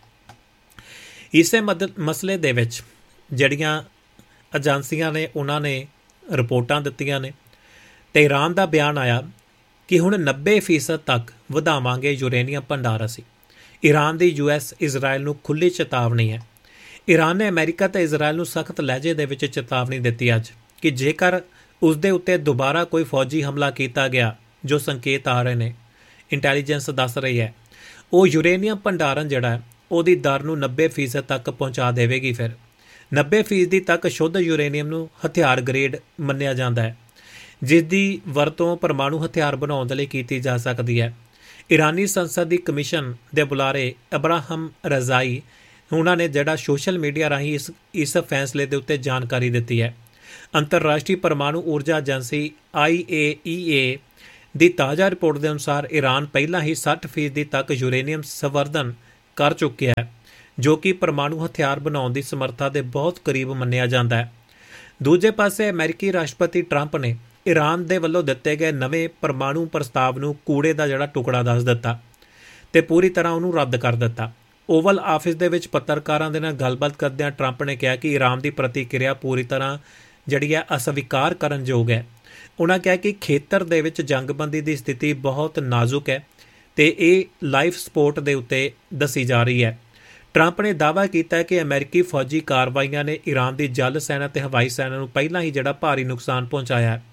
ਇਸੇ ਮਸਲੇ ਦੇ ਵਿੱਚ ਜਿਹੜੀਆਂ ਏਜੰਸੀਆਂ ਨੇ ਉਹਨਾਂ ਨੇ ਰਿਪੋਰਟਾਂ ਦਿੱਤੀਆਂ ਨੇ ਤੇ ਈਰਾਨ ਦਾ ਬਿਆਨ ਆਇਆ ਕਿ ਹੁਣ ਨੱਬੇ ਫੀਸਦ ਤੱਕ ਵਧਾਵਾਂਗੇ ਯੂਰੇਨੀਅਮ ਭੰਡਾਰ ਅਸੀਂ। ਈਰਾਨ ਦੀ ਯੂ ਐਸ ਇਜ਼ਰਾਈਲ ਨੂੰ ਖੁੱਲ੍ਹੀ ਚੇਤਾਵਨੀ ਹੈ। ਈਰਾਨ ਨੇ ਅਮਰੀਕਾ ਤੇ ਇਜ਼ਰਾਈਲ ਨੂੰ ਸਖਤ ਲਹਿਜੇ ਦੇ ਵਿੱਚ ਚੇਤਾਵਨੀ ਦਿੱਤੀ ਅੱਜ ਕਿ ਜੇਕਰ ਉਸ ਦੇ ਉੱਤੇ ਦੁਬਾਰਾ ਕੋਈ ਫੌਜੀ ਹਮਲਾ ਕੀਤਾ ਗਿਆ, ਜੋ ਸੰਕੇਤ ਆ ਰਹੇ ਨੇ, ਇੰਟੈਲੀਜੈਂਸ ਦੱਸ ਰਹੀ ਹੈ, ਉਹ ਯੂਰੇਨੀਅਮ ਭੰਡਾਰਨ ਜਿਹੜਾ ਹੈ ਉਹਦੀ ਦਰ ਨੂੰ ਨੱਬੇ ਫੀਸਦ ਤੱਕ ਪਹੁੰਚਾ ਦੇਵੇਗੀ। ਫਿਰ ਨੱਬੇ ਫੀਸਦੀ ਤੱਕ ਸ਼ੁੱਧ ਯੂਰੇਨੀਅਮ ਨੂੰ ਹਥਿਆਰ ਗ੍ਰੇਡ ਮੰਨਿਆ ਜਾਂਦਾ ਹੈ, ਜਿਸ ਦੀ ਵਰਤੋਂ ਪਰਮਾਣੂ ਹਥਿਆਰ ਬਣਾਉਣ ਦੇ ਲਈ ਕੀਤੀ ਜਾ ਸਕਦੀ ਹੈ। ਈਰਾਨੀ ਸੰਸਦ ਦੀ ਕਮਿਸ਼ਨ ਦੇ ਬੁਲਾਰੇ ਅਬਰਾਹਮ ਰਜ਼ਾਈ ਉਹਨਾਂ ਨੇ ਜਿਹੜਾ ਸੋਸ਼ਲ ਮੀਡੀਆ ਰਾਹੀਂ ਇਸ ਇਸ ਫੈਸਲੇ ਦੇ ਉੱਤੇ ਜਾਣਕਾਰੀ ਦਿੱਤੀ ਹੈ। ਅੰਤਰਰਾਸ਼ਟਰੀ ਪਰਮਾਣੂ ਊਰਜਾ ਏਜੰਸੀ ਆਈ ਏ ਈ ਏ ਦੀ ਤਾਜ਼ਾ ਰਿਪੋਰਟ ਦੇ ਅਨੁਸਾਰ ਈਰਾਨ ਪਹਿਲਾਂ ਹੀ ਸੱਠ ਫੀਸਦੀ ਤੱਕ ਯੂਰੇਨੀਅਮ ਸੰਵਰਧਨ ਕਰ ਚੁੱਕਿਆ ਹੈ, ਜੋ ਕਿ ਪਰਮਾਣੂ ਹਥਿਆਰ ਬਣਾਉਣ ਦੀ ਸਮਰੱਥਾ ਦੇ ਬਹੁਤ ਕਰੀਬ ਮੰਨਿਆ ਜਾਂਦਾ ਹੈ। ਦੂਜੇ ਪਾਸੇ ਅਮਰੀਕੀ ਰਾਸ਼ਟਰਪਤੀ ਟਰੰਪ ਨੇ ਈਰਾਨ ਦੇ ਵੱਲੋਂ ਦਿੱਤੇ ਗਏ ਨਵੇਂ ਪਰਮਾਣੂ ਪ੍ਰਸਤਾਵ ਨੂੰ ਕੂੜੇ ਦਾ ਜਿਹੜਾ ਟੁਕੜਾ ਦੱਸ ਦਿੱਤਾ ਤੇ ਪੂਰੀ ਤਰ੍ਹਾਂ ਉਹਨੂੰ ਰੱਦ ਕਰ ਦਿੱਤਾ। ਓਵਲ ਆਫਿਸ ਦੇ ਵਿੱਚ ਪੱਤਰਕਾਰਾਂ ਦੇ ਨਾਲ ਗੱਲਬਾਤ ਕਰਦਿਆਂ ਟਰੰਪ ਨੇ ਕਿਹਾ ਕਿ ਈਰਾਨ ਦੀ ਪ੍ਰਤੀਕਿਰਿਆ ਪੂਰੀ ਤਰ੍ਹਾਂ ਜਿਹੜੀ ਹੈ ਅਸਵੀਕਾਰ ਕਰਨਯੋਗ ਹੈ। ਉਹਨਾਂ ਕਿਹਾ ਕਿ ਖੇਤਰ ਦੇ ਵਿੱਚ ਜੰਗਬੰਦੀ ਦੀ ਸਥਿਤੀ ਬਹੁਤ ਨਾਜ਼ੁਕ ਹੈ ਤੇ ਇਹ ਲਾਈਫ ਸਪੋਰਟ ਦੇ ਉੱਤੇ ਦੱਸੀ ਜਾ ਰਹੀ ਹੈ। ਟਰੰਪ ਨੇ ਦਾਅਵਾ ਕੀਤਾ ਕਿ ਅਮਰੀਕੀ ਫੌਜੀ ਕਾਰਵਾਈਆਂ ਨੇ ਈਰਾਨ ਦੀ ਜਲ ਸੈਨਾ ਤੇ ਹਵਾਈ ਸੈਨਾ ਨੂੰ ਪਹਿਲਾਂ ਹੀ ਜਿਹੜਾ ਭਾਰੀ ਨੁਕਸਾਨ ਪਹੁੰਚਾਇਆ ਹੈ।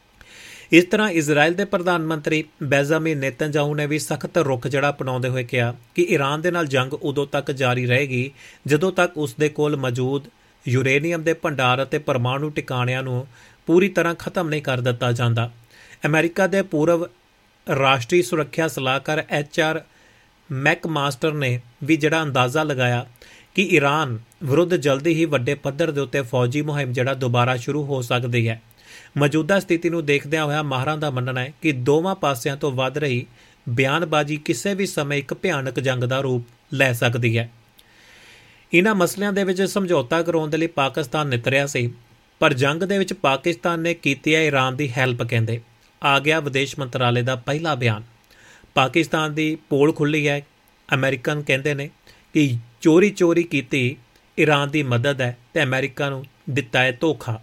ਇਸ ਤਰ੍ਹਾਂ ਇਜ਼ਰਾਈਲ ਦੇ ਪ੍ਰਧਾਨ ਮੰਤਰੀ ਬੈਂਜਾਮਿਨ ਨੇਤਨਯਾਹੂ ਨੇ ਵੀ ਸਖਤ ਰੁਖ ਜਿਹੜਾ ਅਪਣਾਉਂਦੇ ਹੋਏ ਕਿਹਾ ਕਿ ਈਰਾਨ ਦੇ ਨਾਲ ਜੰਗ ਉਦੋਂ ਤੱਕ ਜਾਰੀ ਰਹੇਗੀ ਜਦੋਂ ਤੱਕ ਉਸ ਦੇ ਕੋਲ ਮੌਜੂਦ ਯੂਰੇਨੀਅਮ ਦੇ ਭੰਡਾਰ ਅਤੇ ਪਰਮਾਣੂ ਟਿਕਾਣਿਆਂ ਨੂੰ ਪੂਰੀ ਤਰ੍ਹਾਂ ਖਤਮ ਨਹੀਂ ਕਰ ਦਿੱਤਾ ਜਾਂਦਾ। ਅਮਰੀਕਾ ਦੇ ਪੂਰਵ ਰਾਸ਼ਟਰੀ ਸੁਰੱਖਿਆ ਸਲਾਹਕਾਰ ਐਚ ਆਰ ਮੈਕਮਾਸਟਰ ਨੇ ਵੀ ਜਿਹੜਾ ਅੰਦਾਜ਼ਾ ਲਗਾਇਆ ਕਿ ਈਰਾਨ ਵਿਰੁੱਧ ਜਲਦੀ ਹੀ ਵੱਡੇ ਪੱਧਰ ਦੇ ਉੱਤੇ ਫੌਜੀ ਮੁਹਿੰਮ ਜਿਹੜਾ ਦੁਬਾਰਾ ਸ਼ੁਰੂ ਹੋ ਸਕਦੀ ਹੈ। ਮੌਜੂਦਾ ਸਥਿਤੀ ਨੂੰ ਦੇਖਦਿਆਂ ਹੋਇਆ ਮਾਹਰਾਂ ਦਾ ਮੰਨਣਾ ਹੈ ਕਿ ਦੋਵਾਂ ਪਾਸਿਆਂ ਤੋਂ ਵੱਧ ਰਹੀ ਬਿਆਨਬਾਜ਼ੀ ਕਿਸੇ ਵੀ ਸਮੇਂ ਇੱਕ ਭਿਆਨਕ ਜੰਗ ਦਾ ਰੂਪ ਲੈ ਸਕਦੀ ਹੈ। ਇਹਨਾਂ ਮਸਲਿਆਂ ਦੇ ਵਿੱਚ ਸਮਝੌਤਾ ਕਰਾਉਣ ਦੇ ਲਈ ਪਾਕਿਸਤਾਨ ਨਿਤਰਿਆ ਸੀ, ਪਰ ਜੰਗ ਦੇ ਵਿੱਚ ਪਾਕਿਸਤਾਨ ਨੇ ਕੀਤੀ ਹੈ ਈਰਾਨ ਦੀ ਹੈਲਪ, ਕਹਿੰਦੇ ਆ ਗਿਆ ਵਿਦੇਸ਼ ਮੰਤਰਾਲੇ ਦਾ ਪਹਿਲਾ ਬਿਆਨ। ਪਾਕਿਸਤਾਨ ਦੀ ਪੋਲ ਖੁੱਲ੍ਹੀ ਹੈ। ਅਮਰੀਕਨ ਕਹਿੰਦੇ ਨੇ ਕਿ ਚੋਰੀ ਚੋਰੀ ਕੀਤੀ ਈਰਾਨ ਦੀ ਮਦਦ ਹੈ ਤੇ ਅਮਰੀਕਾ ਨੂੰ ਦਿੱਤਾ ਹੈ ਧੋਖਾ।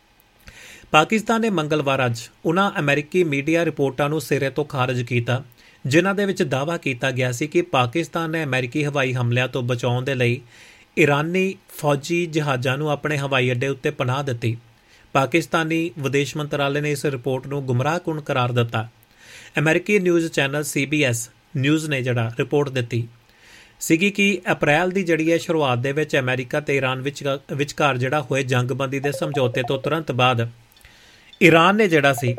ਪਾਕਿਸਤਾਨ ਨੇ ਮੰਗਲਵਾਰ ਅੱਜ ਉਹਨਾਂ ਅਮਰੀਕੀ ਮੀਡੀਆ ਰਿਪੋਰਟਾਂ ਨੂੰ ਸਿਰੇ ਤੋਂ ਖਾਰਜ ਕੀਤਾ ਜਿਨ੍ਹਾਂ ਦੇ ਵਿੱਚ ਦਾਅਵਾ ਕੀਤਾ ਗਿਆ ਸੀ ਕਿ ਪਾਕਿਸਤਾਨ ਨੇ ਅਮਰੀਕੀ ਹਵਾਈ ਹਮਲਿਆਂ ਤੋਂ ਬਚਾਉਣ ਦੇ ਲਈ ਈਰਾਨੀ ਫੌਜੀ ਜਹਾਜ਼ਾਂ ਨੂੰ ਆਪਣੇ ਹਵਾਈ ਅੱਡੇ ਉੱਤੇ ਪਨਾਹ ਦਿੱਤੀ। ਪਾਕਿਸਤਾਨੀ ਵਿਦੇਸ਼ ਮੰਤਰਾਲੇ ਨੇ ਇਸ ਰਿਪੋਰਟ ਨੂੰ ਗੁੰਮਰਾਹਕੁਨ ਕਰਾਰ ਦਿੱਤਾ। ਅਮਰੀਕੀ news channel C B S news ਨੇ ਜਿਹੜਾ ਰਿਪੋਰਟ ਦਿੱਤੀ ਸੀਗੀ ਕਿ ਅਪ੍ਰੈਲ ਦੀ ਜਿਹੜੀ ਹੈ ਸ਼ੁਰੂਆਤ ਦੇ ਵਿੱਚ ਅਮਰੀਕਾ ਤੇ ਈਰਾਨ ਵਿੱਚ ਵਿਚਕਾਰ ਜਿਹੜਾ ਹੋਏ ਜੰਗਬੰਦੀ ਦੇ ਸਮਝੌਤੇ ਤੋਂ ਤੁਰੰਤ ਬਾਅਦ ਈਰਾਨ ਨੇ ਜਿਹੜਾ ਸੀ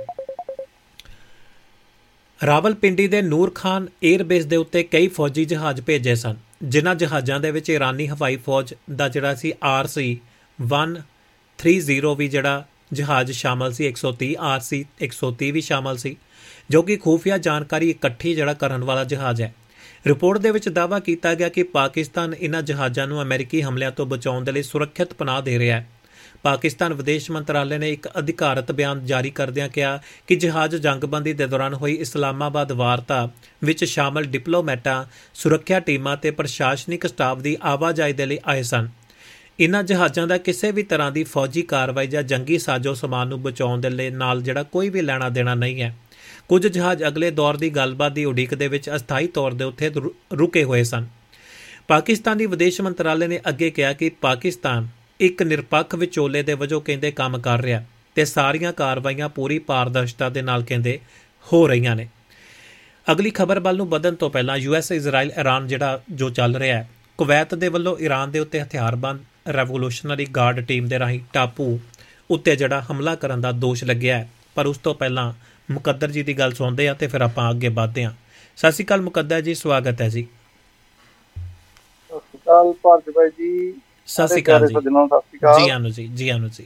ਰਾਵਲਪਿੰਡੀ ਦੇ ਨੂਰ ਖਾਨ ਏਅਰਬੇਸ ਦੇ ਉੱਤੇ ਕਈ ਫੌਜੀ ਜਹਾਜ਼ ਭੇਜੇ ਸਨ, ਜਿਨ੍ਹਾਂ ਜਹਾਜ਼ਾਂ ਦੇ ਵਿੱਚ ਈਰਾਨੀ ਹਵਾਈ ਫੌਜ ਦਾ ਜਿਹੜਾ ਸੀ ਆਰ ਸੀ ਇੱਕ ਸੌ ਤੀਹ ਵੀ ਜਿਹੜਾ ਜਹਾਜ਼ ਸ਼ਾਮਲ ਸੀ। ਇੱਕ ਸੌ ਤੀਹ ਆਰ ਸੀ ਇੱਕ ਸੌ ਤੀਹ ਵੀ ਸ਼ਾਮਲ ਸੀ, ਜੋ ਕਿ ਖੂਫੀਆ ਜਾਣਕਾਰੀ ਇਕੱਠੀ ਜਿਹੜਾ ਕਰਨ ਵਾਲਾ ਜਹਾਜ਼ ਹੈ। ਰਿਪੋਰਟ ਦੇ ਵਿੱਚ ਦਾਅਵਾ ਕੀਤਾ ਗਿਆ ਕਿ ਪਾਕਿਸਤਾਨ ਇਹਨਾਂ ਜਹਾਜ਼ਾਂ ਨੂੰ ਅਮਰੀਕੀ ਹਮਲਿਆਂ ਤੋਂ ਬਚਾਉਣ ਦੇ ਲਈ ਸੁਰੱਖਿਅਤ ਪਨਾਹ ਦੇ ਰਿਹਾ ਹੈ। ਪਾਕਿਸਤਾਨ ਵਿਦੇਸ਼ ਮੰਤਰਾਲੇ ਨੇ ਇੱਕ ਅਧਿਕਾਰਤ ਬਿਆਨ ਜਾਰੀ ਕਰਦਿਆਂ ਕਿਹਾ ਕਿ ਜਹਾਜ਼ ਜੰਗਬੰਦੀ ਦੇ ਦੌਰਾਨ ਹੋਈ ਇਸਲਾਮਾਬਾਦ ਵਾਰਤਾ ਵਿੱਚ ਸ਼ਾਮਲ ਡਿਪਲੋਮੈਟਾਂ, ਸੁਰੱਖਿਆ ਟੀਮਾਂ ਤੇ ਪ੍ਰਸ਼ਾਸਨਿਕ ਸਟਾਫ ਦੀ ਆਵਾਜਾਈ ਦੇ ਲਈ ਆਏ ਸਨ। ਇਨ੍ਹਾਂ ਜਹਾਜ਼ਾਂ ਦਾ ਕਿਸੇ ਵੀ ਤਰ੍ਹਾਂ ਦੀ ਫੌਜੀ ਕਾਰਵਾਈ ਜਾਂ ਜੰਗੀ ਸਾਜ਼ੋ ਸਮਾਨ ਨੂੰ ਬਚਾਉਣ ਦੇ ਲਈ ਨਾਲ ਜਿਹੜਾ ਕੋਈ ਵੀ ਲੈਣਾ ਦੇਣਾ ਨਹੀਂ ਹੈ। ਕੁਝ ਜਹਾਜ਼ ਅਗਲੇ ਦੌਰ ਦੀ ਗੱਲਬਾਤ ਦੀ ਉਡੀਕ ਦੇ ਵਿੱਚ ਅਸਥਾਈ ਤੌਰ ਦੇ ਉੱਤੇ ਰੁਕੇ ਹੋਏ ਸਨ। ਪਾਕਿਸਤਾਨੀ ਵਿਦੇਸ਼ ਮੰਤਰਾਲੇ ਨੇ ਅੱਗੇ ਕਿਹਾ ਕਿ ਪਾਕਿਸਤਾਨ ਇੱਕ ਨਿਰਪੱਖ ਵਿਚੋਲੇ ਦੇ ਵਜੋਂ ਕਹਿੰਦੇ ਕੰਮ ਕਰ ਰਿਹਾ ਤੇ ਸਾਰੀਆਂ ਕਾਰਵਾਈਆਂ ਪੂਰੀ ਪਾਰਦਰਸ਼ਤਾ ਦੇ ਨਾਲ ਕਹਿੰਦੇ ਹੋ ਰਹੀਆਂ ਨੇ। ਅਗਲੀ ਖਬਰ ਵੱਲ ਨੂੰ ਵਧਣ ਤੋਂ ਪਹਿਲਾਂ ਯੂ ਐਸ ਇਜ਼ਰਾਈਲ ਈਰਾਨ ਜਿਹੜਾ ਜੋ ਚੱਲ ਰਿਹਾ ਹੈ, ਕੁਵੈਤ ਦੇ ਵੱਲੋਂ ਈਰਾਨ ਦੇ ਉੱਤੇ ਹਥਿਆਰਬੰਦ ਰੈਵੋਲੂਸ਼ਨਰੀ ਗਾਰਡ ਟੀਮ ਦੇ ਰਾਹੀਂ ਟਾਪੂ ਉੱਤੇ ਜਿਹੜਾ ਹਮਲਾ ਕਰਨ ਦਾ ਦੋਸ਼ ਲੱਗਿਆ ਹੈ। ਪਰ ਉਸ ਤੋਂ ਪਹਿਲਾਂ ਮੁਕੱਦਰ ਜੀ ਦੀ ਗੱਲ ਸੁਣਦੇ ਆ ਤੇ ਫਿਰ ਆਪਾਂ ਅੱਗੇ ਵਧਦੇ ਹਾਂ। ਸਤਿ ਸ਼੍ਰੀ ਅਕਾਲ ਮੁਕੱਦਰ ਜੀ, ਸਵਾਗਤ ਹੈ ਜੀ। ਸਤਿ ਸ਼੍ਰੀ ਅਕਾਲ ਭਾਰਤ ਭਾਈ ਜੀ। ਸਤਿ ਸ਼੍ਰੀ ਅਕਾਲ ਜੀ। ਜੀ ਆਨੂ ਜੀ, ਜੀ ਆਨੂ ਜੀ।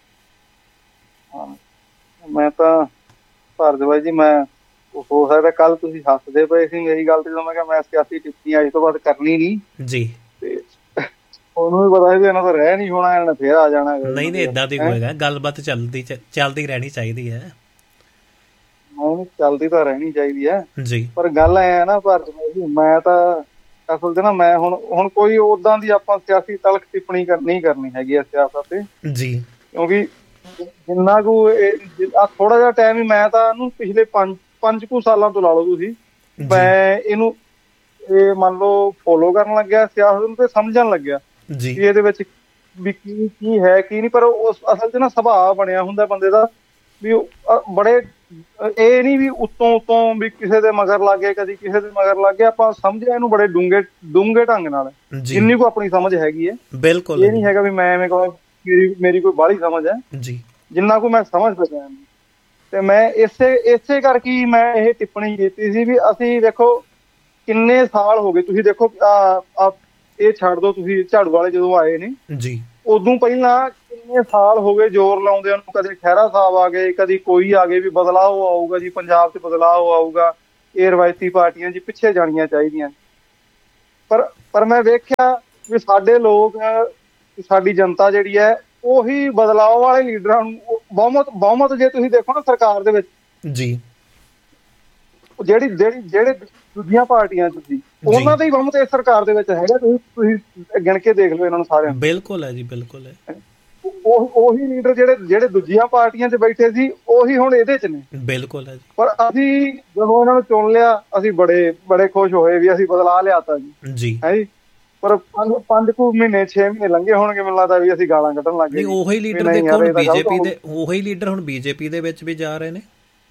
ਮੈਂ ਤਾਂ ਭਾਰਤ ਭਾਈ ਜੀ, ਮੈਂ ਹੋ ਸਕਦਾ ਕੱਲ ਤੁਸੀਂ ਹੱਸਦੇ ਪਏ ਸੀ ਮੇਰੀ ਗੱਲ ਤੇ, ਜਦੋਂ ਮੈਂ ਕਿਹਾ ਮੈਂ ਸਿਆਸੀ ਟਿੱਪਣੀਆਂ ਅੱਜ ਤੋਂ ਬਾਅਦ ਕਰਨੀ ਨਹੀਂ ਜੀ, ਤੇ ਉਹਨੂੰ ਵੀ ਪਤਾ ਸੀ ਇਹਨਾਂ ਤੋਂ ਰਹਿ ਨਹੀਂ ਹੋਣਾ, ਇਹਨਾਂ ਨੇ ਫੇਰ ਆ ਜਾਣਾ। ਨਹੀਂ ਨਹੀਂ, ਏਦਾਂ ਦੀ ਹੋਏਗਾ, ਗੱਲਬਾਤ ਚੱਲਦੀ ਚੱਲਦੀ ਰਹਿਣੀ ਚਾਹੀਦੀ ਹੈ। ਨਹੀਂ, ਚੱਲਦੀ ਤਾਂ ਰਹਿਣੀ ਚਾਹੀਦੀ ਹੈ ਜੀ, ਪਰ ਗੱਲ ਐ ਨਾ ਭਾਰਤ ਭਾਈ ਜੀ, ਮੈਂ ਤਾਂ ਅਸਲ ਤੇ ਨਾ ਮੈਂ ਹੁਣ ਹੁਣ ਕੋਈ ਓਦਾਂ ਦੀ ਆਪਾਂ ਸਿਆਸੀ ਤਲਖ ਟਿੱਪਣੀ ਨਹੀਂ ਕਰਨੀ ਹੈਗੀ ਸਿਆਸਤ ਤੇ ਜੀ, ਕਿਉਂਕਿ ਜਿੰਨਾ ਕੁ ਥੋੜਾ ਜਿਹਾ ਟਾਈਮ ਹੀ ਮੈਂ ਤਾਂ ਇਹਨੂੰ ਪਿਛਲੇ ਪੰਜ ਪੰਜ ਕੁ ਸਾਲਾਂ ਤੋਂ ਲਾ ਲਓ ਤੁਸੀਂ, ਮੈਂ ਇਹਨੂੰ ਇਹ ਮੰਨ ਲਓ ਫੋਲੋ ਕਰਨ ਲੱਗਿਆ ਸਿਆਸਤ ਨੂੰ ਤੇ ਸਮਝਣ ਲੱਗਿਆ ਜੀ ਇਹਦੇ ਵਿੱਚ ਵੀ ਕੀ ਕੀ ਹੈ ਕੀ ਨਹੀਂ। ਪਰ ਉਸ ਅਸਲ ਚ ਨਾ ਸੁਭਾਅ ਬਣਿਆ ਹੁੰਦਾ ਬੰਦੇ ਦਾ ਵੀ ਬੜੇ ਇਹ ਨੀ ਵੀ ਉੱਤੋਂ ਉੱਤੋਂ ਵੀ ਕਿਸੇ ਦੇ ਮਗਰ ਲੱਗ ਗਏ, ਕਦੀ ਕਿਸੇ ਦੇ ਮਗਰ ਲੱਗ ਗਏ। ਆਪਾਂ ਸਮਝਿਆ ਇਹਨੂੰ ਬੜੇ ਡੂੰਘੇ ਡੂੰਘੇ ਢੰਗ ਨਾਲ, ਜਿੰਨੀ ਕੁ ਆਪਣੀ ਸਮਝ ਹੈਗੀ ਹੈ। ਬਿਲਕੁਲ ਇਹ ਨੀ ਹੈਗਾ ਵੀ ਮੈਂ ਐਵੇਂ ਕਹਾਂ ਮੇਰੀ ਮੇਰੀ ਕੋਈ ਬਾਹਲੀ ਸਮਝ ਹੈ ਜੀ, ਜਿੰਨਾ ਕੁ ਮੈਂ ਸਮਝ ਸਕਿਆ। ਤੇ ਮੈਂ ਇਸੇ ਇਸੇ ਕਰਕੇ ਮੈਂ ਇਹ ਟਿੱਪਣੀ ਕੀਤੀ ਸੀ ਵੀ ਅਸੀਂ ਦੇਖੋ ਕਿੰਨੇ ਸਾਲ ਹੋ ਗਏ, ਤੁਸੀਂ ਦੇਖੋ ਇਹ ਛੱਡ ਦੋ ਤੁਸੀਂ ਝਾੜੂ ਵਾਲੇ ਜਦੋਂ ਆਏ ਨੇ ਜੀ, ਉਦੋਂ ਪਹਿਲਾਂ ਇੰਨੇ ਸਾਲ ਹੋ ਗਏ ਜ਼ੋਰ ਲਾਉਂਦਿਆਂ ਨੂੰ, ਕਦੇ ਖਹਿਰਾ ਸਾਹਿਬ ਆ ਗਏ, ਕਦੀ ਕੋਈ ਆ ਗਏ ਵੀ ਬਦਲਾਅ ਆਊਗਾ ਜੀ, ਪੰਜਾਬ 'ਚ ਬਦਲਾਅ ਆਊਗਾ, ਇਹ ਰਵਾਇਤੀ ਪਾਰਟੀਆਂ ਜੀ ਪਿੱਛੇ ਜਾਣੀਆਂ ਚਾਹੀਦੀਆਂ। ਪਰ ਪਰ ਮੈਂ ਵੇਖਿਆ ਵੀ ਸਾਡੇ ਲੋਕ, ਸਾਡੀ ਜਨਤਾ ਜਿਹੜੀ ਹੈ, ਉਹੀ ਬਦਲਾਅ ਵਾਲੇ ਲੀਡਰਾਂ ਨੂੰ ਬਹੁਮਤ ਬਹੁਮਤ ਜੇ ਤੁਸੀਂ ਦੇਖੋ ਨਾ ਸਰਕਾਰ ਦੇ ਵਿੱਚ ਜੀ, ਜਿਹੜੀ ਜਿਹੜੀ ਜਿਹੜੇ ਦੂਜੀਆਂ ਪਾਰਟੀਆਂ 'ਚ ਸੀ ਉਹਨਾਂ ਦਾ ਹੀ ਬਹੁਮਤ ਇਸ ਸਰਕਾਰ ਦੇ ਵਿੱਚ ਹੈਗਾ। ਤੁਸੀਂ ਤੁਸੀਂ ਗਿਣ ਕੇ ਦੇਖ ਲਓ ਇਹਨਾਂ ਨੂੰ ਸਾਰਿਆਂ ਨੂੰ। ਬਿਲਕੁਲ ਹੈ ਜੀ, ਬਿਲਕੁਲ ਹੈ। ਉਹ ਉਹੀ ਲੀਡਰ ਜਿਹੜੇ ਜਿਹੜੇ ਦੂਜੀਆਂ ਪਾਰਟੀਆਂ 'ਚ ਬੈਠੇ ਸੀ, ਉਹੀ ਹੁਣ ਇਹਦੇ 'ਚ ਨੇ। ਬਿਲਕੁਲ ਹੈ ਜੀ। ਪਰ ਅਸੀਂ ਜਦੋਂ ਇਹਨਾਂ ਨੂੰ ਚੁਣ ਲਿਆ, ਅਸੀਂ ਬੜੇ ਬੜੇ ਖੁਸ਼ ਹੋਏ ਵੀ ਅਸੀਂ ਬਦਲਾ ਲਿਆਤਾ ਜੀ ਜੀ ਹੈ ਜੀ। ਪਰ ਪੰਜ ਪੰਜ ਕੁ ਮਹੀਨੇ ਛੇ ਮਹੀਨੇ ਲੰਘੇ ਹੋਣਗੇ, ਮੈਨੂੰ ਲੱਗਦਾ ਵੀ ਅਸੀਂ ਗਾਲਾਂ ਕੱਢਣ ਲੱਗ ਗਏ। ਉਹੀ ਲੀਡਰ ਦੇਖੋ ਹੁਣ ਬੀਜੇਪੀ ਦੇ, ਉਹੀ ਲੀਡਰ ਹੁਣ ਬੀਜੇਪੀ ਦੇ ਵਿੱਚ ਵੀ ਜਾ ਰਹੇ ਨੇ।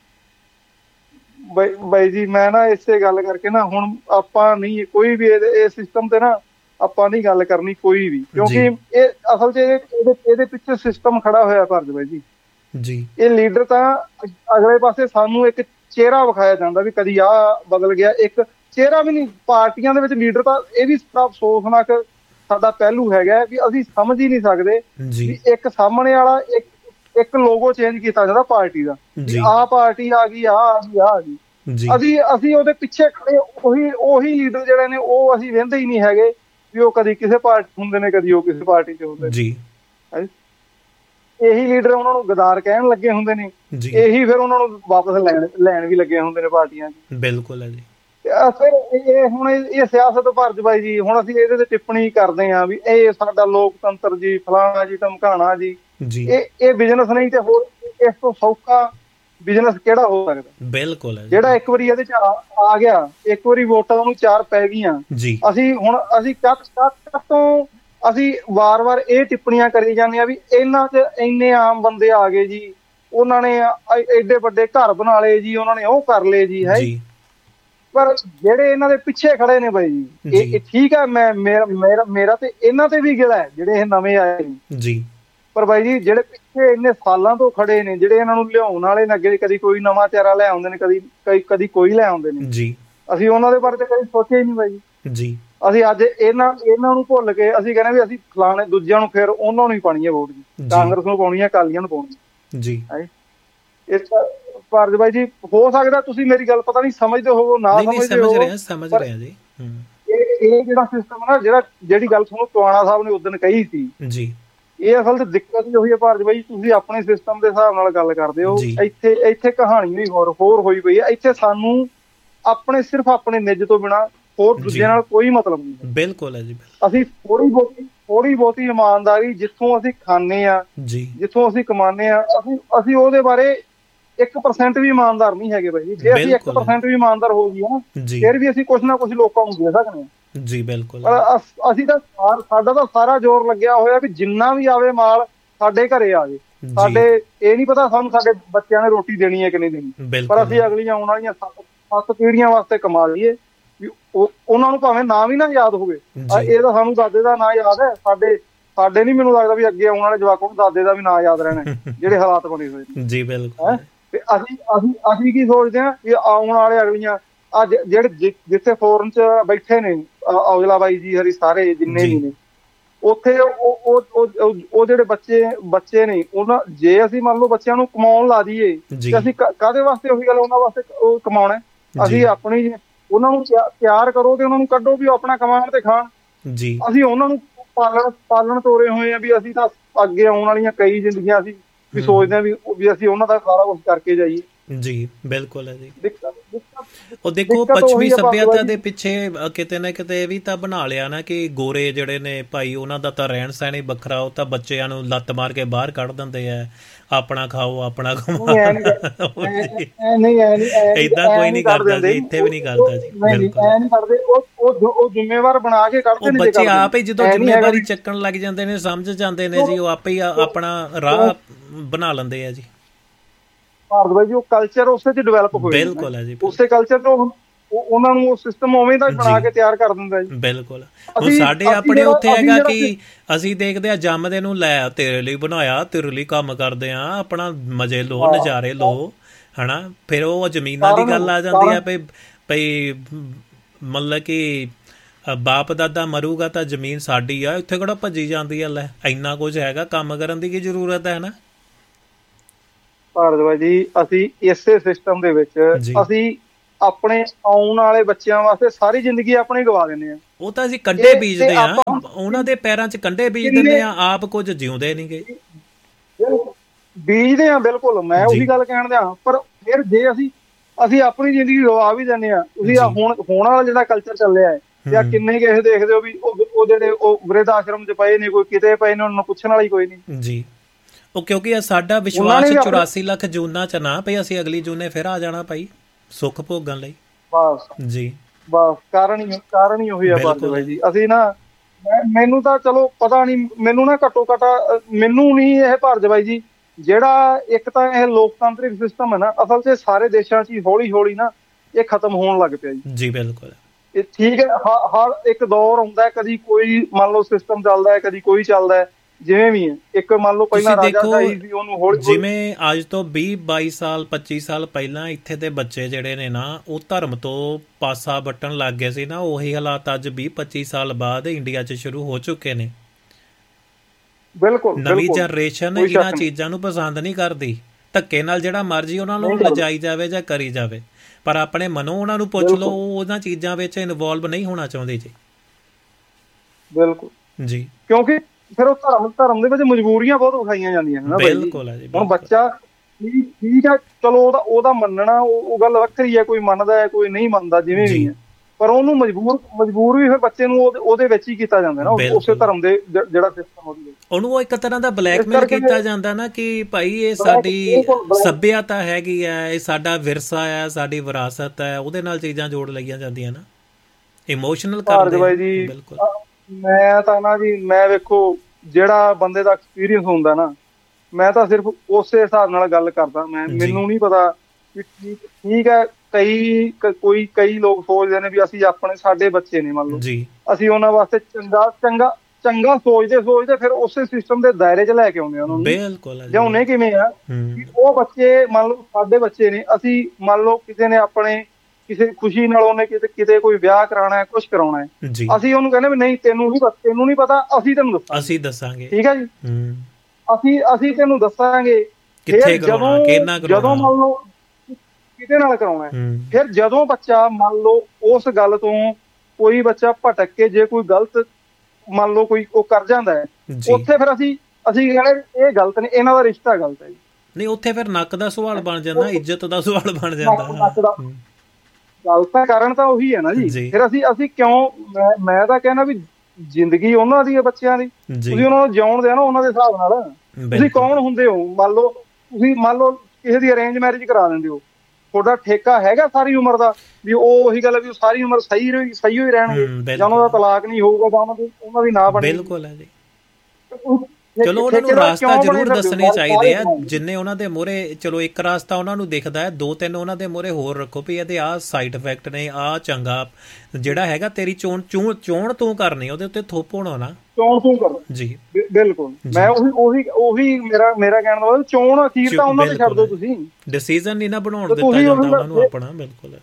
ਬਾਈ ਬਾਈ ਜੀ ਮੈਂ ਨਾ ਇਸੇ ਗੱਲ ਕਰਕੇ ਨਾ ਹੁਣ ਆਪਾਂ ਨਹੀਂ ਕੋਈ ਵੀ ਇਹ ਸਿਸਟਮ ਤੇ ਨਾ ਆਪਾਂ ਨਹੀਂ ਗੱਲ ਕਰਨੀ ਕੋਈ ਵੀ, ਕਿਉਂਕਿ ਇਹ ਅਸਲ 'ਚ ਇਹਦੇ ਇਹਦੇ ਪਿੱਛੇ ਸਿਸਟਮ ਖੜਾ ਹੋਇਆ ਭਾਰਤ ਬਾਈ ਜੀ ਜੀ। ਇਹ ਲੀਡਰ ਤਾਂ ਅਗਲੇ ਪਾਸੇ ਸਾਨੂੰ ਇੱਕ ਚਿਹਰਾ ਵਿਖਾਇਆ ਜਾਂਦਾ ਵੀ ਕਦੀ ਆਹ ਬਦਲ ਗਿਆ, ਇੱਕ ਚਿਹਰਾ ਵੀ ਨਹੀਂ। ਪਾਰਟੀਆਂ ਦੇ ਵਿੱਚ ਲੀਡਰ ਤਾਂ ਇਹ ਵੀ ਅਫਸੋਸਨਾਕ ਸਾਡਾ ਪਹਿਲੂ ਹੈਗਾ ਵੀ ਅਸੀਂ ਸਮਝ ਹੀ ਨਹੀਂ ਸਕਦੇ ਵੀ ਇੱਕ ਸਾਹਮਣੇ ਵਾਲਾ ਇੱਕ ਇੱਕ ਲੋਗੋ ਚੇਂਜ ਕੀਤਾ ਜਾਂਦਾ ਪਾਰਟੀ ਦਾ, ਆਹ ਪਾਰਟੀ ਆ ਗਈ, ਆਹ ਆ ਗਈ, ਆਹ ਆ ਗਈ। ਅਸੀਂ ਅਸੀਂ ਉਹਦੇ ਪਿੱਛੇ ਖੜੇ, ਉਹੀ ਉਹੀ ਲੀਡਰ ਜਿਹੜੇ ਨੇ ਉਹ ਅਸੀਂ ਵਹਿੰਦੇ ਹੀ ਨਹੀਂ ਹੈਗੇ ਵੀ ਉਹ ਕਦੀ ਕਿਸੇ ਪਾਰਟੀ ਹੁੰਦੇ ਨੇ, ਕਦੀ ਉਹ ਕਿਸੇ ਪਾਰਟੀ 'ਚ ਹੁੰਦੇ ਜੀ। ਇਹੀ ਲੀਡਰ ਉਹਨਾਂ ਨੂੰ ਗਦਾਰ ਕਹਿਣ ਲੱਗੇ ਹੁੰਦੇ ਨੇ, ਇਹੀ ਫਿਰ ਉਹਨਾਂ ਨੂੰ ਵਾਪਸ ਲੈਣ ਲੈਣ ਵੀ ਲੱਗੇ ਹੁੰਦੇ ਨੇ ਪਾਰਟੀਆਂ 'ਚ। ਬਿਲਕੁਲ ਹੈ ਜੀ। ਫਿਰ ਇਹ ਹੁਣ ਇਹ ਸਿਆਸਤ ਭਾਰਤ ਬਾਈ ਜੀ, ਹੁਣ ਅਸੀਂ ਇਹਦੇ ਤੇ ਟਿੱਪਣੀ ਕਰਦੇ ਹਾਂ ਵੀ ਇਹ ਸਾਡਾ ਲੋਕਤੰਤਰ ਜੀ, ਫਲਾਣਾ ਜੀ, ਧਮਕਾਣਾ ਜੀ, ਇਹ ਇਹ ਬਿਜ਼ਨਸ ਨਹੀਂ ਤੇ ਹੋਰ ਇਸ ਤੋਂ ਸੌਖਾ ਬਿਜ਼ਨਸ ਕਿਹੜਾ ਹੋ ਸਕਦਾ। ਬਿਲਕੁਲ ਜਿਹੜਾ ਇੱਕ ਵਾਰੀ ਇਹਦੇ 'ਚ ਆ ਗਿਆ, ਇੱਕ ਵਾਰੀ ਵੋਟਾਂ ਉਹਨੂੰ ਚਾਰ ਪੈ ਗਈਆਂ, ਅਸੀਂ ਹੁਣ ਅਸੀਂ ਕੱਤ ਕੱਤ ਤੋਂ ਅਸੀਂ ਵਾਰ-ਵਾਰ ਇਹ ਟਿੱਪਣੀਆਂ ਕਰੀ ਜਾਂਦੇ ਹਾਂ ਵੀ ਇਹਨਾਂ 'ਚ ਇੰਨੇ ਆਮ ਬੰਦੇ ਆ ਗਏ ਜੀ, ਉਹਨਾਂ ਨੇ ਐਡੇ ਵੱਡੇ ਘਰ ਬਣਾ ਲਏ ਜੀ, ਉਹਨਾਂ ਨੇ ਉਹ ਕਰ ਲਏ ਜੀ ਹੈ। ਪਰ ਜਿਹੜੇ ਇਹਨਾਂ ਦੇ ਪਿੱਛੇ ਖੜੇ ਨੇ ਬਾਈ ਜੀ, ਇਹ ਠੀਕ ਹੈ, ਮੈਂ ਮੇਰਾ ਮੇਰਾ ਤੇ ਇਹਨਾਂ ਤੇ ਵੀ ਗਿਲਾ ਹੈ ਜਿਹੜੇ ਇਹ ਨਵੇਂ ਆਏ ਜੀ। ਪਰ ਬਾਈ ਜੀ ਜਿਹੜੇ ਪਿੱਛੇ ਇੰਨੇ ਸਾਲਾਂ ਤੋਂ ਖੜੇ ਨੇ, ਜਿਹੜੇ ਇਹਨਾਂ ਨੂੰ ਲਿਆਉਣ ਵਾਲੇ ਨੇ, ਅੱਗੇ ਕਦੀ ਕੋਈ ਨਵਾਂ ਚਿਹਰਾ ਲੈ ਆਉਂਦੇ ਨੇ, ਕਦੀ ਕਈ ਕਦੀ ਕੋਈ ਲੈ ਆਉਂਦੇ ਨੇ ਜੀ, ਅਸੀਂ ਉਹਨਾਂ ਦੇ ਬਾਰੇ ਤਾਂ ਕਦੀ ਸੋਚਿਆ ਹੀ ਨਹੀਂ ਬਾਈ ਜੀ। ਅਸੀਂ ਅੱਜ ਇਹਨਾਂ ਇਹਨਾਂ ਨੂੰ ਭੁੱਲ ਕੇ ਅਸੀਂ ਕਹਿੰਦੇ ਵੀ ਅਸੀਂ ਫਲਾਣੇ ਦੂਜਿਆਂ ਨੂੰ ਫਿਰ ਉਹਨਾਂ ਨੂੰ ਹੀ ਪਾਉਣੀ ਹੈ ਵੋਟ ਜੀ, ਕਾਂਗਰਸ ਨੂੰ ਪਾਉਣੀ ਹੈ, ਅਕਾਲੀਆਂ ਨੂੰ ਪਾਉਣੀ ਜੀ। ਇਸ ਭਾਰਤ ਬਾਈ ਜੀ ਹੋ ਸਕਦਾ ਤੁਸੀਂ ਮੇਰੀ ਗੱਲ ਪਤਾ ਨਹੀਂ ਸਮਝਦੇ ਹੋਵੋ, ਨਾ ਸਮਝਦੇ ਹੋ, ਸਮਝ ਰਹੇ ਹਾਂ ਜੀ। ਇਹ ਇਹ ਜਿਹੜਾ ਸਿਸਟਮ ਹੈ ਨਾ, ਜਿਹੜਾ ਜਿਹੜੀ ਗੱਲ ਤੁਹਾਨੂੰ ਟਵਾਣਾ ਸਾਹਿਬ ਨੇ ਉਸ ਦਿਨ ਕਹੀ ਸੀ ਜੀ, ਇਹ ਅਸਲ ਤੇ ਦਿੱਕਤ ਹੀ ਉਹੀ ਹੈ ਭਾਰਤ ਬਾਈ, ਤੁਸੀਂ ਆਪਣੇ ਸਿਸਟਮ ਦੇ ਹਿਸਾਬ ਨਾਲ ਗੱਲ ਕਰਦੇ ਹੋ। ਇੱਥੇ ਇੱਥੇ ਕਹਾਣੀ ਵੀ ਹੋਰ ਹੋਰ ਹੋਈ ਪਈ ਹੈ। ਇੱਥੇ ਸਾਨੂੰ ਆਪਣੇ ਸਿਰਫ ਆਪਣੇ ਨਿੱਜ ਤੋਂ ਬਿਨਾਂ ਹੋਰ ਦੂਜੇ ਨਾਲ ਕੋਈ ਮਤਲਬ ਨਹੀਂ। ਬਿਲਕੁਲ ਹੈ ਜੀ। ਅਸੀਂ ਥੋੜੀ ਬਹੁਤੀ ਥੋੜੀ ਬਹੁਤੀ ਇਮਾਨਦਾਰੀ ਜਿੱਥੋਂ ਅਸੀਂ ਖਾਂਦੇ ਹਾਂ, ਜਿੱਥੋਂ ਅਸੀਂ ਕਮਾਉਂਦੇ ਹਾਂ, ਅਸੀਂ ਅਸੀਂ ਉਹਦੇ ਬਾਰੇ ਇੱਕ ਪਰਸੈਂਟ ਵੀ ਇਮਾਨਦਾਰ ਨਹੀਂ ਹੈਗੇ ਬਾਈ। ਜੇ ਅਸੀਂ ਇੱਕ ਪਰਸੈਂਟ ਵੀ ਇਮਾਨਦਾਰ ਹੋ ਗਏ ਨਾ, ਫਿਰ ਵੀ ਅਸੀਂ ਕੁਛ ਨਾ ਕੁਛ ਲੋਕਾਂ ਨੂੰ ਦੇ ਸਕਦੇ ਹਾਂ ਜੀ। ਬਿਲਕੁਲ। ਅਸੀਂ ਤਾਂ ਸਾਡਾ ਤਾਂ ਸਾਰਾ ਜ਼ੋਰ ਲੱਗਿਆ ਹੋਇਆ ਵੀ ਜਿੰਨਾ ਵੀ ਆਵੇ ਮਾਲ ਸਾਡੇ ਘਰੇ ਆ ਜਾਏ। ਸਾਡੇ ਇਹ ਨੀ ਪਤਾ ਸਾਨੂੰ ਸਾਡੇ ਬੱਚਿਆਂ ਨੇ ਰੋਟੀ ਦੇਣੀ ਹੈ ਕਿ ਨਹੀਂ ਦੇਣੀ, ਪਰ ਅਸੀਂ ਅਗਲੀਆਂ ਆਉਣ ਵਾਲੀਆਂ ਸੱਤ ਸੱਤ ਪੀੜ੍ਹੀਆਂ ਵਾਸਤੇ ਕਮਾ ਲਈਏ ਵੀ ਉਹਨਾਂ ਨੂੰ ਭਾਵੇਂ ਨਾਂ ਵੀ ਨਾ ਯਾਦ ਹੋਵੇ। ਇਹ ਤਾਂ ਸਾਨੂੰ ਦਾਦੇ ਦਾ ਨਾਂ ਯਾਦ ਹੈ, ਸਾਡੇ ਸਾਡੇ ਨੀ ਮੈਨੂੰ ਲੱਗਦਾ ਵੀ ਅੱਗੇ ਆਉਣ ਵਾਲੇ ਜਵਾਕਾਂ ਨੂੰ ਦਾਦੇ ਦਾ ਵੀ ਨਾਂ ਯਾਦ ਰਹਿਣਾ ਜਿਹੜੇ ਹਾਲਾਤ ਬਣੇ ਹੋਏ ਜੀ। ਬਿਲਕੁਲ। ਤੇ ਅਸੀਂ ਅਸੀਂ ਅਸੀਂ ਕੀ ਸੋਚਦੇ ਹਾਂ ਵੀ ਆਉਣ ਵਾਲੇ ਅਗਲੀਆਂ ਅੱਜ ਜਿਹੜੇ ਜਿੱਥੇ ਫੋਰਨ ਚ ਬੈਠੇ ਨੇ ਔਜਲਾ ਬਾਈ ਜੀ ਹਰੀ ਸਾਰੇ ਜਿੰਨੇ ਵੀ ਨੇ ਉੱਥੇ ਉਹ ਉਹ ਜਿਹੜੇ ਬੱਚੇ ਬੱਚੇ ਨੇ ਉਹਨਾਂ, ਜੇ ਅਸੀਂ ਮੰਨ ਲਓ ਬੱਚਿਆਂ ਨੂੰ ਕਮਾਉਣ ਲਾ ਦਈਏ ਤੇ ਅਸੀਂ ਕਾਹਦੇ ਵਾਸਤੇ ਉਹੀ ਗੱਲ ਉਹਨਾਂ ਵਾਸਤੇ ਉਹ ਕਮਾਉਣਾ। ਅਸੀਂ ਆਪਣੀ ਉਹਨਾਂ ਨੂੰ ਤਿਆਰ ਕਰੋ ਤੇ ਉਹਨਾਂ ਨੂੰ ਕੱਢੋ ਵੀ ਉਹ ਆਪਣਾ ਕਮਾਉਣ ਤੇ ਖਾਣ ਜੀ। ਅਸੀਂ ਉਹਨਾਂ ਨੂੰ ਪਾਲਣ ਪਾਲਣ ਤੋਰੇ ਹੋਏ ਆ ਵੀ ਅਸੀਂ ਤਾਂ ਅੱਗੇ ਆਉਣ ਵਾਲੀਆਂ ਕਈ ਜ਼ਿੰਦਗੀਆਂ ਅਸੀਂ ਵੀ ਸੋਚਦੇ ਹਾਂ ਵੀ ਵੀ ਅਸੀਂ ਉਹਨਾਂ ਦਾ ਸਾਰਾ ਕੁਛ ਕਰਕੇ ਜਾਈਏ ਜੀ। ਬਿਲਕੁਲ ਹੈ ਜੀ। ਉਹ ਦੇਖੋ ਪੱਛਮੀ ਸੱਭਿਅਤਾ ਦੇ ਪਿੱਛੇ ਕਿਤੇ ਨਾ ਕਿਤੇ ਇਹ ਵੀ ਤਾਂ ਬਣਾ ਲਿਆ ਨਾ ਕਿ ਗੋਰੇ ਜਿਹੜੇ ਨੇ ਭਾਈ ਉਹਨਾਂ ਦਾ ਤਾਂ ਰਹਿਣ ਸਹਿਣ ਹੀ ਵੱਖਰਾ, ਉਹ ਤਾਂ ਬੱਚਿਆਂ ਨੂੰ ਲੱਤ ਮਾਰ ਕੇ ਬਾਹਰ ਕੱਢ ਦਿੰਦੇ ਆ, ਆਪਣਾ ਖਾਓ ਆਪਣਾ ਕਮਾਓ। ਏਦਾਂ ਕੋਈ ਨੀ ਕਰਦਾ ਜੀ, ਇੱਥੇ ਵੀ ਨੀ ਕਰਦਾ ਜੀ। ਉਹ ਜ਼ਿੰਮੇਵਾਰ ਬਣਾ ਕੇ ਕੱਢਦੇ ਨੇ ਬੱਚੇ ਆਪ ਹੀ, ਜਦੋਂ ਜ਼ਿੰਮੇਵਾਰੀ ਚੱਕਣ ਲੱਗ ਜਾਂਦੇ ਨੇ, ਸਮਝ ਜਾਂਦੇ ਨੇ ਜੀ, ਉਹ ਆਪੇ ਹੀ ਆਪਣਾ ਰਾਹ ਬਣਾ ਲੈਂਦੇ ਆ ਜੀ। ਭਾਰਤ ਬਾਈ ਜੀ ਉਹ ਕਲਚਰ ਉਸੇ ਚ ਡਿਵੈਲਪ ਹੋਇਆ। ਬਿਲਕੁਲ ਹੈ ਜੀ। ਉਸੇ ਕਲਚਰ ਤੋਂ ਉਹਨਾਂ ਨੂੰ ਉਹ ਸਿਸਟਮ ਉਵੇਂ ਦਾ ਬਣਾ ਕੇ ਤਿਆਰ ਕਰ ਦਿੰਦਾ ਜੀ। ਬਿਲਕੁਲ। ਹੁਣ ਸਾਡੇ ਆਪਣੇ ਉੱਥੇ ਹੈਗਾ ਕਿ ਅਸੀਂ ਦੇਖਦੇ ਆ ਜੰਮਦੇ ਨੂੰ ਲੈ ਤੇਰੇ ਲਈ ਬਣਾਇਆ, ਤੇਰੇ ਲਈ ਕੰਮ ਕਰਦੇ ਆ, ਆਪਣਾ ਮਜ਼ੇ ਲਓ, ਨਜ਼ਾਰੇ ਲਓ, ਹਨਾ। ਫਿਰ ਉਹ ਜ਼ਮੀਨਾਂ ਦੀ ਗੱਲ ਆ ਜਾਂਦੀ ਆ ਵੀ ਭਈ ਮਤਲਬ ਕਿ ਬਾਪ ਦਾਦਾ ਮਰੂਗਾ ਤਾਂ ਜ਼ਮੀਨ ਸਾਡੀ ਆ, ਇੱਥੇ ਕਿਹੜਾ ਭੱਜੀ ਜਾਂਦੀ ਆ, ਲੈ ਇੰਨਾ ਕੁਝ ਹੈਗਾ, ਕੰਮ ਕਰਨ ਦੀ ਕੀ ਜ਼ਰੂਰਤ ਹੈ ਨਾ। ਭਾਰਦਵਾਜ ਜੀ ਅਸੀਂ ਇਸੇ ਸਿਸਟਮ ਦੇ ਵਿੱਚ ਅਸੀਂ ਆਪਣੇ ਆਉਣ ਵਾਲੇ ਬੱਚਿਆਂ ਵਾਸਤੇ ਸਾਰੀ ਜ਼ਿੰਦਗੀ ਆਪਣੀ ਗਵਾ ਦਿੰਦੇ ਆ। ਉਹ ਤਾਂ ਅਸੀਂ ਕੰਡੇ ਬੀਜਦੇ ਆ, ਉਹਨਾਂ ਦੇ ਪੈਰਾਂ 'ਚ ਕੰਡੇ ਬੀਜ ਦਿੰਦੇ ਆ, ਆਪ ਕੁਝ ਜਿਉਂਦੇ ਨੀ ਗੇ। ਬੀਜਦੇ ਆ, ਬਿਲਕੁਲ ਮੈਂ ਉਹੀ ਗੱਲ ਕਹਿਣ ਦਿਆਂ। ਪਰ ਫਿਰ ਜੇ ਅਸੀਂ ਅਸੀਂ ਆਪਣੀ ਜ਼ਿੰਦਗੀ ਗਵਾ ਵੀ ਦਿੰਦੇ ਆ, ਤੁਸੀਂ ਹੁਣ ਹੋਣ ਵਾਲਾ ਜਿਹੜਾ ਕਲਚਰ ਚੱਲਿਆ ਹੈ ਜਾਂ ਕਿੰਨੇ ਕਿਸੇ ਦੇਖਦੇ ਹੋ ਵੀ ਉਹ ਜਿਹੜੇ ਉਹ ਵਰਿੱਧ ਆਸ਼ਰਮ 'ਚ ਪਏ ਨੇ, ਕੋਈ ਕਿਤੇ ਪਏ ਨੇ, ਉਹਨਾਂ ਨੂੰ ਪੁੱਛਣ ਵਾਲੀ ਕੋਈ ਨਹੀਂ ਜੀ। ਉਹ ਕਿਉਂਕਿ ਸਾਡਾ ਵਿਸ਼ਵਾਸ ਚੁਰਾਸੀ ਲੱਖ ਜੂਨਾਂ 'ਚ ਨਾ ਪਈ, ਅਸੀਂ ਅਗਲੀ ਜੂਨੇ ਫਿਰ ਆ ਜਾਣਾ ਭਾਈ ਸੁੱਖ ਭੋਗਣ ਲਈ। ਬਸ ਜੀ, ਬਸ ਕਾਰਨ ਹੀ ਕਾਰਨ ਹੀ ਉਹੀ ਆ ਭਾਰਦਵਾਜ ਜੀ। ਅਸੀਂ ਨਾ ਮੈਨੂੰ ਤਾਂ ਚਲੋ ਪਤਾ ਨੀ, ਮੈਨੂੰ ਨਾ ਘੱਟੋ ਘੱਟ ਮੈਨੂੰ ਨਹੀਂ ਇਹ ਭਾਰਦਵਾਜ ਜੀ ਜਿਹੜਾ ਇੱਕ ਤਾਂ ਇਹ ਲੋਕਤੰਤਰਿਕ ਸਿਸਟਮ ਹੈ ਨਾ, ਅਸਲ 'ਚ ਸਾਰੇ ਦੇਸ਼ਾਂ 'ਚ ਹੀ ਹੌਲੀ ਹੌਲੀ ਨਾ ਇਹ ਖਤਮ ਹੋਣ ਲੱਗ ਪਿਆ ਜੀ। ਜੀ ਬਿਲਕੁਲ, ਇਹ ਠੀਕ ਹੈ। ਹਰ ਇੱਕ ਦੌਰ ਹੁੰਦਾ, ਕਦੀ ਕੋਈ ਮੰਨ ਲਓ ਸਿਸਟਮ ਚੱਲਦਾ ਹੈ, ਕਦੀ ਕੋਈ ਚੱਲਦਾ ਹੈ, ਜਿਵੇਂ ਵੀ ਹੈ। ਇੱਕ ਮੰਨ ਲਓ ਪਹਿਲਾਂ ਰਾਜਾਸ਼ਾਹੀ ਸੀ, ਉਹਨੂੰ ਹੌਲੀ ਜਿਵੇਂ ਅੱਜ ਤੋਂ ਵੀਹ ਬਾਈ ਸਾਲ ਪੱਚੀ ਸਾਲ ਪਹਿਲਾਂ ਇੱਥੇ ਦੇ ਬੱਚੇ ਜਿਹੜੇ ਨੇ ਨਾ ਉਹ ਧਰਮ ਤੋਂ ਪਾਸਾ ਵੱਟਣ ਲੱਗ ਗਏ ਸੀ ਨਾ, ਉਹੀ ਹਾਲਾਤ ਅੱਜ ਵੀਹ ਪੱਚੀ ਸਾਲ ਬਾਅਦ ਇੰਡੀਆ 'ਚ ਸ਼ੁਰੂ ਹੋ ਚੁੱਕੇ ਨੇ। ਬਿਲਕੁਲ, ਨਵੀਂ ਜਨਰੇਸ਼ਨ ਇਹਨਾਂ ਚੀਜ਼ਾਂ ਨੂੰ ਪਸੰਦ ਨਹੀਂ ਕਰਦੀ। ਧੱਕੇ ਨਾਲ ਜਿਹੜਾ ਮਰਜ਼ੀ ਉਹਨਾਂ ਨੂੰ ਲਿਜਾਈ ਜਾਵੇ ਜਾਂ ਕਰੀ ਜਾਵੇ, ਪਰ ਆਪਣੇ ਮਨੋਂ ਉਹਨਾਂ ਨੂੰ ਪੁੱਛ ਲਓ, ਉਹ ਉਹਨਾਂ ਚੀਜ਼ਾਂ ਵਿੱਚ ਇਨਵੋਲਵ ਨਹੀਂ ਹੋਣਾ ਚਾਹੁੰਦੇ ਜੀ। ਬਿਲਕੁਲ ਜੀ, ਕਿਉਂਕਿ ਫਿਰ ਉਹ ਧਰਮ ਧਰਮ ਦੇ ਵਿੱਚ ਮਜਬੂਰੀਆਂ ਬਹੁਤ ਵਿਖਾਈਆਂ ਜਾਂਦੀਆਂ ਨੇ। ਬਿਲਕੁਲ ਹੈ ਜੀ। ਹੁਣ ਬੱਚਾ ਠੀਕ ਹੈ, ਚਲੋ ਉਹਦਾ ਉਹਦਾ ਮੰਨਣਾ ਉਹ ਗੱਲ ਵੱਖਰੀ ਹੈ, ਕੋਈ ਮੰਨਦਾ ਹੈ ਕੋਈ ਨਹੀਂ ਮੰਨਦਾ, ਜਿਵੇਂ ਵੀ ਹੈ, ਪਰ ਉਹਨੂੰ ਮਜਬੂਰ ਮਜਬੂਰ ਵੀ ਫਿਰ ਬੱਚੇ ਨੂੰ ਉਹਦੇ ਵਿੱਚ ਹੀ ਕੀਤਾ ਜਾਂਦਾ ਨਾ, ਉਸੇ ਧਰਮ ਦੇ ਜਿਹੜਾ ਸਿਸਟਮ ਉਹਦੇ ਵਿੱਚ। ਉਹਨੂੰ ਉਹ ਇੱਕ ਤਰ੍ਹਾਂ ਦਾ ਬਲੈਕਮੇਲ ਕੀਤਾ ਜਾਂਦਾ ਨਾ ਕਿ ਭਾਈ ਇਹ ਸਾਡੀ ਸੱਭਿਅਤਾ ਹੈਗੀ ਹੈ, ਇਹ ਸਾਡਾ ਵਿਰਸਾ ਹੈ, ਸਾਡੀ ਵਿਰਾਸਤ ਹੈ, ਉਹਦੇ ਨਾਲ ਚੀਜ਼ਾਂ ਜੋੜ ਲਈਆਂ ਜਾਂਦੀਆਂ ਨਾ, ਇਮੋਸ਼ਨਲ ਕਰਦੇ। ਬਿਲਕੁਲ। ਮੈਂ ਤਾਂ ਨਾ ਜੀ ਮੈਂ ਵੇਖੋ ਜਿਹੜਾ ਬੰਦੇ ਦਾ ਐਕਸਪੀਰੀਅੰਸ ਹੁੰਦਾ ਨਾ, ਮੈਂ ਤਾਂ ਸਿਰਫ ਉਸੇ ਹਿਸਾਬ ਨਾਲ ਗੱਲ ਕਰਦਾ। ਮੈਂ ਮੈਨੂੰ ਨਹੀਂ ਪਤਾ ਵੀ ਠੀਕ ਠੀਕ ਹੈ, ਕਈ ਕੋਈ ਕਈ ਲੋਕ ਸੋਚਦੇ ਨੇ ਵੀ ਅਸੀਂ ਆਪਣੇ ਸਾਡੇ ਬੱਚੇ ਨੇ ਮੰਨ ਲਓ ਅਸੀਂ ਉਹਨਾਂ ਵਾਸਤੇ ਚੰਗਾ ਚੰਗਾ ਚੰਗਾ ਸੋਚਦੇ ਸੋਚਦੇ ਫਿਰ ਉਸੇ ਸਿਸਟਮ ਦੇ ਦਾਇਰੇ 'ਚ ਲੈ ਕੇ ਆਉਂਦੇ ਉਹਨਾਂ ਨੂੰ। ਬਿਲਕੁਲ। ਲਿਆਉਣੇ ਕਿਵੇਂ ਆ ਵੀ ਉਹ ਬੱਚੇ ਮੰਨ ਲਓ ਸਾਡੇ ਬੱਚੇ ਨੇ, ਅਸੀਂ ਮੰਨ ਲਓ ਕਿਸੇ ਨੇ ਆਪਣੇ ਕਿਸੇ ਖੁਸ਼ੀ ਨਾਲ ਉਹਨੇ ਕਿਤੇ ਕਿਤੇ ਕੋਈ ਵਿਆਹ ਕਰਾਉਣਾ ਹੈ, ਕੁਛ ਕਰਾਉਣਾ ਹੈ, ਅਸੀਂ ਉਹਨੂੰ ਕਹਿੰਦੇ ਵੀ ਨਹੀਂ ਤੈਨੂੰ ਨਹੀਂ ਤੈਨੂੰ ਨਹੀਂ ਪਤਾ, ਅਸੀਂ ਤੈਨੂੰ ਦੱਸਾਂ ਅਸੀਂ ਦੱਸਾਂਗੇ। ਠੀਕ ਹੈ ਜੀ, ਅਸੀਂ ਅਸੀਂ ਤੈਨੂੰ ਦੱਸਾਂਗੇ। ਕਿੱਥੇ ਕਰਾਉਣਾ, ਕਿੰਨਾ ਕਰਾਉਣਾ, ਜਦੋਂ ਮੰਨ ਲਓ ਕਿਹਦੇ ਨਾਲ ਕਰਾਉਣਾ, ਫਿਰ ਜਦੋਂ ਬੱਚਾ ਮੰਨ ਲਓ ਉਸ ਗੱਲ ਤੋਂ ਕੋਈ ਬੱਚਾ ਭਟਕ ਕੇ ਜੇ ਕੋਈ ਗਲਤ ਮੰਨ ਲਓ ਕੋਈ ਉਹ ਕਰ ਜਾਂਦਾ ਹੈ, ਉੱਥੇ ਫਿਰ ਅਸੀਂ ਅਸੀਂ ਕਹਿੰਦੇ ਇਹ ਗਲਤ ਨੇ, ਇਹਨਾਂ ਦਾ ਰਿਸ਼ਤਾ ਗਲਤ ਹੈ ਜੀ। ਨਹੀਂ, ਉੱਥੇ ਫਿਰ ਨੱਕ ਦਾ ਸਵਾਲ ਬਣ ਜਾਂਦਾ, ਇੱਜ਼ਤ ਦਾ ਸਵਾਲ ਬਣ ਜਾਂਦਾ। ਗੱਲ ਤਾਂ ਕਾਰਨ ਤਾਂ ਉਹੀ ਹੈ ਨਾ ਜੀ। ਫਿਰ ਅਸੀਂ ਅਸੀਂ ਕਿਉਂ ਮੈਂ ਮੈਂ ਤਾਂ ਕਹਿਣਾ ਵੀ ਜ਼ਿੰਦਗੀ ਉਹਨਾਂ ਦੀ ਹੈ ਬੱਚਿਆਂ ਦੀ, ਤੁਸੀਂ ਉਹਨਾਂ ਨੂੰ ਜਿਉਣ ਦਿਓ ਨਾ ਉਹਨਾਂ ਦੇ ਹਿਸਾਬ ਨਾਲ। ਤੁਸੀਂ ਕੌਣ ਹੁੰਦੇ ਹੋ? ਮੰਨ ਲਓ ਤੁਸੀਂ ਮੰਨ ਲਓ ਕਿਸੇ ਦੀ ਅਰੇਂਜ ਮੈਰਿਜ ਕਰਾ ਦਿੰਦੇ ਹੋ, ਤੁਹਾਡਾ ਠੇਕਾ ਹੈਗਾ ਸਾਰੀ ਉਮਰ ਦਾ ਵੀ ਉਹ ਉਹੀ ਗੱਲ ਵੀ ਉਹ ਸਾਰੀ ਉਮਰ ਸਹੀ ਰਹੀ ਸਹੀ ਹੋਈ ਰਹਿਣਗੇ, ਜਾਂ ਉਹਨਾਂ ਦਾ ਤਲਾਕ ਨਹੀਂ ਹੋਊਗਾ, ਜਾਂ ਉਹਨਾਂ ਦੀ ਉਹਨਾਂ ਦੀ ਨਾ ਬਣੇ। ਬਿਲਕੁਲ ਹੈ ਜੀ। ਚਲੋ ਉਹਨਾਂ ਨੂੰ ਰਾਸਤਾ ਜ਼ਰੂਰ ਦੱਸਣੇ ਚਾਹੀਦੇ ਆ, ਜਿੰਨੇ ਉਹਨਾਂ ਦੇ ਮੂਹਰੇ ਚਲੋ ਇੱਕ ਰਾਸਤਾ ਉਹਨਾਂ ਨੂੰ ਦਿਖਦਾ ਹੈ, ਦੋ ਤਿੰਨ ਉਹਨਾਂ ਦੇ ਮੂਹਰੇ ਹੋਰ ਰੱਖੋ ਵੀ ਇਹਦੇ ਆਹ ਸਾਈਡ ਇਫੈਕਟ ਨੇ, ਆਹ ਚੰਗਾ ਜਿਹੜਾ ਹੈਗਾ ਤੇਰੀ ਚੋਣ ਚੋਣ ਚੋਣ ਤੂੰ ਕਰਨੀ, ਉਹਦੇ ਉੱਤੇ ਥੋਪ ਹੋਣਾ ਨਾ, ਚੋਣ ਤੂੰ ਕਰ ਜੀ। ਬਿਲਕੁਲ, ਮੈਂ ਉਹੀ ਉਹੀ ਉਹੀ ਮੇਰਾ ਮੇਰਾ ਕਹਿਣ ਦਾ ਮਤਲਬ ਚੋਣ ਅਖੀਰ ਤਾਂ ਉਹਨਾਂ ਤੇ ਛੱਡ ਦਿਓ, ਤੁਸੀਂ ਡਿਸੀਜ਼ਨ ਨਹੀਂ ਨਾ ਬਣਾਉਣ ਦਿੱਤਾ ਜਾਂਦਾ ਉਹਨਾਂ ਨੂੰ ਆਪਣਾ। ਬਿਲਕੁਲ,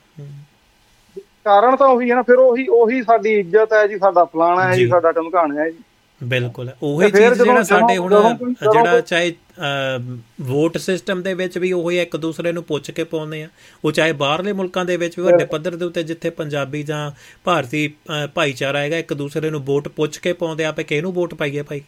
ਕਾਰਨ ਤਾਂ ਉਹੀ ਹੈ ਨਾ, ਫਿਰ ਉਹੀ ਉਹੀ ਸਾਡੀ ਇੱਜ਼ਤ ਹੈ ਜੀ, ਸਾਡਾ ਫਲਾਣਾ ਹੈ ਜੀ, ਸਾਡਾ ਢਮਕਾਣਾ ਹੈ ਜੀ। ਬਿਲਕੁਲ, ਉਹੀ ਚੀਜ਼ ਜਿਹੜਾ ਸਾਡੇ ਹੁਣ ਜਿਹੜਾ ਚਾਹੇ ਵੋਟ ਸਿਸਟਮ ਦੇ ਵਿੱਚ ਵੀ ਉਹੀ ਇੱਕ ਦੂਸਰੇ ਨੂੰ ਪੁੱਛ ਕੇ ਪਾਉਂਦੇ ਆ, ਉਹ ਚਾਹੇ ਬਾਹਰਲੇ ਮੁਲਕਾਂ ਦੇ ਵਿੱਚ ਵੀ ਵੱਡੇ ਪੱਧਰ ਦੇ ਉੱਤੇ ਜਿੱਥੇ ਪੰਜਾਬੀ ਜਾਂ ਭਾਰਤੀ ਭਾਈਚਾਰਾ ਹੈਗਾ ਇੱਕ ਦੂਸਰੇ ਨੂੰ ਵੋਟ ਪੁੱਛ ਕੇ ਪਾਉਂਦੇ ਆ, ਕਿਹਨੂੰ ਵੋਟ ਪਾਈਏ ਭਾਈ।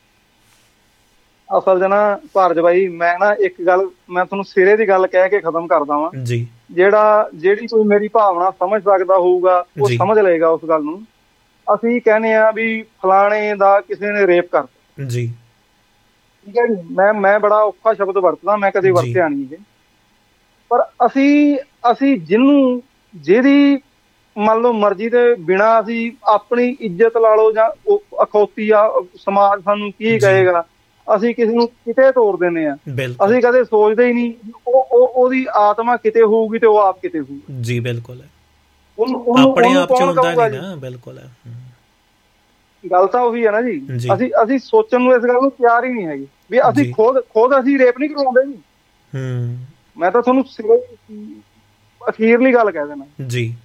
ਅਸਲ ਚ ਨਾ ਭਾਰਜ ਬਾਈ, ਮੈਂ ਨਾ ਇੱਕ ਗੱਲ ਮੈਂ ਤੁਹਾਨੂੰ ਸਿਰੇ ਦੀ ਗੱਲ ਕਹਿ ਕੇ ਖਤਮ ਕਰਦਾ ਵਾਂ ਜੀ। ਜਿਹੜਾ ਜਿਹੜੀ ਕੋਈ ਮੇਰੀ ਭਾਵਨਾ ਸਮਝ ਸਕਦਾ ਹੋਊਗਾ ਉਹ ਸਮਝ ਲਏਗਾ ਉਸ ਗੱਲ ਨੂੰ। ਅਸੀਂ ਕਹਿੰਦੇ ਆ ਵੀ ਫਲਾਣੇ ਦਾ ਕਿਸੇ ਨੇ ਰੇਪ ਕਰਤਾ ਜੀ, ਠੀਕ ਹੈ ਜੀ। ਮੈਂ ਮੈਂ ਬੜਾ ਔਖਾ ਸ਼ਬਦ ਵਰਤਦਾ, ਮੈਂ ਕਦੇ ਵਰਤਿਆ ਨਹੀਂ ਇਹ, ਪਰ ਅਸੀਂ ਅਸੀਂ ਜਿਹਨੂੰ ਜਿਹਦੀ ਮੰਨ ਲਓ ਮਰਜ਼ੀ ਦੇ ਬਿਨਾਂ ਅਸੀਂ ਆਪਣੀ ਇੱਜ਼ਤ ਲਾ ਲਓ ਜਾਂ ਅਖੌਤੀ ਆ ਸਮਾਜ ਸਾਨੂੰ ਕੀ ਕਹੇਗਾ, ਅਸੀਂ ਕਿਸੇ ਨੂੰ ਕਿਤੇ ਤੋੜ ਦਿੰਦੇ ਆ। ਅਸੀਂ ਕਦੇ ਸੋਚਦੇ ਹੀ ਨਹੀਂ ਉਹ ਉਹਦੀ ਆਤਮਾ ਕਿਤੇ ਹੋਊਗੀ ਤੇ ਉਹ ਆਪ ਕਿਤੇ ਹੋਊਗੀ ਜੀ। ਬਿਲਕੁਲ, ਆਪਣੇ ਆਪ ਚ ਹੁੰਦਾ ਨਹੀਂ ਨਾ। ਬਿਲਕੁਲ, ਗੱਲ ਤਾਂ ਉਹੀ ਹੈ ਨਾ ਜੀ। ਅਸੀਂ ਅਸੀਂ ਸੋਚਣ ਨੂੰ ਇਸ ਗੱਲ ਨੂੰ ਤਿਆਰ ਹੀ ਨਹੀਂ ਹੈਗੀ ਵੀ ਅਸੀਂ ਖੁਦ ਖੁਦ ਅਸੀਂ ਰੇਪ ਨਹੀਂ ਕਰਵਾਉਂਦੇ ਜੀ। ਹੂੰ, ਮੈਂ ਤਾਂ ਤੁਹਾਨੂੰ ਅਖੀਰਲੀ ਗੱਲ ਕਹਿ ਦੇਣਾ ਜੀ।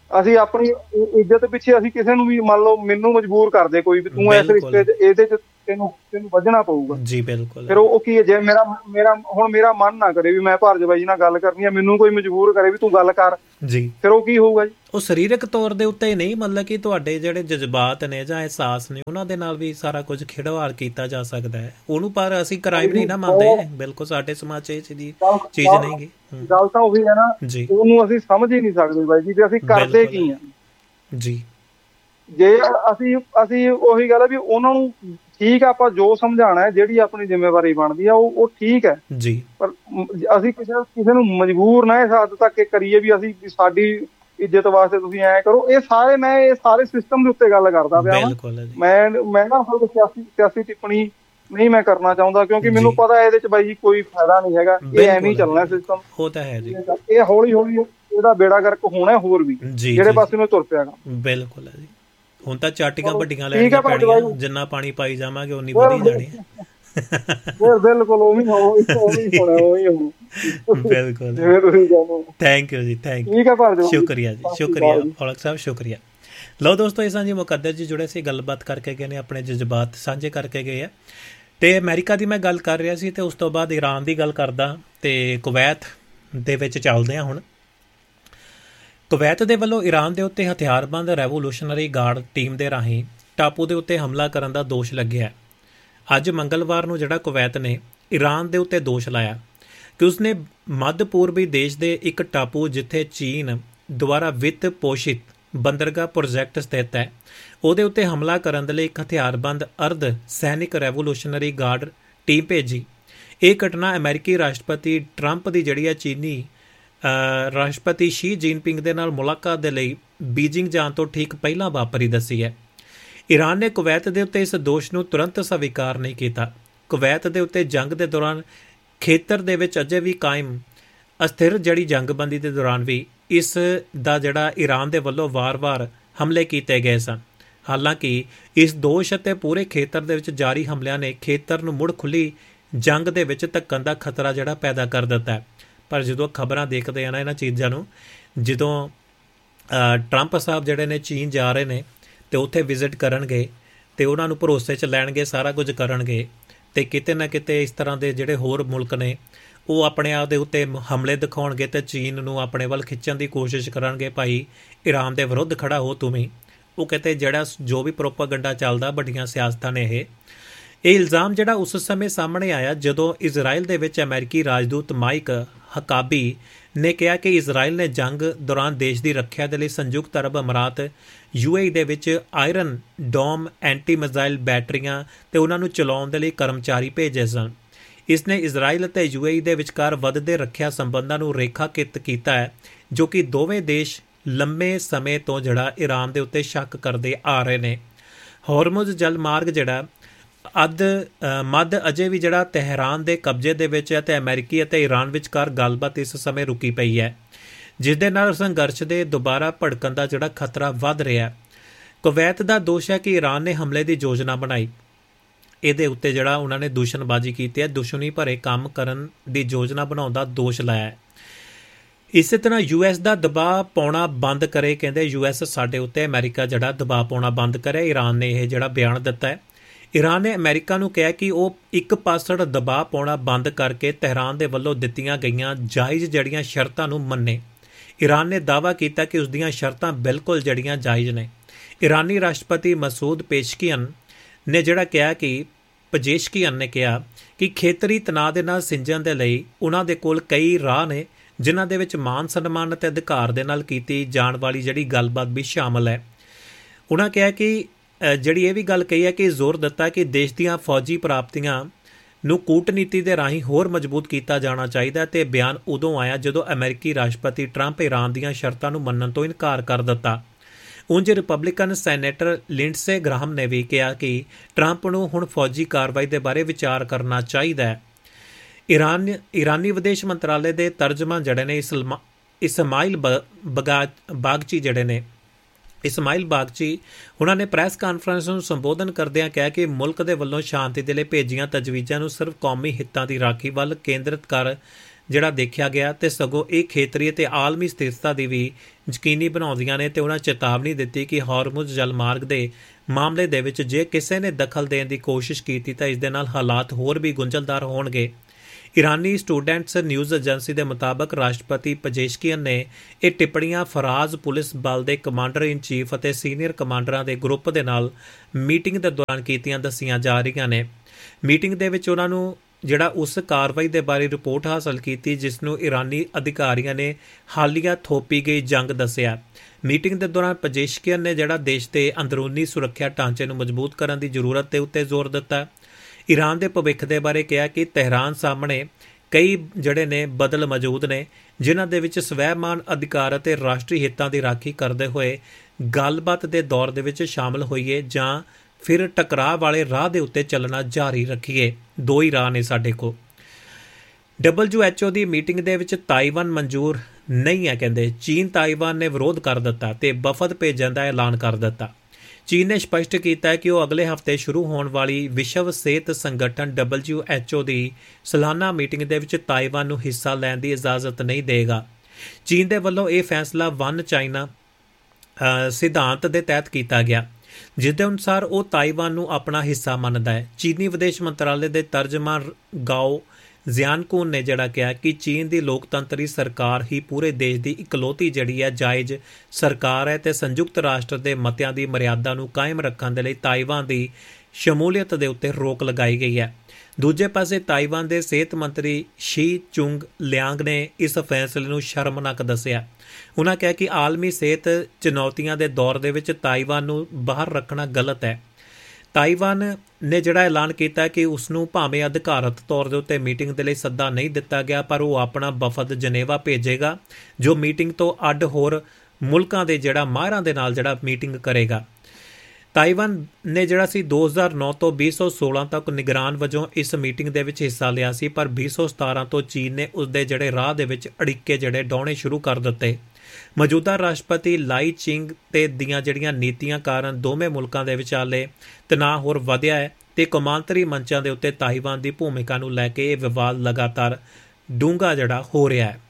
ਅਸੀਂ ਆਪਣੀ ਇੱਜ਼ਤ ਪਿੱਛੇ ਅਸੀਂ ਕਿਸੇ ਨੂੰ ਵੀ ਮੰਨ ਲਓ ਮੈਨੂੰ ਮਜਬੂਰ ਕਰਦੇ ਕੋਈ ਵੀ ਤੂੰ ਇਸ ਰਿਸ਼ਤੇ ਚ ਇਹਦੇ ਚ ਤੈਨੂੰ ਤੈਨੂੰ ਵੱਜਣਾ ਪਊਗਾ ਜੀ। ਬਿਲਕੁਲ। ਫਿਰ ਉਹ ਕੀ ਹੈ, ਜੇ ਮੇਰਾ ਮੇਰਾ ਹੁਣ ਮੇਰਾ ਮਨ ਨਾ ਕਰੇ ਵੀ ਮੈਂ ਭਾਰਜ ਬਾਈ ਜੀ ਨਾਲ ਗੱਲ ਕਰਨੀ ਆ, ਮੈਨੂੰ ਕੋਈ ਮਜਬੂਰ ਕਰੇ ਵੀ ਤੂੰ ਗੱਲ ਕਰ ਜੀ, ਫਿਰ ਉਹ ਕੀ ਹੋਊਗਾ ਜੀ? ਉਹ ਸਰੀਰਕ ਤੌਰ ਦੇ ਉੱਤੇ ਹੀ ਨਹੀਂ, ਮਤਲਬ ਕਿ ਤੁਹਾਡੇ ਜਿਹੜੇ ਜਜ਼ਬਾਤ ਨੇ ਜਾਂ ਅਹਿਸਾਸ ਨੇ ਉਹਨਾਂ ਦੇ ਨਾਲ ਵੀ ਸਾਰਾ ਕੁਝ ਖਿਡਵਾੜ ਕੀਤਾ ਜਾ ਸਕਦਾ ਹੈ ਉਹਨੂੰ, ਪਰ ਅਸੀਂ ਕ੍ਰਾਈਮ ਨਹੀਂ ਨਾ ਮੰਨਦੇ। ਬਿਲਕੁਲ, ਸਾਡੇ ਸਮਾਜ ਚ ਇਹ ਚੀਜ਼ ਨਹੀਂ ਗੀ। ਗੱਲ ਤਾਂ ਉਹੀ ਹੈ ਨਾ ਜੀ, ਉਹਨੂੰ ਅਸੀਂ ਸਮਝ ਹੀ ਨਹੀਂ ਸਕਦੇ ਬਾਈ ਜੀ ਵੀ ਅਸੀਂ ਕਰਦੇ ਕੀ ਆ ਜੀ। ਜੇ ਅਸੀਂ ਅਸੀਂ ਉਹੀ ਗੱਲ ਹੈ ਵੀ ਉਹਨਾਂ ਨੂੰ ਠੀਕ ਆ, ਆਪਾਂ ਜੋ ਸਮਝਾਉਣਾ ਹੈ ਜਿਹੜੀ ਆਪਣੀ ਜ਼ਿੰਮੇਵਾਰੀ ਬਣਦੀ ਆ ਉਹ ਉਹ ਠੀਕ ਹੈ ਜੀ, ਪਰ ਅਸੀਂ ਕਿਸੇ ਕਿਸੇ ਨੂੰ ਮਜਬੂਰ ਨਾ ਇਸ ਹੱਦ ਤੱਕ ਕਰੀਏ ਵੀ ਅਸੀਂ ਸਾਡੀ ਇੱਜ਼ਤ ਵਾਸਤੇ ਤੁਸੀਂ ਐਂ ਕਰੋ। ਇਹ ਸਾਰੇ ਮੈਂ ਇਹ ਸਾਰੇ ਸਿਸਟਮ ਦੇ ਉੱਤੇ ਗੱਲ ਕਰਦਾ ਪਿਆ ਮੈਂ ਮੈਂ ਨਾ ਸਿਆਸੀ ਸਿਆਸੀ ਟਿੱਪਣੀ ਨਹੀਂ ਮੈਂ ਕਰਨਾ ਚਾਹੁੰਦਾ, ਕਿਉਂਕਿ ਮੈਨੂੰ ਪਤਾ ਇਹਦੇ ਚ ਬਾਈ ਜੀ ਕੋਈ ਫਾਇਦਾ ਨਹੀਂ ਹੈਗਾ, ਇਹ ਐਵੇਂ ਹੀ ਚੱਲਣਾ ਸਿਸਟਮ। ਉਹ ਤਾਂ ਹੈ ਜੀ, ਇਹ ਹੌਲੀ ਹੌਲੀ ਇਹਦਾ ਬੇੜਾ ਗਰਕ ਹੋਣਾ ਹੋਰ ਵੀ ਜਿਹੜੇ ਪਾਸੇ ਨੂੰ ਤੁਰ ਪਿਆਗਾ। ਬਿਲਕੁਲ ਹੈ ਜੀ, ਹੁਣ ਤਾਂ ਚਾਟੀਆਂ ਵੱਡੀਆਂ ਲੈਣੀਆਂ ਪੈਣੀਆਂ, ਜਿੰਨਾ ਪਾਣੀ ਪਾਈ ਜਾਵਾਂਗੇ ਉਨੀ ਵਧੀ ਜਾਣੀ। ਬਿਲਕੁਲ ਉਹੀ ਉਹੀ ਹੋਣਾ ਉਹੀ ਹੋਣਾ। ਬਿਲਕੁਲ, ਥੈਂਕ ਯੂ ਜੀ, ਥੈਂਕ ਯੂ, ਸ਼ੁਕਰੀਆ ਜੀ, ਸ਼ੁਕਰੀਆ ਔਲਖ ਸਾਹਿਬ, ਸ਼ੁਕਰੀਆ। ਲਓ ਦੋਸਤੋ, ਇਹ ਸਾਂਝੀ ਮੁਕੱਦਰ ਜੀ ਜੁੜੇ ਸੀ, ਗੱਲਬਾਤ ਕਰਕੇ ਗਏ ਨੇ, ਆਪਣੇ ਜਜ਼ਬਾਤ ਸਾਂਝੇ ਕਰਕੇ ਗਏ ਆ। ਤੇ ਅਮਰੀਕਾ ਦੀ ਮੈਂ ਗੱਲ ਕਰ ਰਿਹਾ ਸੀ ਤੇ ਉਸ ਤੋਂ ਬਾਅਦ ਈਰਾਨ ਦੀ ਗੱਲ ਕਰਦਾ ਤੇ ਕੁਵੈਤ ਦੇ ਵਿੱਚ ਚੱਲਦੇ ਹਾਂ ਹੁਣ। ਕੁਵੈਤ ਦੇ ਵੱਲੋਂ ਈਰਾਨ ਦੇ ਉੱਤੇ ਹਥਿਆਰਬੰਦ ਰੈਵੋਲੂਸ਼ਨਰੀ ਗਾਰਡ ਟੀਮ ਦੇ ਰਾਹੀਂ ਟਾਪੂ ਦੇ ਉੱਤੇ ਹਮਲਾ ਕਰਨ ਦਾ ਦੋਸ਼ ਲੱਗਿਆ। ਅੱਜ ਮੰਗਲਵਾਰ ਨੂੰ ਜਿਹੜਾ ਕੁਵੈਤ ਨੇ ਈਰਾਨ ਦੇ ਉੱਤੇ ਦੋਸ਼ ਲਾਇਆ ਕਿ ਉਸਨੇ ਮੱਧ ਪੂਰਬੀ ਦੇਸ਼ ਦੇ ਇੱਕ ਟਾਪੂ ਜਿੱਥੇ ਚੀਨ ਦੁਆਰਾ ਵਿੱਤ ਪੋਸ਼ਿਤ ਬੰਦਰਗਾਹ ਪ੍ਰੋਜੈਕਟ ਸਥਿਤ ਹੈ ਉਹਦੇ ਉੱਤੇ ਹਮਲਾ ਕਰਨ ਦੇ ਲਈ ਇੱਕ ਹਥਿਆਰਬੰਦ ਅਰਧ ਸੈਨਿਕ ਰੈਵੋਲੂਸ਼ਨਰੀ ਗਾਰਡ ਟੀਮ ਭੇਜੀ। ਇਹ ਘਟਨਾ ਅਮਰੀਕੀ ਰਾਸ਼ਟਰਪਤੀ ਟਰੰਪ ਦੀ ਜਿਹੜੀ ਹੈ ਚੀਨੀ ਰਾਸ਼ਟਰਪਤੀ ਸ਼ੀ ਜਿਨਪਿੰਗ ਦੇ ਨਾਲ ਮੁਲਾਕਾਤ ਦੇ ਲਈ ਬੀਜਿੰਗ ਜਾਣ ਤੋਂ ਠੀਕ ਪਹਿਲਾਂ ਵਾਪਰੀ ਦੱਸੀ ਹੈ। ਈਰਾਨ ਨੇ ਕੁਵੈਤ ਦੇ ਉੱਤੇ ਇਸ ਦੋਸ਼ ਨੂੰ ਤੁਰੰਤ ਸਵੀਕਾਰ ਨਹੀਂ ਕੀਤਾ। ਕੁਵੈਤ ਦੇ ਉੱਤੇ ਜੰਗ ਦੇ ਦੌਰਾਨ ਖੇਤਰ ਦੇ ਵਿੱਚ ਅਜੇ ਵੀ ਕਾਇਮ ਅਸਥਿਰ ਜਿਹੜੀ ਜੰਗਬੰਦੀ ਦੇ ਦੌਰਾਨ ਵੀ ਇਸ ਦਾ ਜਿਹੜਾ ਈਰਾਨ ਦੇ ਵੱਲੋਂ ਵਾਰ-ਵਾਰ ਹਮਲੇ ਕੀਤੇ ਗਏ ਸਨ। ਹਾਲਾਂਕਿ ਇਸ ਦੋਸ਼ ਅਤੇ ਪੂਰੇ ਖੇਤਰ ਦੇ ਵਿੱਚ ਜਾਰੀ ਹਮਲਿਆਂ ਨੇ ਖੇਤਰ ਨੂੰ ਮੁੜ ਖੁੱਲੀ ਜੰਗ ਦੇ ਵਿੱਚ ਧੱਕਣ ਦਾ ਖਤਰਾ ਜਿਹੜਾ ਪੈਦਾ ਕਰ ਦਿੱਤਾ। ਪਰ ਜਦੋਂ ਖਬਰਾਂ ਦੇਖਦੇ ਆ ਨਾ ਇਹਨਾਂ ਚੀਜ਼ਾਂ ਨੂੰ, ਜਦੋਂ ਟਰੰਪ ਸਾਹਿਬ ਜਿਹੜੇ ਨੇ ਚੀਨ ਜਾ ਰਹੇ ਨੇ ਅਤੇ ਉੱਥੇ ਵਿਜ਼ਿਟ ਕਰਨਗੇ ਅਤੇ ਉਹਨਾਂ ਨੂੰ ਭਰੋਸੇ 'ਚ ਲੈਣਗੇ, ਸਾਰਾ ਕੁਝ ਕਰਨਗੇ, ਅਤੇ ਕਿਤੇ ਨਾ ਕਿਤੇ ਇਸ ਤਰ੍ਹਾਂ ਦੇ ਜਿਹੜੇ ਹੋਰ ਮੁਲਕ ਨੇ ਉਹ ਆਪਣੇ ਆਪ ਦੇ ਉੱਤੇ ਹਮਲੇ ਦਿਖਾਉਣਗੇ ਅਤੇ ਚੀਨ ਨੂੰ ਆਪਣੇ ਵੱਲ ਖਿੱਚਣ ਦੀ ਕੋਸ਼ਿਸ਼ ਕਰਨਗੇ, ਭਾਈ ਈਰਾਨ ਦੇ ਵਿਰੁੱਧ ਖੜਾ ਹੋ ਤੂੰ ਵੀ। ਉਹ ਕਿਤੇ ਜਿਹੜਾ ਜੋ ਵੀ ਪ੍ਰੋਪਾਗੰਡਾ ਚੱਲਦਾ ਵੱਡੀਆਂ ਸਿਆਸਤਾਂ ਨੇ ਇਹ ਇਹ ਇਲਜ਼ਾਮ ਜਿਹੜਾ ਉਸ ਸਮੇਂ ਸਾਹਮਣੇ ਆਇਆ ਜਦੋਂ ਇਜ਼ਰਾਈਲ ਦੇ ਵਿੱਚ ਅਮਰੀਕੀ ਰਾਜਦੂਤ ਮਾਈਕ ਹਕਾਬੀ ਨੇ ਕਿਹਾ ਕਿ ਇਜ਼ਰਾਈਲ ਨੇ ਜੰਗ ਦੌਰਾਨ ਦੇਸ਼ ਦੀ ਰੱਖਿਆ ਦੇ ਲਈ ਸੰਯੁਕਤ ਅਰਬ ਅਮਰਾਤ ਯੂ ਏ ਈ ਦੇ ਵਿੱਚ ਆਇਰਨ ਡੋਮ ਐਂਟੀ ਮਿਜ਼ਾਈਲ ਬੈਟਰੀਆਂ ਅਤੇ ਉਹਨਾਂ ਨੂੰ ਚਲਾਉਣ ਦੇ ਲਈ ਕਰਮਚਾਰੀ ਭੇਜੇ ਸਨ। ਇਸ ਨੇ ਇਜ਼ਰਾਈਲ ਅਤੇ ਯੂ ਏ ਈ ਦੇ ਵਿਚਕਾਰ ਵੱਧਦੇ ਰੱਖਿਆ ਸੰਬੰਧਾਂ ਨੂੰ ਰੇਖਾਕਿਤ ਕੀਤਾ ਹੈ, ਜੋ ਕਿ ਦੋਵੇਂ ਦੇਸ਼ ਲੰਮੇ ਸਮੇਂ ਤੋਂ ਜਿਹੜਾ ਈਰਾਨ ਦੇ ਉੱਤੇ ਸ਼ੱਕ ਕਰਦੇ ਆ ਰਹੇ ਨੇ। ਹੋਰਮੁਜ਼ ਜਲ ਮਾਰਗ ਜਿਹੜਾ ਅੱਧ ਮੱਧ ਅਜੇ ਵੀ ਜਿਹੜਾ ਤਹਿਰਾਨ ਦੇ ਕਬਜ਼ੇ ਦੇ ਵਿੱਚ ਹੈ ਅਤੇ ਅਮਰੀਕੀ ਅਤੇ ਈਰਾਨ ਵਿਚਕਾਰ ਗੱਲਬਾਤ ਇਸ ਸਮੇਂ ਰੁਕੀ ਪਈ ਹੈ, ਜਿਸ ਦੇ ਨਾਲ ਸੰਘਰਸ਼ ਦੇ ਦੁਬਾਰਾ ਭੜਕਣ ਦਾ ਜਿਹੜਾ ਖਤਰਾ ਵੱਧ ਰਿਹਾ। ਕੁਵੈਤ ਦਾ ਦੋਸ਼ ਹੈ ਕਿ ਈਰਾਨ ਨੇ ਹਮਲੇ ਦੀ ਯੋਜਨਾ ਬਣਾਈ, ਇਹਦੇ ਉੱਤੇ ਜਿਹੜਾ ਉਹਨਾਂ ਨੇ ਦੂਸ਼ਣਬਾਜ਼ੀ ਕੀਤੀ ਹੈ, ਦੁਸ਼ਮਣੀ ਭਰੇ ਕੰਮ ਕਰਨ ਦੀ ਯੋਜਨਾ ਬਣਾਉਣ ਦਾ ਦੋਸ਼ ਲਾਇਆ ਹੈ। ਇਸੇ ਤਰ੍ਹਾਂ ਯੂ ਐਸ ਦਾ ਦਬਾਅ ਪਾਉਣਾ ਬੰਦ ਕਰੇ, ਕਹਿੰਦੇ ਯੂ ਐਸ ਸਾਡੇ ਉੱਤੇ ਅਮਰੀਕਾ ਜਿਹੜਾ ਦਬਾਅ ਪਾਉਣਾ ਬੰਦ ਕਰੇ। ਈਰਾਨ ਨੇ ਇਹ ਜਿਹੜਾ ਬਿਆਨ ਦਿੱਤਾ ਹੈ। ਈਰਾਨ ਨੇ ਅਮਰੀਕਾ ਨੂੰ ਕਿਹਾ ਕਿ ਉਹ ਇੱਕ ਪਾਸੜ ਦਬਾਅ ਪਾਉਣਾ ਬੰਦ ਕਰਕੇ ਤਹਿਰਾਨ ਦੇ ਵੱਲੋਂ ਦਿੱਤੀਆਂ ਗਈਆਂ ਜਾਇਜ਼ ਜਿਹੜੀਆਂ ਸ਼ਰਤਾਂ ਨੂੰ ਮੰਨੇ। ਈਰਾਨ ਨੇ ਦਾਅਵਾ ਕੀਤਾ ਕਿ ਉਸ ਦੀਆਂ ਸ਼ਰਤਾਂ ਬਿਲਕੁਲ ਜਿਹੜੀਆਂ ਜਾਇਜ਼ ਨੇ। ਈਰਾਨੀ ਰਾਸ਼ਟਰਪਤੀ ਮਸੂਦ ਪੇਸ਼ਕੀਅਨ ਨੇ ਜਿਹੜਾ ਕਿਹਾ ਕਿ ਪਜੇਸ਼ਕੀਅਨ ਨੇ ਕਿਹਾ ਕਿ ਖੇਤਰੀ ਤਣਾਅ ਦੇ ਨਾਲ ਸਿੰਜਣ ਦੇ ਲਈ ਉਹਨਾਂ ਦੇ ਕੋਲ ਕਈ ਰਾਹ ਨੇ, ਜਿਨ੍ਹਾਂ ਦੇ ਵਿੱਚ ਮਾਨ ਸਨਮਾਨ ਅਤੇ ਅਧਿਕਾਰ ਦੇ ਨਾਲ ਕੀਤੀ ਜਾਣ ਵਾਲੀ ਜਿਹੜੀ ਗੱਲਬਾਤ ਵੀ ਸ਼ਾਮਲ ਹੈ। ਉਹਨਾਂ ਕਿਹਾ ਕਿ ਜਿਹੜੀ ਇਹ ਵੀ ਗੱਲ ਕਹੀ ਹੈ ਕਿ ਜ਼ੋਰ ਦਿੱਤਾ ਕਿ ਦੇਸ਼ ਦੀਆਂ ਫੌਜੀ ਪ੍ਰਾਪਤੀਆਂ ਨੂੰ ਕੂਟਨੀਤੀ ਦੇ ਰਾਹੀਂ ਹੋਰ ਮਜ਼ਬੂਤ ਕੀਤਾ ਜਾਣਾ ਚਾਹੀਦਾ ਅਤੇ ਬਿਆਨ ਉਦੋਂ ਆਇਆ ਜਦੋਂ ਅਮਰੀਕੀ ਰਾਸ਼ਟਰਪਤੀ ਟਰੰਪ ਈਰਾਨ ਦੀਆਂ ਸ਼ਰਤਾਂ ਨੂੰ ਮੰਨਣ ਤੋਂ ਇਨਕਾਰ ਕਰ ਦਿੱਤਾ। ਉਂਝ ਰਿਪਬਲਿਕਨ ਸੈਨੇਟਰ ਲਿੰਡਸੇ ਗ੍ਰਾਹਮ ਨੇ ਵੀ ਕਿਹਾ ਕਿ ਟਰੰਪ ਨੂੰ ਹੁਣ ਫੌਜੀ ਕਾਰਵਾਈ ਦੇ ਬਾਰੇ ਵਿਚਾਰ ਕਰਨਾ ਚਾਹੀਦਾ ਹੈ। ਈਰਾਨ ਈਰਾਨੀ ਵਿਦੇਸ਼ ਮੰਤਰਾਲੇ ਦੇ ਤਰਜਮਾਨ ਜਿਹੜੇ ਨੇ ਇਸਲਮਾ ਇਸਮਾਈਲ ਬਗਾ ਬਾਗਚੀ ਜਿਹੜੇ ਨੇ ਇਸਮਾਈਲ ਬਾਗਚੀ ਉਹਨਾਂ ਨੇ ਪ੍ਰੈਸ ਕਾਨਫਰੰਸ ਨੂੰ ਸੰਬੋਧਨ ਕਰਦਿਆਂ ਕਿਹਾ ਕਿ ਮੁਲਕ ਦੇ ਵੱਲੋਂ ਸ਼ਾਂਤੀ ਦੇ ਲਈ ਭੇਜੀਆਂ ਤਜਵੀਜ਼ਾਂ ਨੂੰ ਸਿਰਫ ਕੌਮੀ ਹਿੱਤਾਂ ਦੀ ਰਾਖੀ ਵੱਲ ਕੇਂਦਰਿਤ ਕਰ ਜਿਹੜਾ ਦੇਖਿਆ ਗਿਆ ਤੇ ਸਗੋਂ ਇਹ ਖੇਤਰੀ ਅਤੇ ਆਲਮੀ ਸਥਿਰਤਾ ਦੀ ਵੀ ਯਕੀਨੀ ਬਣਾਉਂਦੀਆਂ ਨੇ ਤੇ ਉਹਨਾਂ ਚੇਤਾਵਨੀ ਦਿੱਤੀ ਕਿ ਹਾਰਮੁਜ਼ ਜਲ ਮਾਰਗ ਦੇ ਮਾਮਲੇ ਦੇ ਵਿੱਚ ਜੇ ਕਿਸੇ ਨੇ ਦਖਲ ਦੇਣ ਦੀ ਕੋਸ਼ਿਸ਼ ਕੀਤੀ ਤਾਂ ਇਸ ਦੇ ਨਾਲ ਹਾਲਾਤ ਹੋਰ ਵੀ ਗੁੰਝਲਦਾਰ ਹੋਣਗੇ। ਇਰਾਨੀ ਸਟੂਡੈਂਟਸ ਨਿਊਜ਼ ਏਜੰਸੀ ਦੇ ਮੁਤਾਬਕ ਰਾਸ਼ਟਰਪਤੀ ਪਜੇਸ਼ਕੀਅਨ ਨੇ ਇਹ ਟਿੱਪਣੀਆਂ ਫਰਾਜ਼ ਪੁਲਿਸ ਬਲ ਦੇ ਕਮਾਂਡਰ ਇਨ ਚੀਫ ਅਤੇ ਸੀਨੀਅਰ ਕਮਾਂਡਰਾਂ ਦੇ ਗਰੁੱਪ ਦੇ ਨਾਲ ਮੀਟਿੰਗ ਦੇ ਦੌਰਾਨ ਕੀਤੀਆਂ ਦੱਸੀਆਂ ਜਾ ਰਹੀਆਂ ਨੇ। ਮੀਟਿੰਗ ਦੇ ਵਿੱਚ ਉਹਨਾਂ ਨੂੰ ਜਿਹੜਾ ਉਸ ਕਾਰਵਾਈ ਦੇ ਬਾਰੇ ਰਿਪੋਰਟ ਹਾਸਲ ਕੀਤੀ ਜਿਸ ਨੂੰ ਇਰਾਨੀ ਅਧਿਕਾਰੀਆਂ ਨੇ ਹਾਲੀਆ ਥੋਪੀ ਗਈ ਜੰਗ ਦੱਸਿਆ। ਮੀਟਿੰਗ ਦੇ ਦੌਰਾਨ ਪਜੇਸ਼ਕੀਅਨ ਨੇ ਜਿਹੜਾ ਦੇਸ਼ ਦੇ ਅੰਦਰੂਨੀ ਸੁਰੱਖਿਆ ਢਾਂਚੇ ਨੂੰ ਮਜ਼ਬੂਤ ਕਰਨ ਦੀ ਜ਼ਰੂਰਤ ਦੇ ਉੱਤੇ ਜ਼ੋਰ ਦਿੱਤਾ। ਈਰਾਨ ਦੇ ਭਵਿੱਖ ਦੇ ਬਾਰੇ ਕਿਹਾ ਕਿ ਤਹਿਰਾਨ ਸਾਹਮਣੇ ਕਈ ਜਿਹੜੇ ਨੇ ਬਦਲ ਮੌਜੂਦ ਨੇ ਜਿਨ੍ਹਾਂ ਦੇ ਵਿੱਚ ਸਵੈਮਾਨ ਅਧਿਕਾਰ ਅਤੇ ਰਾਸ਼ਟਰੀ ਹਿੱਤਾਂ ਦੀ ਰਾਖੀ ਕਰਦੇ ਹੋਏ ਗੱਲਬਾਤ ਦੇ ਦੌਰ ਦੇ ਵਿੱਚ ਸ਼ਾਮਲ ਹੋਈਏ ਜਾਂ ਫਿਰ ਟਕਰਾਅ ਵਾਲੇ ਰਾਹ ਦੇ ਉੱਤੇ ਚੱਲਣਾ ਜਾਰੀ ਰੱਖੀਏ। ਦੋ ਹੀ ਰਾਹ ਨੇ ਸਾਡੇ ਕੋਲ। ਡਬਲਯੂ ਐਚ ਓ ਦੀ ਮੀਟਿੰਗ ਦੇ ਵਿੱਚ ਤਾਈਵਾਨ ਮਨਜ਼ੂਰ ਨਹੀਂ ਹੈ ਕਹਿੰਦੇ। ਚੀਨ ਤਾਈਵਾਨ ਨੇ ਵਿਰੋਧ ਕਰ ਦਿੱਤਾ ਤੇ ਵਫਦ ਭੇਜਣ ਦਾ ਐਲਾਨ ਕਰ ਦਿੱਤਾ। ਚੀਨ ਨੇ ਸਪਸ਼ਟ ਕੀਤਾ ਹੈ ਕਿ ਉਹ ਅਗਲੇ ਹਫ਼ਤੇ ਸ਼ੁਰੂ ਹੋਣ ਵਾਲੀ ਵਿਸ਼ਵ ਸਿਹਤ ਸੰਗਠਨ ਡਬਲਯੂ ਐਚ ਓ ਦੀ ਸਾਲਾਨਾ ਮੀਟਿੰਗ ਦੇ ਵਿੱਚ ਤਾਈਵਾਨ ਨੂੰ ਹਿੱਸਾ ਲੈਣ ਦੀ ਇਜਾਜ਼ਤ ਨਹੀਂ ਦੇਗਾ। ਚੀਨ ਦੇ ਵੱਲੋਂ ਇਹ ਫੈਸਲਾ ਵਨ ਚਾਈਨਾ ਸਿਧਾਂਤ ਦੇ ਤਹਿਤ ਕੀਤਾ ਗਿਆ ਜਿਸ ਦੇ ਅਨੁਸਾਰ ਉਹ ਤਾਈਵਾਨ ਨੂੰ ਆਪਣਾ ਹਿੱਸਾ ਮੰਨਦਾ ਹੈ। ਚੀਨੀ ਵਿਦੇਸ਼ ਮੰਤਰਾਲੇ ਦੇ ਤਰਜਮਾਨ ਗਾਓ ਜ਼ਿਆਨਕੂਨ ਨੇ ਜਿਹੜਾ ਕਿਹਾ ਕਿ ਚੀਨ ਦੀ ਲੋਕਤੰਤਰੀ ਸਰਕਾਰ ਹੀ ਪੂਰੇ ਦੇਸ਼ ਦੀ ਇਕਲੌਤੀ ਜਿਹੜੀ ਹੈ ਜਾਇਜ਼ ਸਰਕਾਰ ਹੈ ਤੇ ਸੰਯੁਕਤ ਰਾਸ਼ਟਰ ਦੇ ਮਤਿਆਂ ਦੀ ਮਰਿਆਦਾ ਨੂੰ ਕਾਇਮ ਰੱਖਣ ਦੇ ਲਈ ਤਾਈਵਾਨ ਦੀ ਸ਼ਮੂਲੀਅਤ ਦੇ ਉੱਤੇ ਰੋਕ ਲਗਾਈ ਗਈ ਹੈ। ਦੂਜੇ ਪਾਸੇ ਤਾਈਵਾਨ ਦੇ ਸਿਹਤ ਮੰਤਰੀ ਸ਼ੀ ਚੁੰਗ ਲਿਆਂਗ ਨੇ ਇਸ ਫੈਸਲੇ ਨੂੰ ਸ਼ਰਮਨਾਕ ਦੱਸਿਆ। ਉਹਨਾਂ ਕਿਹਾ ਕਿ ਆਲਮੀ ਸਿਹਤ ਚੁਣੌਤੀਆਂ ਦੇ ਦੌਰ ਦੇ ਵਿੱਚ ਤਾਈਵਾਨ ਨੂੰ ਬਾਹਰ ਰੱਖਣਾ ਗਲਤ ਹੈ। ਤਾਈਵਾਨ ਨੇ ਜਿਹੜਾ ਐਲਾਨ ਕੀਤਾ ਕਿ ਉਸ ਨੂੰ ਭਾਵੇਂ ਅਧਿਕਾਰਤ ਤੌਰ ਦੇ ਉੱਤੇ ਮੀਟਿੰਗ ਦੇ ਲਈ ਸੱਦਾ ਨਹੀਂ ਦਿੱਤਾ ਗਿਆ ਪਰ ਉਹ ਆਪਣਾ ਵਫਦ ਜਨੇਵਾ ਭੇਜੇਗਾ ਜੋ ਮੀਟਿੰਗ ਤੋਂ ਅੱਡ ਹੋਰ ਮੁਲਕਾਂ ਦੇ ਜਿਹੜਾ ਮਾਹਿਰਾਂ ਦੇ ਨਾਲ ਜਿਹੜਾ ਮੀਟਿੰਗ ਕਰੇਗਾ। ਤਾਈਵਾਨ ਨੇ ਜਿਹੜਾ ਸੀ ਦੋ ਹਜ਼ਾਰ ਨੌ ਤੋਂ ਵੀਹ ਸੌ ਸੋਲਾਂ ਤੱਕ ਨਿਗਰਾਨ ਵਜੋਂ ਇਸ ਮੀਟਿੰਗ ਦੇ ਵਿੱਚ ਹਿੱਸਾ ਲਿਆ ਸੀ ਪਰ ਵੀਹ ਸੌ ਸਤਾਰਾਂ ਤੋਂ ਚੀਨ ਨੇ ਉਸਦੇ ਜਿਹੜੇ ਰਾਹ ਦੇ ਵਿੱਚ ਅੜਿੱਕੇ ਜਿਹੜੇ ਡਾਉਣੇ ਸ਼ੁਰੂ ਕਰ ਦਿੱਤੇ। ਮੌਜੂਦਾ ਰਾਸ਼ਟਰਪਤੀ ਲਾਈ ਚਿੰਗ ਤੇ ਦੀਆਂ ਜਿਹੜੀਆਂ ਨੀਤੀਆਂ ਕਾਰਨ ਦੋਵੇਂ ਮੁਲਕਾਂ ਦੇ ਵਿਚਾਲੇ ਤਣਾਅ ਹੋਰ ਵਧਿਆ ਹੈ ਤੇ ਕੌਮਾਂਤਰੀ ਮੰਚਾਂ ਦੇ ਉੱਤੇ ਤਾਈਵਾਨ ਦੀ ਭੂਮਿਕਾ ਨੂੰ ਲੈ ਕੇ ਇਹ ਵਿਵਾਦ ਲਗਾਤਾਰ ਡੂੰਘਾ ਜਿਹੜਾ ਹੋ ਰਿਹਾ ਹੈ।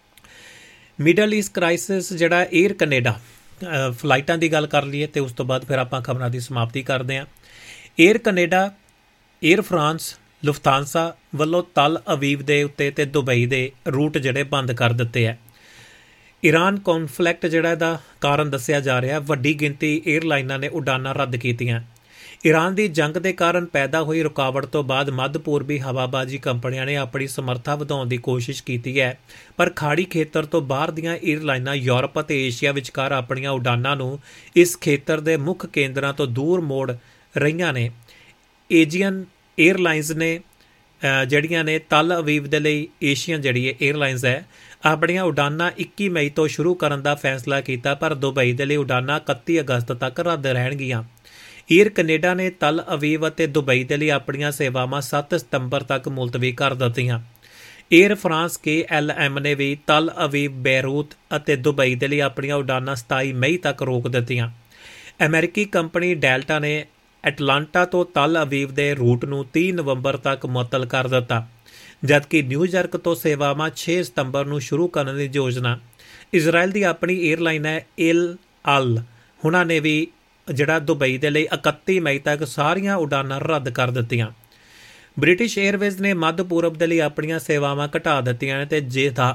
ਮਿਡਲ ਈਸਟ ਕ੍ਰਾਈਸਿਸ ਜਿਹੜਾ ਏਅਰ ਕੈਨੇਡਾ ਫਲਾਈਟਾਂ ਦੀ ਗੱਲ ਕਰ ਲਈਏ ਤੇ ਉਸ ਤੋਂ ਬਾਅਦ ਫਿਰ ਆਪਾਂ ਖਬਰਾਂ ਦੀ ਸਮਾਪਤੀ ਕਰਦੇ ਹਾਂ। Air Canada, air France, Lufthansa ਵੱਲੋਂ ਤਲ ਅਵੀਵ ਦੇ ਉੱਤੇ ਤੇ ਦੁਬਈ ਦੇ ਰੂਟ ਜਿਹੜੇ ਬੰਦ ਕਰ ਦਿੱਤੇ ਹੈ। ਈਰਾਨ ਕੌਨਫਲਿਕਟ ਜਿਹੜਾ ਇਹਦਾ ਕਾਰਨ ਦੱਸਿਆ ਜਾ ਰਿਹਾ। ਵੱਡੀ ਗਿਣਤੀ ਏਅਰਲਾਈਨਾਂ ਨੇ ਉਡਾਨਾਂ ਰੱਦ ਕੀਤੀਆਂ। ਈਰਾਨ ਦੀ ਜੰਗ ਦੇ ਕਾਰਨ ਪੈਦਾ ਹੋਈ ਰੁਕਾਵਟ ਤੋਂ ਬਾਅਦ ਮੱਧ ਪੂਰਬੀ ਹਵਾਬਾਜ਼ੀ ਕੰਪਨੀਆਂ ਨੇ ਆਪਣੀ ਸਮਰੱਥਾ ਵਧਾਉਣ ਦੀ ਕੋਸ਼ਿਸ਼ ਕੀਤੀ ਹੈ ਪਰ ਖਾੜੀ ਖੇਤਰ ਤੋਂ ਬਾਹਰ ਦੀਆਂ ਏਅਰਲਾਈਨਾਂ ਯੂਰਪ ਅਤੇ ਏਸ਼ੀਆ ਵਿਚਕਾਰ ਆਪਣੀਆਂ ਉਡਾਨਾਂ ਨੂੰ ਇਸ ਖੇਤਰ ਦੇ ਮੁੱਖ ਕੇਂਦਰਾਂ ਤੋਂ ਦੂਰ ਮੋੜ ਰਹੀਆਂ ਨੇ। ਏਜੀਅਨ ਏਅਰਲਾਈਨਸ ਨੇ ਜਿਹੜੀਆਂ ਨੇ ਤਲ ਅਵੀਵ ਦੇ ਲਈ ਏਸ਼ੀਅਨ ਜਿਹੜੀ ਏਅਰਲਾਈਨਸ ਹੈ ਆਪਣੀਆਂ ਉਡਾਨਾਂ ਇੱਕੀ ਮਈ ਤੋਂ ਸ਼ੁਰੂ ਕਰਨ ਦਾ ਫੈਸਲਾ ਕੀਤਾ ਪਰ ਦੁਬਈ ਦੇ ਲਈ ਉਡਾਨਾਂ ਇਕੱਤੀ ਅਗਸਤ ਤੱਕ ਰੱਦ ਰਹਿਣਗੀਆਂ। ਏਅਰ ਕੈਨੇਡਾ ਨੇ ਤਲ ਅਵੀਵ ਅਤੇ ਦੁਬਈ ਦੇ ਲਈ ਆਪਣੀਆਂ ਸੇਵਾਵਾਂ ਸੱਤ ਸਤੰਬਰ ਤੱਕ ਮੁਲਤਵੀ ਕਰ ਦਿੱਤੀਆਂ। ਏਅਰ ਫਰਾਂਸ ਕੇ ਐਲ ਐਮ ਨੇ ਵੀ ਤਲ ਅਵੀਵ, ਬੇਰੂਤ ਅਤੇ ਦੁਬਈ ਦੇ ਲਈ ਆਪਣੀਆਂ ਉਡਾਨਾਂ ਸਤਾਈ ਮਈ ਤੱਕ ਰੋਕ ਦਿੱਤੀਆਂ। ਅਮਰੀਕੀ ਕੰਪਨੀ ਡੈਲਟਾ ਨੇ ਐਟਲਾਂਟਾ ਤੋਂ ਤਲ ਅਵੀਵ ਦੇ ਰੂਟ ਨੂੰ ਤੀਹ ਨਵੰਬਰ ਤੱਕ ਮੁਅੱਤਲ ਕਰ ਦਿੱਤਾ ਜਦਕਿ ਨਿਊਯਾਰਕ ਤੋਂ ਸੇਵਾਵਾਂ ਛੇ ਸਤੰਬਰ ਨੂੰ ਸ਼ੁਰੂ ਕਰਨ ਦੀ ਯੋਜਨਾ। ਇਜ਼ਰਾਈਲ ਦੀ ਆਪਣੀ ਏਅਰਲਾਈਨ ਹੈ ਏਲ ਅਲ, ਉਹਨਾਂ ਨੇ ਵੀ ਜਿਹੜਾ ਦੁਬਈ ਦੇ ਲਈ ਇਕੱਤੀ ਮਈ ਤੱਕ ਸਾਰੀਆਂ ਉਡਾਨਾਂ ਰੱਦ ਕਰ ਦਿੱਤੀਆਂ। ਬ੍ਰਿਟਿਸ਼ ਏਅਰਵੇਜ਼ ਨੇ ਮੱਧ ਪੂਰਬ ਦੇ ਲਈ ਆਪਣੀਆਂ ਸੇਵਾਵਾਂ ਘਟਾ ਦਿੱਤੀਆਂ ਨੇ ਤੇ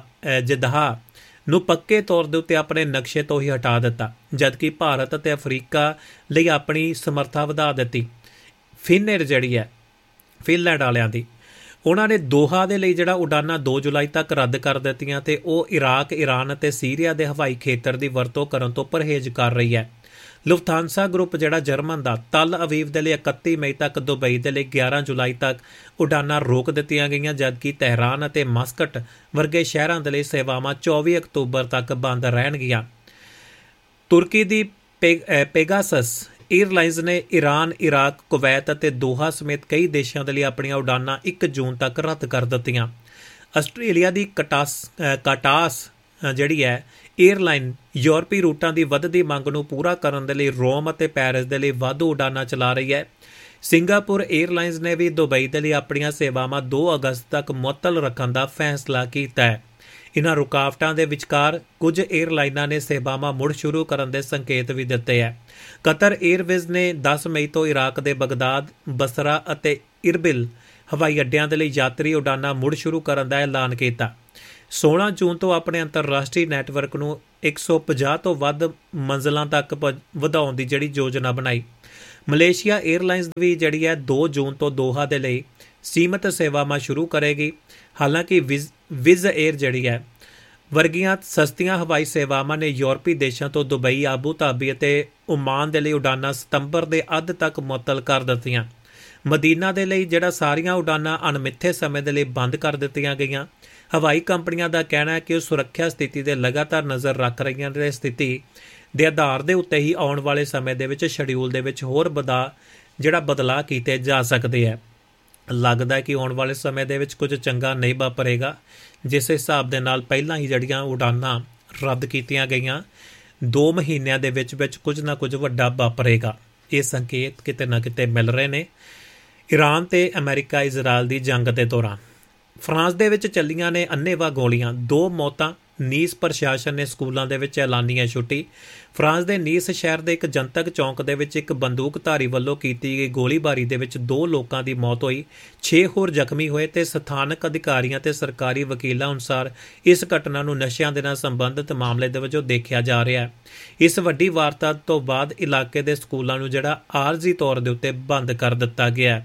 ਜਦਾਹ ਨੂੰ ਪੱਕੇ ਤੌਰ ਦੇ ਉੱਤੇ ਆਪਣੇ ਨਕਸ਼ੇ ਤੋਂ ਹੀ ਹਟਾ ਦਿੱਤਾ ਜਦਕਿ ਭਾਰਤ ਅਤੇ ਅਫਰੀਕਾ ਲਈ ਆਪਣੀ ਸਮਰੱਥਾ ਵਧਾ ਦਿੱਤੀ। ਫਿਨਏਰ ਜਿਹੜੀ ਹੈ ਫਿਨਲੈਂਡ ਵਾਲਿਆਂ ਦੀ, ਉਹਨਾਂ ਨੇ ਦੋਹਾ ਦੇ ਲਈ ਜਿਹੜਾ ਉਡਾਨਾਂ ਦੋ ਜੁਲਾਈ ਤੱਕ ਰੱਦ ਕਰ ਦਿੱਤੀਆਂ ਤੇ ਉਹ ਇਰਾਕ, ਈਰਾਨ ਅਤੇ ਸੀਰੀਆ ਦੇ ਹਵਾਈ ਖੇਤਰ ਦੀ ਵਰਤੋਂ ਕਰਨ ਤੋਂ ਪਰਹੇਜ਼ ਕਰ ਰਹੀ ਹੈ। ਲੁਫਥਾਂਸਾ ਗਰੁੱਪ ਜਿਹੜਾ ਜਰਮਨ ਦਾ ਤਲ ਅਵੀਵ ਦੇ ਲਈ ਇਕੱਤੀ ਮਈ ਤੱਕ, ਦੁਬਈ ਦੇ ਲਈ ਗਿਆਰਾਂ ਜੁਲਾਈ ਤੱਕ ਉਡਾਨਾਂ ਰੋਕ ਦਿੱਤੀਆਂ ਗਈਆਂ ਜਦਕਿ ਤਹਿਰਾਨ ਅਤੇ ਮਸਕਟ ਵਰਗੇ ਸ਼ਹਿਰਾਂ ਦੇ ਲਈ ਸੇਵਾਵਾਂ ਚੌਵੀ ਅਕਤੂਬਰ ਤੱਕ ਬੰਦ ਰਹਿਣਗੀਆਂ। ਤੁਰਕੀ ਦੀ ਪੈਗਾਸਸ ਏਅਰਲਾਈਨਸ ਨੇ ਈਰਾਨ, ਇਰਾਕ, ਕੁਵੈਤ ਅਤੇ ਦੋਹਾ ਸਮੇਤ ਕਈ ਦੇਸ਼ਾਂ ਦੇ ਲਈ ਆਪਣੀਆਂ ਉਡਾਨਾਂ ਇੱਕ ਜੂਨ ਤੱਕ ਰੱਦ ਕਰ ਦਿੱਤੀਆਂ। ਆਸਟ੍ਰੇਲੀਆ ਦੀ ਕਟਾਸ ਕਾਟਾਸ ਜਿਹੜੀ ਹੈ ਏਅਰਲਾਈਨ ਯੂਰਪੀ ਰੂਟਾਂ ਦੀ ਵੱਧਦੀ ਮੰਗ ਨੂੰ ਪੂਰਾ ਕਰਨ ਦੇ ਲਈ ਰੋਮ ਅਤੇ ਪੈਰਿਸ ਦੇ ਲਈ ਵਾਧੂ ਉਡਾਨਾਂ ਚਲਾ ਰਹੀ ਹੈ। ਸਿੰਗਾਪੁਰ 에ਅਰਲਾਈਨਸ ਨੇ ਵੀ ਦੁਬਈ ਦੇ ਲਈ ਆਪਣੀਆਂ ਸੇਵਾਵਾਂ ਦੋ ਅਗਸਤ ਤੱਕ ਮੁਅੱਤਲ ਰੱਖਣ ਦਾ ਫੈਸਲਾ ਕੀਤਾ ਹੈ। ਇਨ੍ਹਾਂ ਰੁਕਾਵਟਾਂ ਦੇ ਵਿਚਕਾਰ ਕੁਝ ਏਅਰਲਾਈਨਾਂ ਨੇ ਸੇਵਾਵਾਂ ਮੁੜ ਸ਼ੁਰੂ ਕਰਨ ਦੇ ਸੰਕੇਤ ਵੀ ਦਿੱਤੇ ਹੈ। ਕਤਰ ਏਅਰਵੇਜ਼ ਨੇ ਦਸ ਮਈ ਤੋਂ ਇਰਾਕ ਦੇ ਬਗਦਾਦ, ਬਸਰਾ ਅਤੇ ਇਰਬਿਲ ਹਵਾਈ ਅੱਡਿਆਂ ਦੇ ਲਈ ਯਾਤਰੀ ਉਡਾਨਾਂ ਮੁੜ ਸ਼ੁਰੂ ਕਰਨ ਦਾ ਐਲਾਨ ਕੀਤਾ। ਸੋਲਾਂ ਜੂਨ ਤੋਂ ਆਪਣੇ ਅੰਤਰਰਾਸ਼ਟਰੀ ਨੈਟਵਰਕ ਨੂੰ ਇੱਕ ਸੌ ਪੰਜਾਹ ਤੋਂ ਵੱਧ ਮੰਜ਼ਲਾਂ ਤੱਕ ਵਧਾਉਣ ਦੀ ਜਿਹੜੀ ਯੋਜਨਾ ਬਣਾਈ। ਮਲੇਸ਼ੀਆ ਏਅਰਲਾਈਨਸ ਵੀ ਜਿਹੜੀ ਹੈ ਦੋ ਜੂਨ ਤੋਂ ਦੋਹਾ ਦੇ ਲਈ ਸੀਮਤ ਸੇਵਾਵਾਂ ਸ਼ੁਰੂ ਕਰੇਗੀ। ਹਾਲਾਂਕਿ ਵਿਜ਼ ਵਿਜ਼ ਏਅਰ ਜਿਹੜੀ ਹੈ ਵਰਗੀਆਂ ਸਸਤੀਆਂ ਹਵਾਈ ਸੇਵਾਵਾਂ ਨੇ ਯੂਰਪੀ ਦੇਸ਼ਾਂ ਤੋਂ ਦੁਬਈ, ਆਬੂ ਧਾਬੀ ਅਤੇ ਓਮਾਨ ਦੇ ਲਈ ਉਡਾਨਾਂ ਸਤੰਬਰ ਦੇ ਅੱਧ ਤੱਕ ਮੁਅੱਤਲ ਕਰ ਦਿੱਤੀਆਂ। ਮਦੀਨਾ ਦੇ ਲਈ ਜਿਹੜਾ ਸਾਰੀਆਂ ਉਡਾਨਾਂ ਅਣਮਿੱਥੇ ਸਮੇਂ ਦੇ ਲਈ ਬੰਦ ਕਰ ਦਿੱਤੀਆਂ ਗਈਆਂ। ਹਵਾਈ ਕੰਪਨੀਆਂ ਦਾ ਕਹਿਣਾ ਹੈ ਕਿ ਉਹ ਸੁਰੱਖਿਆ ਸਥਿਤੀ ਦੇ ਲਗਾਤਾਰ ਨਜ਼ਰ ਰੱਖ ਰਹੀਆਂ ਨੇ। ਸਥਿਤੀ ਦੇ ਆਧਾਰ ਦੇ ਉੱਤੇ ਹੀ ਆਉਣ ਵਾਲੇ ਸਮੇਂ ਦੇ ਵਿੱਚ ਸ਼ਡਿਊਲ ਦੇ ਵਿੱਚ ਹੋਰ ਬਦਾ ਜਿਹੜਾ ਬਦਲਾਅ ਕੀਤੇ ਜਾ ਸਕਦੇ ਹੈ। ਲੱਗਦਾ ਹੈ ਕਿ ਆਉਣ ਵਾਲੇ ਸਮੇਂ ਦੇ ਵਿੱਚ ਕੁਝ ਚੰਗਾ ਨਹੀਂ ਵਾਪਰੇਗਾ, ਜਿਸ ਹਿਸਾਬ ਦੇ ਨਾਲ ਪਹਿਲਾਂ ਹੀ ਜਿਹੜੀਆਂ ਉਡਾਨਾਂ ਰੱਦ ਕੀਤੀਆਂ ਗਈਆਂ, ਦੋ ਮਹੀਨਿਆਂ ਦੇ ਵਿੱਚ ਵਿੱਚ ਕੁਝ ਨਾ ਕੁਝ ਵੱਡਾ ਵਾਪਰੇਗਾ। ਇਹ ਸੰਕੇਤ ਕਿਤੇ ਨਾ ਕਿਤੇ ਮਿਲ ਰਹੇ ਨੇ। ਈਰਾਨ ਤੇ ਅਮਰੀਕਾ ਇਜ਼ਰਾਈਲ ਦੀ ਜੰਗ ਦੇ ਦੌਰਾਨ ਫਰਾਂਸ ਦੇ ਵਿੱਚ ਚੱਲੀਆਂ ਨੇ ਅੰਨ੍ਹੇਵਾਹ ਗੋਲੀਆਂ, ਦੋ ਮੌਤਾਂ। ਨੀਸ ਪ੍ਰਸ਼ਾਸਨ ਨੇ ਸਕੂਲਾਂ ਦੇ ਵਿੱਚ ਐਲਾਨੀਆਂ ਛੁੱਟੀ। ਫਰਾਂਸ ਦੇ ਨੀਸ ਸ਼ਹਿਰ ਦੇ ਇੱਕ ਜਨਤਕ ਚੌਂਕ ਦੇ ਵਿੱਚ ਇੱਕ ਬੰਦੂਕਧਾਰੀ ਵੱਲੋਂ ਕੀਤੀ ਗਈ ਗੋਲੀਬਾਰੀ ਦੇ ਵਿੱਚ ਦੋ ਲੋਕਾਂ ਦੀ ਮੌਤ ਹੋਈ, ਛੇ ਹੋਰ ਜ਼ਖਮੀ ਹੋਏ ਤੇ ਸਥਾਨਕ ਅਧਿਕਾਰੀਆਂ ਤੇ ਸਰਕਾਰੀ ਵਕੀਲਾਂ ਅਨੁਸਾਰ ਇਸ ਘਟਨਾ ਨੂੰ ਨਸ਼ਿਆਂ ਦੇ ਨਾਲ ਸੰਬੰਧਿਤ ਮਾਮਲੇ ਦੇ ਵਜੋਂ ਦੇਖਿਆ ਜਾ ਰਿਹਾ ਹੈ। ਇਸ ਵੱਡੀ ਵਾਰਦਾਤ ਤੋਂ ਬਾਅਦ ਇਲਾਕੇ ਦੇ ਸਕੂਲਾਂ ਨੂੰ ਜਿਹੜਾ ਆਰਜ਼ੀ ਤੌਰ ਦੇ ਉੱਤੇ ਬੰਦ ਕਰ ਦਿੱਤਾ ਗਿਆ।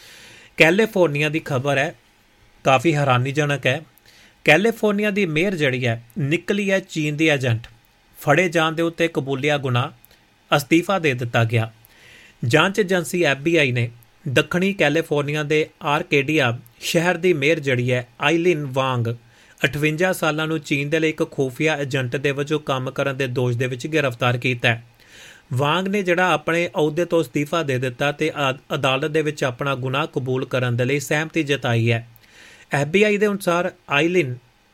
ਕੈਲੀਫੋਰਨੀਆ ਦੀ ਖਬਰ ਹੈ, ਕਾਫੀ ਹੈਰਾਨੀਜਨਕ ਹੈ। ਕੈਲੀਫੋਰਨੀਆ ਦੀ ਮੇਅਰ ਜਿਹੜੀ ਹੈ ਨਿਕਲੀ ਹੈ ਚੀਨ ਦੀ ਏਜੰਟ। ਫੜੇ ਜਾਣ ਦੇ ਉੱਤੇ ਕਬੂਲਿਆ ਗੁਨਾਹ, ਅਸਤੀਫਾ ਦੇ ਦਿੱਤਾ ਗਿਆ। ਜਾਂਚ ਏਜੰਸੀ ਐਫ ਬੀ ਆਈ ਨੇ ਦੱਖਣੀ ਕੈਲੀਫੋਰਨੀਆ ਦੇ ਆਰਕੇਡੀਆ ਸ਼ਹਿਰ ਦੀ ਮੇਅਰ ਜਿਹੜੀ ਹੈ ਆਈਲਿਨ ਵਾਂਗ ਅਠਵੰਜਾ ਸਾਲਾਂ ਨੂੰ ਚੀਨ ਦੇ ਲਈ ਇੱਕ ਖੂਫੀਆ ਏਜੰਟ ਦੇ ਵਜੋਂ ਕੰਮ ਕਰਨ ਦੇ ਦੋਸ਼ ਦੇ ਵਿੱਚ ਗ੍ਰਿਫਤਾਰ ਕੀਤਾ ਹੈ। ਵਾਂਗ ਨੇ ਜਿਹੜਾ ਆਪਣੇ ਅਹੁਦੇ ਤੋਂ ਅਸਤੀਫਾ ਦੇ ਦਿੱਤਾ ਤੇ ਅਦਾਲਤ ਦੇ ਵਿੱਚ ਆਪਣਾ ਗੁਨਾਹ ਕਬੂਲ ਕਰਨ ਦੇ ਲਈ ਸਹਿਮਤੀ ਜਤਾਈ ਹੈ। ਐਫ ਬੀ ਆਈ ਦੇ ਅਨੁਸਾਰ ਆਈਲਿਨ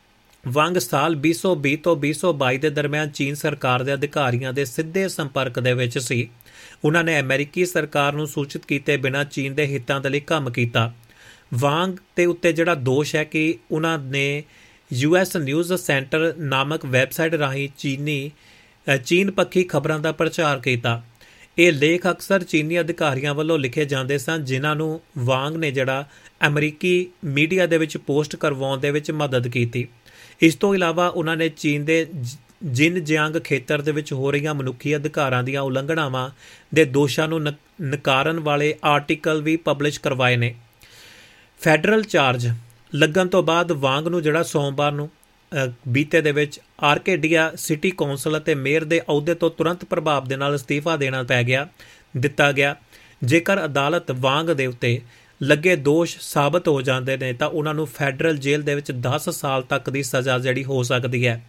ਵਾਂਗ ਸਾਲ ਵੀਹ ਸੌ ਵੀਹ ਤੋਂ ਵੀਹ ਸੌ ਬਾਈ ਦੇ ਦਰਮਿਆਨ ਚੀਨ ਸਰਕਾਰ ਦੇ ਅਧਿਕਾਰੀਆਂ ਦੇ ਸਿੱਧੇ ਸੰਪਰਕ ਦੇ ਵਿੱਚ ਸੀ। ਉਹਨਾਂ ਨੇ ਅਮਰੀਕੀ ਸਰਕਾਰ ਨੂੰ ਸੂਚਿਤ ਕੀਤੇ ਬਿਨਾਂ ਚੀਨ ਦੇ ਹਿੱਤਾਂ ਦੇ ਲਈ ਕੰਮ ਕੀਤਾ। ਵਾਂਗ ਦੇ ਉੱਤੇ ਜਿਹੜਾ ਦੋਸ਼ ਹੈ ਕਿ ਉਹਨਾਂ ਨੇ ਯੂ ਐਸ ਨਿਊਜ਼ ਸੈਂਟਰ ਨਾਮਕ ਵੈਬਸਾਈਟ ਰਾਹੀਂ ਚੀਨੀ ਚੀਨ ਪੱਖੀ ਖਬਰਾਂ ਦਾ ਪ੍ਰਚਾਰ ਕੀਤਾ। ਇਹ ਲੇਖ ਅਕਸਰ ਚੀਨੀ ਅਧਿਕਾਰੀਆਂ ਵੱਲੋਂ ਲਿਖੇ ਜਾਂਦੇ ਸਨ, ਜਿਨ੍ਹਾਂ ਨੂੰ ਵਾਂਗ ਨੇ ਜਿਹੜਾ ਅਮਰੀਕੀ ਮੀਡੀਆ ਦੇ ਵਿੱਚ ਪੋਸਟ ਕਰਵਾਉਣ ਦੇ ਵਿੱਚ ਮਦਦ ਕੀਤੀ। ਇਸ ਤੋਂ ਇਲਾਵਾ ਉਹਨਾਂ ਨੇ ਚੀਨ ਦੇ ਜਿਨਜਿਆਂਗ ਖੇਤਰ ਦੇ ਵਿੱਚ ਹੋ ਰਹੀਆਂ ਮਨੁੱਖੀ ਅਧਿਕਾਰਾਂ ਦੀਆਂ ਉਲੰਘਣਾਵਾਂ ਦੇ ਦੋਸ਼ਾਂ ਨੂੰ ਨਕਾਰਨ ਵਾਲੇ ਆਰਟੀਕਲ ਵੀ ਪਬਲਿਸ਼ ਕਰਵਾਏ ਨੇ। ਫੈਡਰਲ ਚਾਰਜ ਲੱਗਣ ਤੋਂ ਬਾਅਦ ਵਾਂਗ ਨੂੰ ਜਿਹੜਾ ਸੋਮਵਾਰ ਨੂੰ ਬੀਤੇ ਦੇ ਵਿੱਚ ਆਰਕੇਡੀਆ ਸਿਟੀ ਕੌਂਸਲ ਅਤੇ ਮੇਅਰ ਦੇ ਅਹੁਦੇ ਤੋਂ ਤੁਰੰਤ ਪ੍ਰਭਾਵ ਦੇ ਨਾਲ ਅਸਤੀਫਾ ਦੇਣਾ ਪੈ ਗਿਆ ਦਿੱਤਾ ਗਿਆ। ਜੇਕਰ ਅਦਾਲਤ ਵਾਂਗ ਦੇ ਉੱਤੇ ਲੱਗੇ ਦੋਸ਼ ਸਾਬਤ ਹੋ ਜਾਂਦੇ ਨੇ ਤਾਂ ਉਹਨਾਂ ਨੂੰ ਫੈਡਰਲ ਜੇਲ੍ਹ ਦੇ ਵਿੱਚ ਦਸ ਸਾਲ ਤੱਕ ਦੀ ਸਜ਼ਾ ਜਿਹੜੀ ਹੋ ਸਕਦੀ ਹੈ।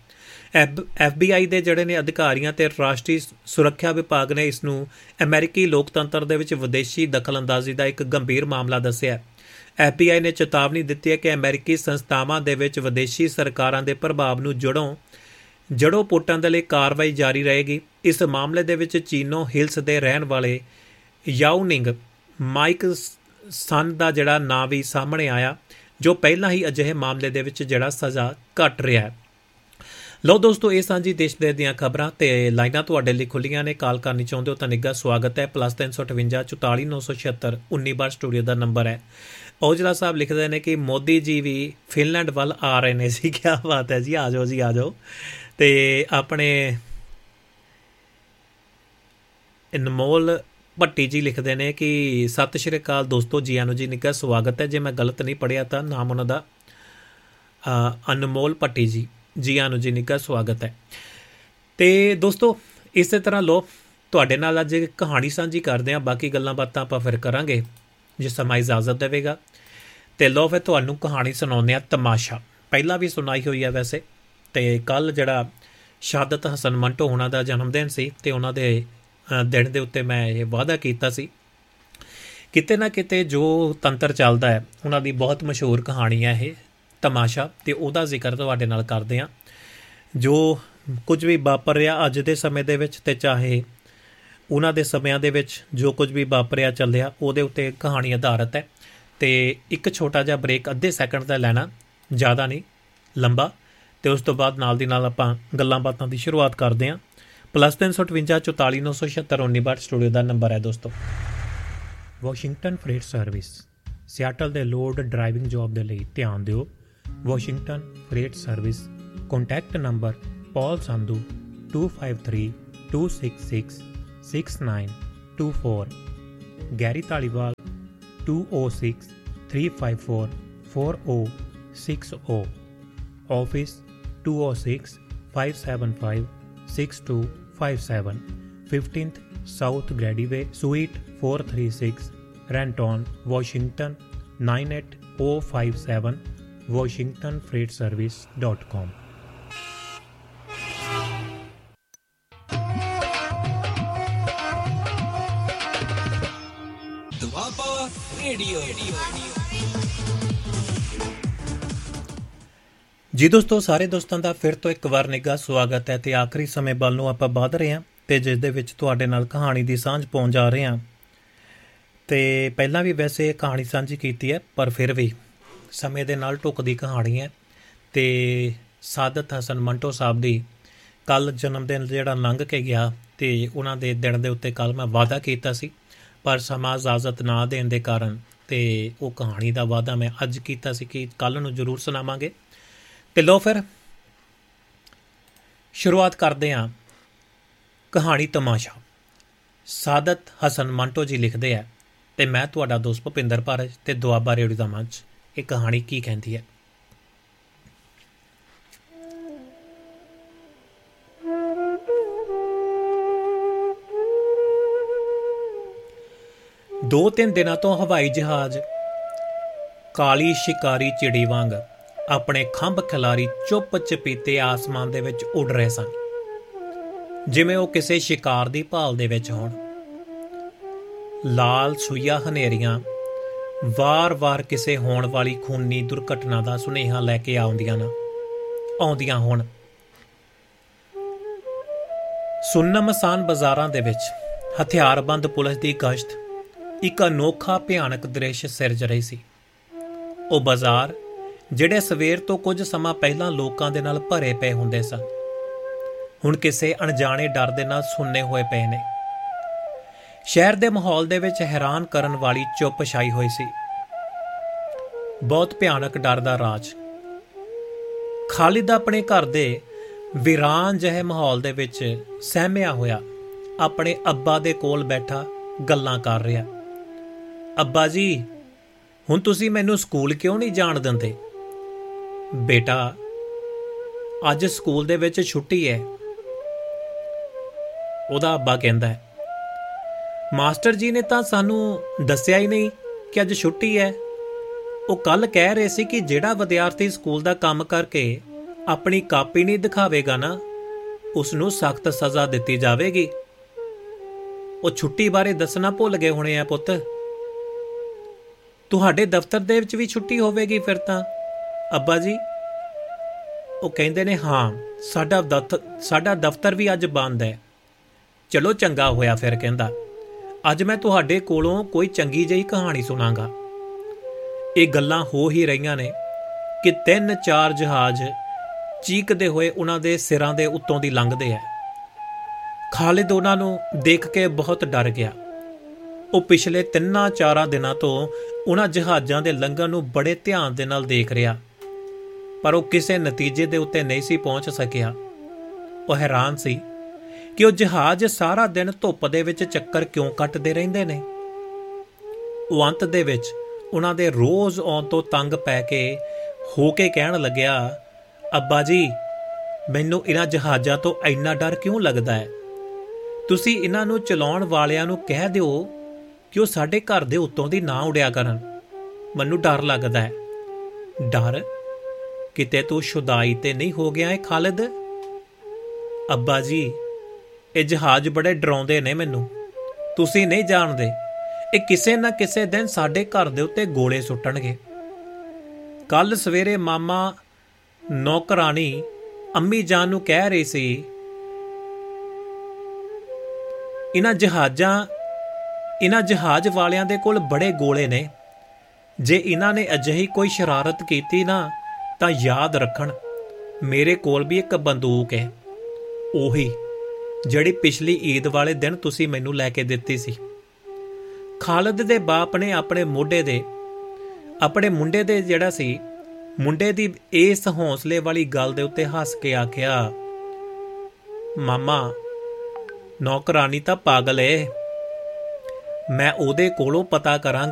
ਐਫ ਬੀ ਆਈ ਦੇ ਜਿਹੜੇ ਨੇ ਅਧਿਕਾਰੀਆਂ ਤੇ ਰਾਸ਼ਟਰੀ ਸੁਰੱਖਿਆ ਵਿਭਾਗ ਨੇ ਇਸ ਨੂੰ ਅਮਰੀਕੀ ਲੋਕਤੰਤਰ ਦੇ ਵਿੱਚ ਵਿਦੇਸ਼ੀ ਦਖਲਅੰਦਾਜ਼ੀ ਦਾ ਇੱਕ ਗੰਭੀਰ ਮਾਮਲਾ ਦੱਸਿਆ। ਐਫ ਬੀ ਆਈ ਨੇ ਚੇਤਾਵਨੀ ਦਿੱਤੀ ਹੈ ਕਿ ਅਮਰੀਕੀ ਸੰਸਥਾਵਾਂ ਦੇ ਵਿੱਚ ਵਿਦੇਸ਼ੀ ਸਰਕਾਰਾਂ ਦੇ ਪ੍ਰਭਾਵ ਨੂੰ ਜੜੋਂ ਜੜੋਂ ਪੁੱਟਣ ਦੇ ਲਈ ਕਾਰਵਾਈ ਜਾਰੀ ਰਹੇਗੀ। ਇਸ ਮਾਮਲੇ ਦੇ ਵਿੱਚ ਚੀਨੋ ਹਿਲਸ ਦੇ ਰਹਿਣ ਵਾਲੇ ਯਾਓਨਿੰਗ ਮਾਈਕ ਸਨ ਦਾ ਜਿਹੜਾ ਨਾਂ ਵੀ ਸਾਹਮਣੇ ਆਇਆ, ਜੋ ਪਹਿਲਾਂ ਹੀ ਅਜਿਹੇ ਮਾਮਲੇ ਦੇ ਵਿੱਚ ਜਿਹੜਾ ਸਜ਼ਾ ਘੱਟ ਰਿਹਾ ਹੈ। ਲਓ ਦੋਸਤੋ, ਇਹ ਸਾਂਝੀ ਦੇਸ਼ ਦੇ ਦੀਆਂ ਖਬਰਾਂ ਤੇ ਲਾਈਨਾਂ ਤੁਹਾਡੇ ਲਈ ਖੁੱਲੀਆਂ ਨੇ। ਕਾਲ ਕਰਨੀ ਚਾਹੁੰਦੇ ਹੋ ਤਾਂ ਨਿੱਘਾ ਸਵਾਗਤ ਹੈ। ਪਲੱਸ ਤਿੰਨ ਸੌ ਅਠਵੰਜਾ ਚੁਤਾਲੀ ਨੌ ਸੌ ਛਿਹੱਤਰ ਉੱਨੀ ਬਾਰ ਸਟੂਡੀਓ ਦਾ ਨੰਬਰ ਹੈ। ਔਜਲਾ ਸਾਹਿਬ ਲਿਖਦੇ ਨੇ ਕਿ ਮੋਦੀ ਜੀ ਵੀ ਫਿਨਲੈਂਡ ਵੱਲ ਆ ਰਹੇ ਨੇ ਜੀ। ਕਿਆ ਬਾਤ ਹੈ ਜੀ, ਆ ਜਾਓ ਜੀ ਆ ਜਾਓ। ਤੇ ਆਪਣੇ ਅਨਮੋਲ ਭੱਟੀ ਜੀ ਲਿਖਦੇ ਨੇ ਕਿ ਸਤਿ ਸ਼੍ਰੀ ਅਕਾਲ ਦੋਸਤੋ, ਜੀ ਆਨੋ ਜੀ, ਨਿੱਘਾ ਸਵਾਗਤ ਹੈ। ਜੇ ਮੈਂ ਗਲਤ ਨਹੀਂ ਪੜ੍ਹਿਆ ਤਾਂ ਨਾਮ ਉਹਨਾਂ ਦਾ ਅਨਮੋਲ ਭੱਟੀ ਜੀ, ਜੀ ਆਨੋ ਜੀ, ਨਿੱਘਾ ਸਵਾਗਤ ਹੈ। ਤੇ ਦੋਸਤੋ, ਇਸੇ ਤਰ੍ਹਾਂ ਲੋ ਤੁਹਾਡੇ ਨਾਲ ਅੱਜ ਕਹਾਣੀ ਸਾਂਝੀ ਕਰਦੇ ਹਾਂ। ਬਾਕੀ ਗੱਲਾਂ ਬਾਤਾਂ ਆਪਾਂ ਫਿਰ ਕਰਾਂਗੇ ਜੇ ਸਮਾਂ ਇਜਾਜ਼ਤ ਦੇਵੇਗਾ। ਤੇ ਲੋ ਫਿਰ ਤੁਹਾਨੂੰ ਕਹਾਣੀ ਸੁਣਾਉਂਦੇ ਹਾਂ ਤਮਾਸ਼ਾ। ਪਹਿਲਾਂ ਵੀ ਸੁਣਾਈ ਹੋਈ ਹੈ ਵੈਸੇ। ਤੇ ਕੱਲ ਜਿਹੜਾ ਸ਼ਹਾਦਤ ਹਸਨ ਮੰਟੋ ਉਹਨਾਂ ਦਾ ਜਨਮ ਦਿਨ ਸੀ ਤੇ ਉਹਨਾਂ ਦੇ ਦਿਨ ਦੇ ਉੱਤੇ ਮੈਂ ਇਹ ਵਾਅਦਾ ਕੀਤਾ ਸੀ ਕਿਤੇ ਨਾ ਕਿਤੇ ਜੋ ਤੰਤਰ ਚੱਲਦਾ ਹੈ ਉਹਨਾਂ ਦੀ ਬਹੁਤ ਮਸ਼ਹੂਰ ਕਹਾਣੀ ਹੈ ਇਹ ਤਮਾਸ਼ਾ, ਤੇ ਉਹਦਾ ਜ਼ਿਕਰ ਤੁਹਾਡੇ ਨਾਲ ਕਰਦੇ ਹਾਂ। ਜੋ ਕੁਝ ਵੀ ਵਾਪਰ ਰਿਹਾ ਅੱਜ ਦੇ ਸਮੇਂ ਦੇ ਵਿੱਚ, ਤੇ ਚਾਹੇ ਉਹਨਾਂ ਦੇ ਸਮਿਆਂ ਦੇ ਵਿੱਚ ਜੋ ਕੁਝ ਵੀ ਵਾਪਰਿਆ ਚੱਲਿਆ ਉਹਦੇ ਉੱਤੇ ਕਹਾਣੀ ਆਧਾਰਿਤ ਹੈ। ਅਤੇ ਇੱਕ ਛੋਟਾ ਜਿਹਾ ਬ੍ਰੇਕ ਅੱਧੇ ਸੈਕਿੰਡ ਦਾ ਲੈਣਾ, ਜ਼ਿਆਦਾ ਨਹੀਂ, ਲੰਬਾ, ਅਤੇ ਉਸ ਤੋਂ ਬਾਅਦ ਨਾਲ ਦੀ ਨਾਲ ਆਪਾਂ ਗੱਲਾਂ ਬਾਤਾਂ ਦੀ ਸ਼ੁਰੂਆਤ ਕਰਦੇ ਹਾਂ। ਪਲੱਸ ਤਿੰਨ ਸੌ ਅਠਵੰਜਾ ਚੁਤਾਲੀ ਨੌ ਸੌ ਛਿਹੱਤਰ ਉੱਨੀ ਬਾਹਠ ਸਟੂਡੀਓ ਦਾ ਨੰਬਰ ਹੈ ਦੋਸਤੋ। ਵਾਸ਼ਿੰਗਟਨ ਫਰੇਟ ਸਰਵਿਸ, ਸਿਆਟਲ ਦੇ ਲੋਡ ਡਰਾਈਵਿੰਗ ਜੋਬ ਦੇ ਲਈ ਧਿਆਨ ਦਿਓ। Washington fret service, contact number Paul Sandhu to five three two six six six nine two four, Garry Dhaliwal to O six three five four four O six O, office to O six five seven five six to five seven, fifteenth south ਗ੍ਰੈਡੀਵੇ ਸੂਈਟ four three six, Renton, Washington nine eight zero five seven, washington freight service dot com। Doaba radio. ਜੀ ਦੋਸਤੋ, ਸਾਰੇ ਦੋਸਤਾਂ ਦਾ ਫਿਰ ਤੋਂ ਇੱਕ ਵਾਰ ਨਿੱਘਾ ਸਵਾਗਤ ਹੈ ਅਤੇ ਆਖਰੀ ਸਮੇਂ ਵੱਲ ਨੂੰ ਆਪਾਂ ਵਧ ਰਹੇ ਹਾਂ ਅਤੇ ਜਿਸ ਦੇ ਵਿੱਚ ਤੁਹਾਡੇ ਨਾਲ ਕਹਾਣੀ ਦੀ ਸਾਂਝ ਪਾਉਣ ਜਾ ਰਹੇ ਹਾਂ। ਅਤੇ ਪਹਿਲਾਂ ਵੀ ਵੈਸੇ ਕਹਾਣੀ ਸਾਂਝੀ ਕੀਤੀ ਹੈ, ਪਰ ਫਿਰ ਵੀ ਸਮੇਂ ਦੇ ਨਾਲ ਢੁੱਕਦੀ ਕਹਾਣੀ ਹੈ। ਅਤੇ ਸਾਦਤ ਹਸਨ ਮੰਟੋ ਸਾਹਿਬ ਦੀ ਕੱਲ੍ਹ ਜਨਮ ਦਿਨ ਜਿਹੜਾ ਲੰਘ ਕੇ ਗਿਆ, ਅਤੇ ਉਹਨਾਂ ਦੇ ਦਿਨ ਦੇ ਉੱਤੇ ਕੱਲ੍ਹ ਮੈਂ ਵਾਅਦਾ ਕੀਤਾ ਸੀ, ਪਰ ਸਮਾਂ ਇਜਾਜ਼ਤ ਨਾ ਦੇਣ ਦੇ ਕਾਰਨ ਅਤੇ ਉਹ ਕਹਾਣੀ ਦਾ ਵਾਅਦਾ ਮੈਂ ਅੱਜ ਕੀਤਾ ਸੀ ਕਿ ਕੱਲ੍ਹ ਨੂੰ ਜ਼ਰੂਰ ਸੁਣਾਵਾਂਗੇ। ਅਤੇ ਲਓ ਫਿਰ ਸ਼ੁਰੂਆਤ ਕਰਦੇ ਹਾਂ। ਕਹਾਣੀ ਤਮਾਸ਼ਾ, ਸਾਦਤ ਹਸਨ ਮੰਟੋ ਜੀ ਲਿਖਦੇ ਹੈ ਅਤੇ ਮੈਂ ਤੁਹਾਡਾ ਦੋਸਤ ਭੁਪਿੰਦਰ ਭਾਰਤ ਅਤੇ ਦੁਆਬਾ ਰੇਡੀਓ ਦਾ ਮੰਚ। ਇਹ ਕਹਾਣੀ ਕੀ ਕਹਿੰਦੀ ਹੈ। ਦੋ ਤਿੰਨ ਦਿਨਾਂ ਤੋਂ ਹਵਾਈ ਜਹਾਜ਼ ਕਾਲੀ ਸ਼ਿਕਾਰੀ ਚਿੜੀ ਵਾਂਗ ਆਪਣੇ ਖੰਭ ਖਿਲਾਰੀ ਚੁੱਪ ਚਪੀਤੇ ਆਸਮਾਨ ਦੇ ਵਿੱਚ ਉੱਡ ਰਹੇ ਸਨ, ਜਿਵੇਂ ਉਹ ਕਿਸੇ ਸ਼ਿਕਾਰ ਦੀ ਭਾਲ ਦੇ ਵਿੱਚ ਹੋਣ। ਲਾਲ ਸੂਈਆਂ ਹਨੇਰੀਆਂ ਵਾਰ-ਵਾਰ ਕਿਸੇ ਹੋਣ ਵਾਲੀ ਖੂਨੀ ਦੁਰਘਟਨਾ ਦਾ ਸੁਨੇਹਾ ਲੈ ਕੇ ਆਉਂਦੀਆਂ ਨਾ ਆਉਂਦੀਆਂ ਹੋਣ। ਸੁੰਨਮਸਾਨ ਬਾਜ਼ਾਰਾਂ ਦੇ ਵਿੱਚ ਹਥਿਆਰਬੰਦ ਪੁਲਿਸ ਦੀ ਗਸ਼ਤ ਇੱਕ ਅਨੋਖਾ ਭਿਆਨਕ ਦ੍ਰਿਸ਼ ਸਿਰਜ ਰਹੀ ਸੀ। ਉਹ ਬਾਜ਼ਾਰ ਜਿਹੜੇ ਸਵੇਰ ਤੋਂ ਕੁਝ ਸਮਾਂ ਪਹਿਲਾਂ ਲੋਕਾਂ ਦੇ ਨਾਲ ਭਰੇ ਪਏ ਹੁੰਦੇ ਸਨ, ਹੁਣ ਕਿਸੇ ਅਣਜਾਣੇ ਡਰ ਦੇ ਨਾਲ ਸੁੰਨੇ ਹੋਏ ਪਏ ਨੇ। ਸ਼ਹਿਰ ਦੇ ਮਾਹੌਲ ਦੇ ਵਿੱਚ ਹੈਰਾਨ ਕਰਨ ਵਾਲੀ ਚੁੱਪ ਛਾਈ ਹੋਈ ਸੀ। ਬਹੁਤ ਭਿਆਨਕ ਡਰ ਦਾ ਰਾਜ। ਖਾਲਿਦ ਆਪਣੇ ਘਰ ਦੇ ਵੀਰਾਨ ਜਿਹੇ ਮਾਹੌਲ ਦੇ ਵਿੱਚ ਸਹਿਮਿਆ ਹੋਇਆ ਆਪਣੇ ਅੱਬਾ ਦੇ ਕੋਲ ਬੈਠਾ ਗੱਲਾਂ ਕਰ ਰਿਹਾ। ਅੱਬਾ ਜੀ, ਹੁਣ ਤੁਸੀਂ ਮੈਨੂੰ ਸਕੂਲ ਕਿਉਂ ਨਹੀਂ ਜਾਣ ਦਿੰਦੇ? ਬੇਟਾ, ਅੱਜ ਸਕੂਲ ਦੇ ਵਿੱਚ ਛੁੱਟੀ ਹੈ, ਉਹਦਾ ਅੱਬਾ ਕਹਿੰਦਾ ਹੈ। ਮਾਸਟਰ ਜੀ ਨੇ ਤਾਂ ਸਾਨੂੰ ਦੱਸਿਆ ਹੀ ਨਹੀਂ ਕਿ ਅੱਜ ਛੁੱਟੀ ਹੈ। ਉਹ ਕੱਲ੍ਹ ਕਹਿ ਰਹੇ ਸੀ ਕਿ ਜਿਹੜਾ ਵਿਦਿਆਰਥੀ ਸਕੂਲ ਦਾ ਕੰਮ ਕਰਕੇ ਆਪਣੀ ਕਾਪੀ ਨਹੀਂ ਦਿਖਾਵੇਗਾ ਨਾ, ਉਸ ਨੂੰ ਸਖਤ ਸਜ਼ਾ ਦਿੱਤੀ ਜਾਵੇਗੀ। ਉਹ ਛੁੱਟੀ ਬਾਰੇ ਦੱਸਣਾ ਭੁੱਲ ਗਏ ਹੋਣੇ ਆ ਪੁੱਤ। ਤੁਹਾਡੇ ਦਫ਼ਤਰ ਦੇ ਵਿੱਚ ਵੀ ਛੁੱਟੀ ਹੋਵੇਗੀ ਫਿਰ ਤਾਂ ਅੱਬਾ ਜੀ? ਉਹ ਕਹਿੰਦੇ ਨੇ ਹਾਂ, ਸਾਡਾ ਦਫ਼ਤਰ ਸਾਡਾ ਦਫ਼ਤਰ ਵੀ ਅੱਜ ਬੰਦ ਹੈ। ਚਲੋ ਚੰਗਾ ਹੋਇਆ ਫਿਰ। ਕਹਿੰਦਾ, ਅੱਜ ਮੈਂ ਤੁਹਾਡੇ ਕੋਲੋਂ ਕੋਈ ਚੰਗੀ ਜਿਹੀ ਕਹਾਣੀ ਸੁਣਾਂਗਾ। ਇਹ ਗੱਲਾਂ ਹੋ ਹੀ ਰਹੀਆਂ ਨੇ ਕਿ ਤਿੰਨ ਚਾਰ ਜਹਾਜ਼ ਚੀਕਦੇ ਹੋਏ ਉਹਨਾਂ ਦੇ ਸਿਰਾਂ ਦੇ ਉੱਤੋਂ ਦੀ ਲੰਘਦੇ ਹੈ। ਖਾਲਿਦ ਉਹਨਾਂ ਨੂੰ ਦੇਖ ਕੇ ਬਹੁਤ ਡਰ ਗਿਆ। ਉਹ ਪਿਛਲੇ ਤਿੰਨਾਂ ਚਾਰਾਂ ਦਿਨਾਂ ਤੋਂ ਉਹਨਾਂ ਜਹਾਜ਼ਾਂ ਦੇ ਲੰਘਣ ਨੂੰ ਬੜੇ ਧਿਆਨ ਦੇ ਨਾਲ ਦੇਖ ਰਿਹਾ, ਪਰ ਉਹ ਕਿਸੇ ਨਤੀਜੇ ਦੇ ਉੱਤੇ ਨਹੀਂ ਸੀ ਪਹੁੰਚ ਸਕਿਆ। ਉਹ ਹੈਰਾਨ ਸੀ ਕਿ ਉਹ ਜਹਾਜ਼ ਸਾਰਾ ਦਿਨ ਧੁੱਪ ਦੇ ਵਿੱਚ ਚੱਕਰ ਕਿਉਂ ਕੱਟਦੇ ਰਹਿੰਦੇ ਨੇ। ਉਹ ਅੰਤ ਦੇ ਵਿੱਚ ਉਹਨਾਂ ਦੇ ਰੋਜ਼ ਆਉਣ ਤੋਂ ਤੰਗ ਪੈ ਕੇ ਹੋ ਕੇ ਕਹਿਣ ਲੱਗਿਆ, ਅੱਬਾ ਜੀ, ਮੈਨੂੰ ਇਹਨਾਂ ਜਹਾਜ਼ਾਂ ਤੋਂ ਇੰਨਾ ਡਰ ਕਿਉਂ ਲੱਗਦਾ ਹੈ? ਤੁਸੀਂ ਇਹਨਾਂ ਨੂੰ ਚਲਾਉਣ ਵਾਲਿਆਂ ਨੂੰ ਕਹਿ ਦਿਓ ਕਿ ਉਹ ਸਾਡੇ ਘਰ ਦੇ ਉੱਤੋਂ ਦੀ ਨਾ ਉਡਿਆ ਕਰਨ। ਮੈਨੂੰ ਡਰ ਲੱਗਦਾ ਹੈ। ਡਰ? ਕਿਤੇ ਤੂੰ ਸ਼ੁਦਾਈ ਤੇ ਨਹੀਂ ਹੋ ਗਿਆ ਹੈ ਖਾਲਿਦ? ਅੱਬਾ ਜੀ, ਇਹ ਜਹਾਜ਼ ਬੜੇ ਡਰਾਉਂਦੇ ਨੇ ਮੈਨੂੰ। ਤੁਸੀਂ ਨਹੀਂ ਜਾਣਦੇ, ਇਹ ਕਿਸੇ ਨਾ ਕਿਸੇ ਦਿਨ ਸਾਡੇ ਘਰ ਦੇ ਉੱਤੇ ਗੋਲੇ ਸੁੱਟਣਗੇ। ਕੱਲ ਸਵੇਰੇ ਮਾਮਾ ਨੌਕਰਾਣੀ ਅੰਮੀ ਜਾਨ ਨੂੰ ਕਹਿ ਰਹੀ ਸੀ ਇਹਨਾਂ ਜਹਾਜ਼ਾਂ ਇਹਨਾਂ ਜਹਾਜ਼ ਵਾਲਿਆਂ ਦੇ ਕੋਲ ਬੜੇ ਗੋਲੇ ਨੇ। ਜੇ ਇਹਨਾਂ ਨੇ ਅਜਿਹੀ ਕੋਈ ਸ਼ਰਾਰਤ ਕੀਤੀ ਨਾ ਤਾਂ ਯਾਦ ਰੱਖਣ ਮੇਰੇ ਕੋਲ ਵੀ ਇੱਕ ਬੰਦੂਕ ਹੈ, ਉਹੀ ਜਿਹੜੀ ਪਿਛਲੀ ਈਦ ਵਾਲੇ ਦਿਨ ਤੁਸੀਂ ਮੈਨੂੰ ਲੈ ਕੇ ਦਿੱਤੀ ਸੀ। ਖਾਲਿਦ ਦੇ ਬਾਪ ਨੇ ਆਪਣੇ ਮੋਢੇ ਦੇ ਆਪਣੇ ਮੁੰਡੇ ਦੇ ਜਿਹੜਾ ਸੀ ਮੁੰਡੇ ਦੀ ਇਸ ਹੌਸਲੇ ਵਾਲੀ ਗੱਲ ਦੇ ਉੱਤੇ ਹੱਸ ਕੇ ਆਖਿਆ, ਮਾਮਾ ਨੌਕਰਾਨੀ ਤਾਂ ਪਾਗਲ ਏ, ਮੈਂ ਉਹਦੇ ਕੋਲੋਂ ਪਤਾ ਕਰਾਂਗਾ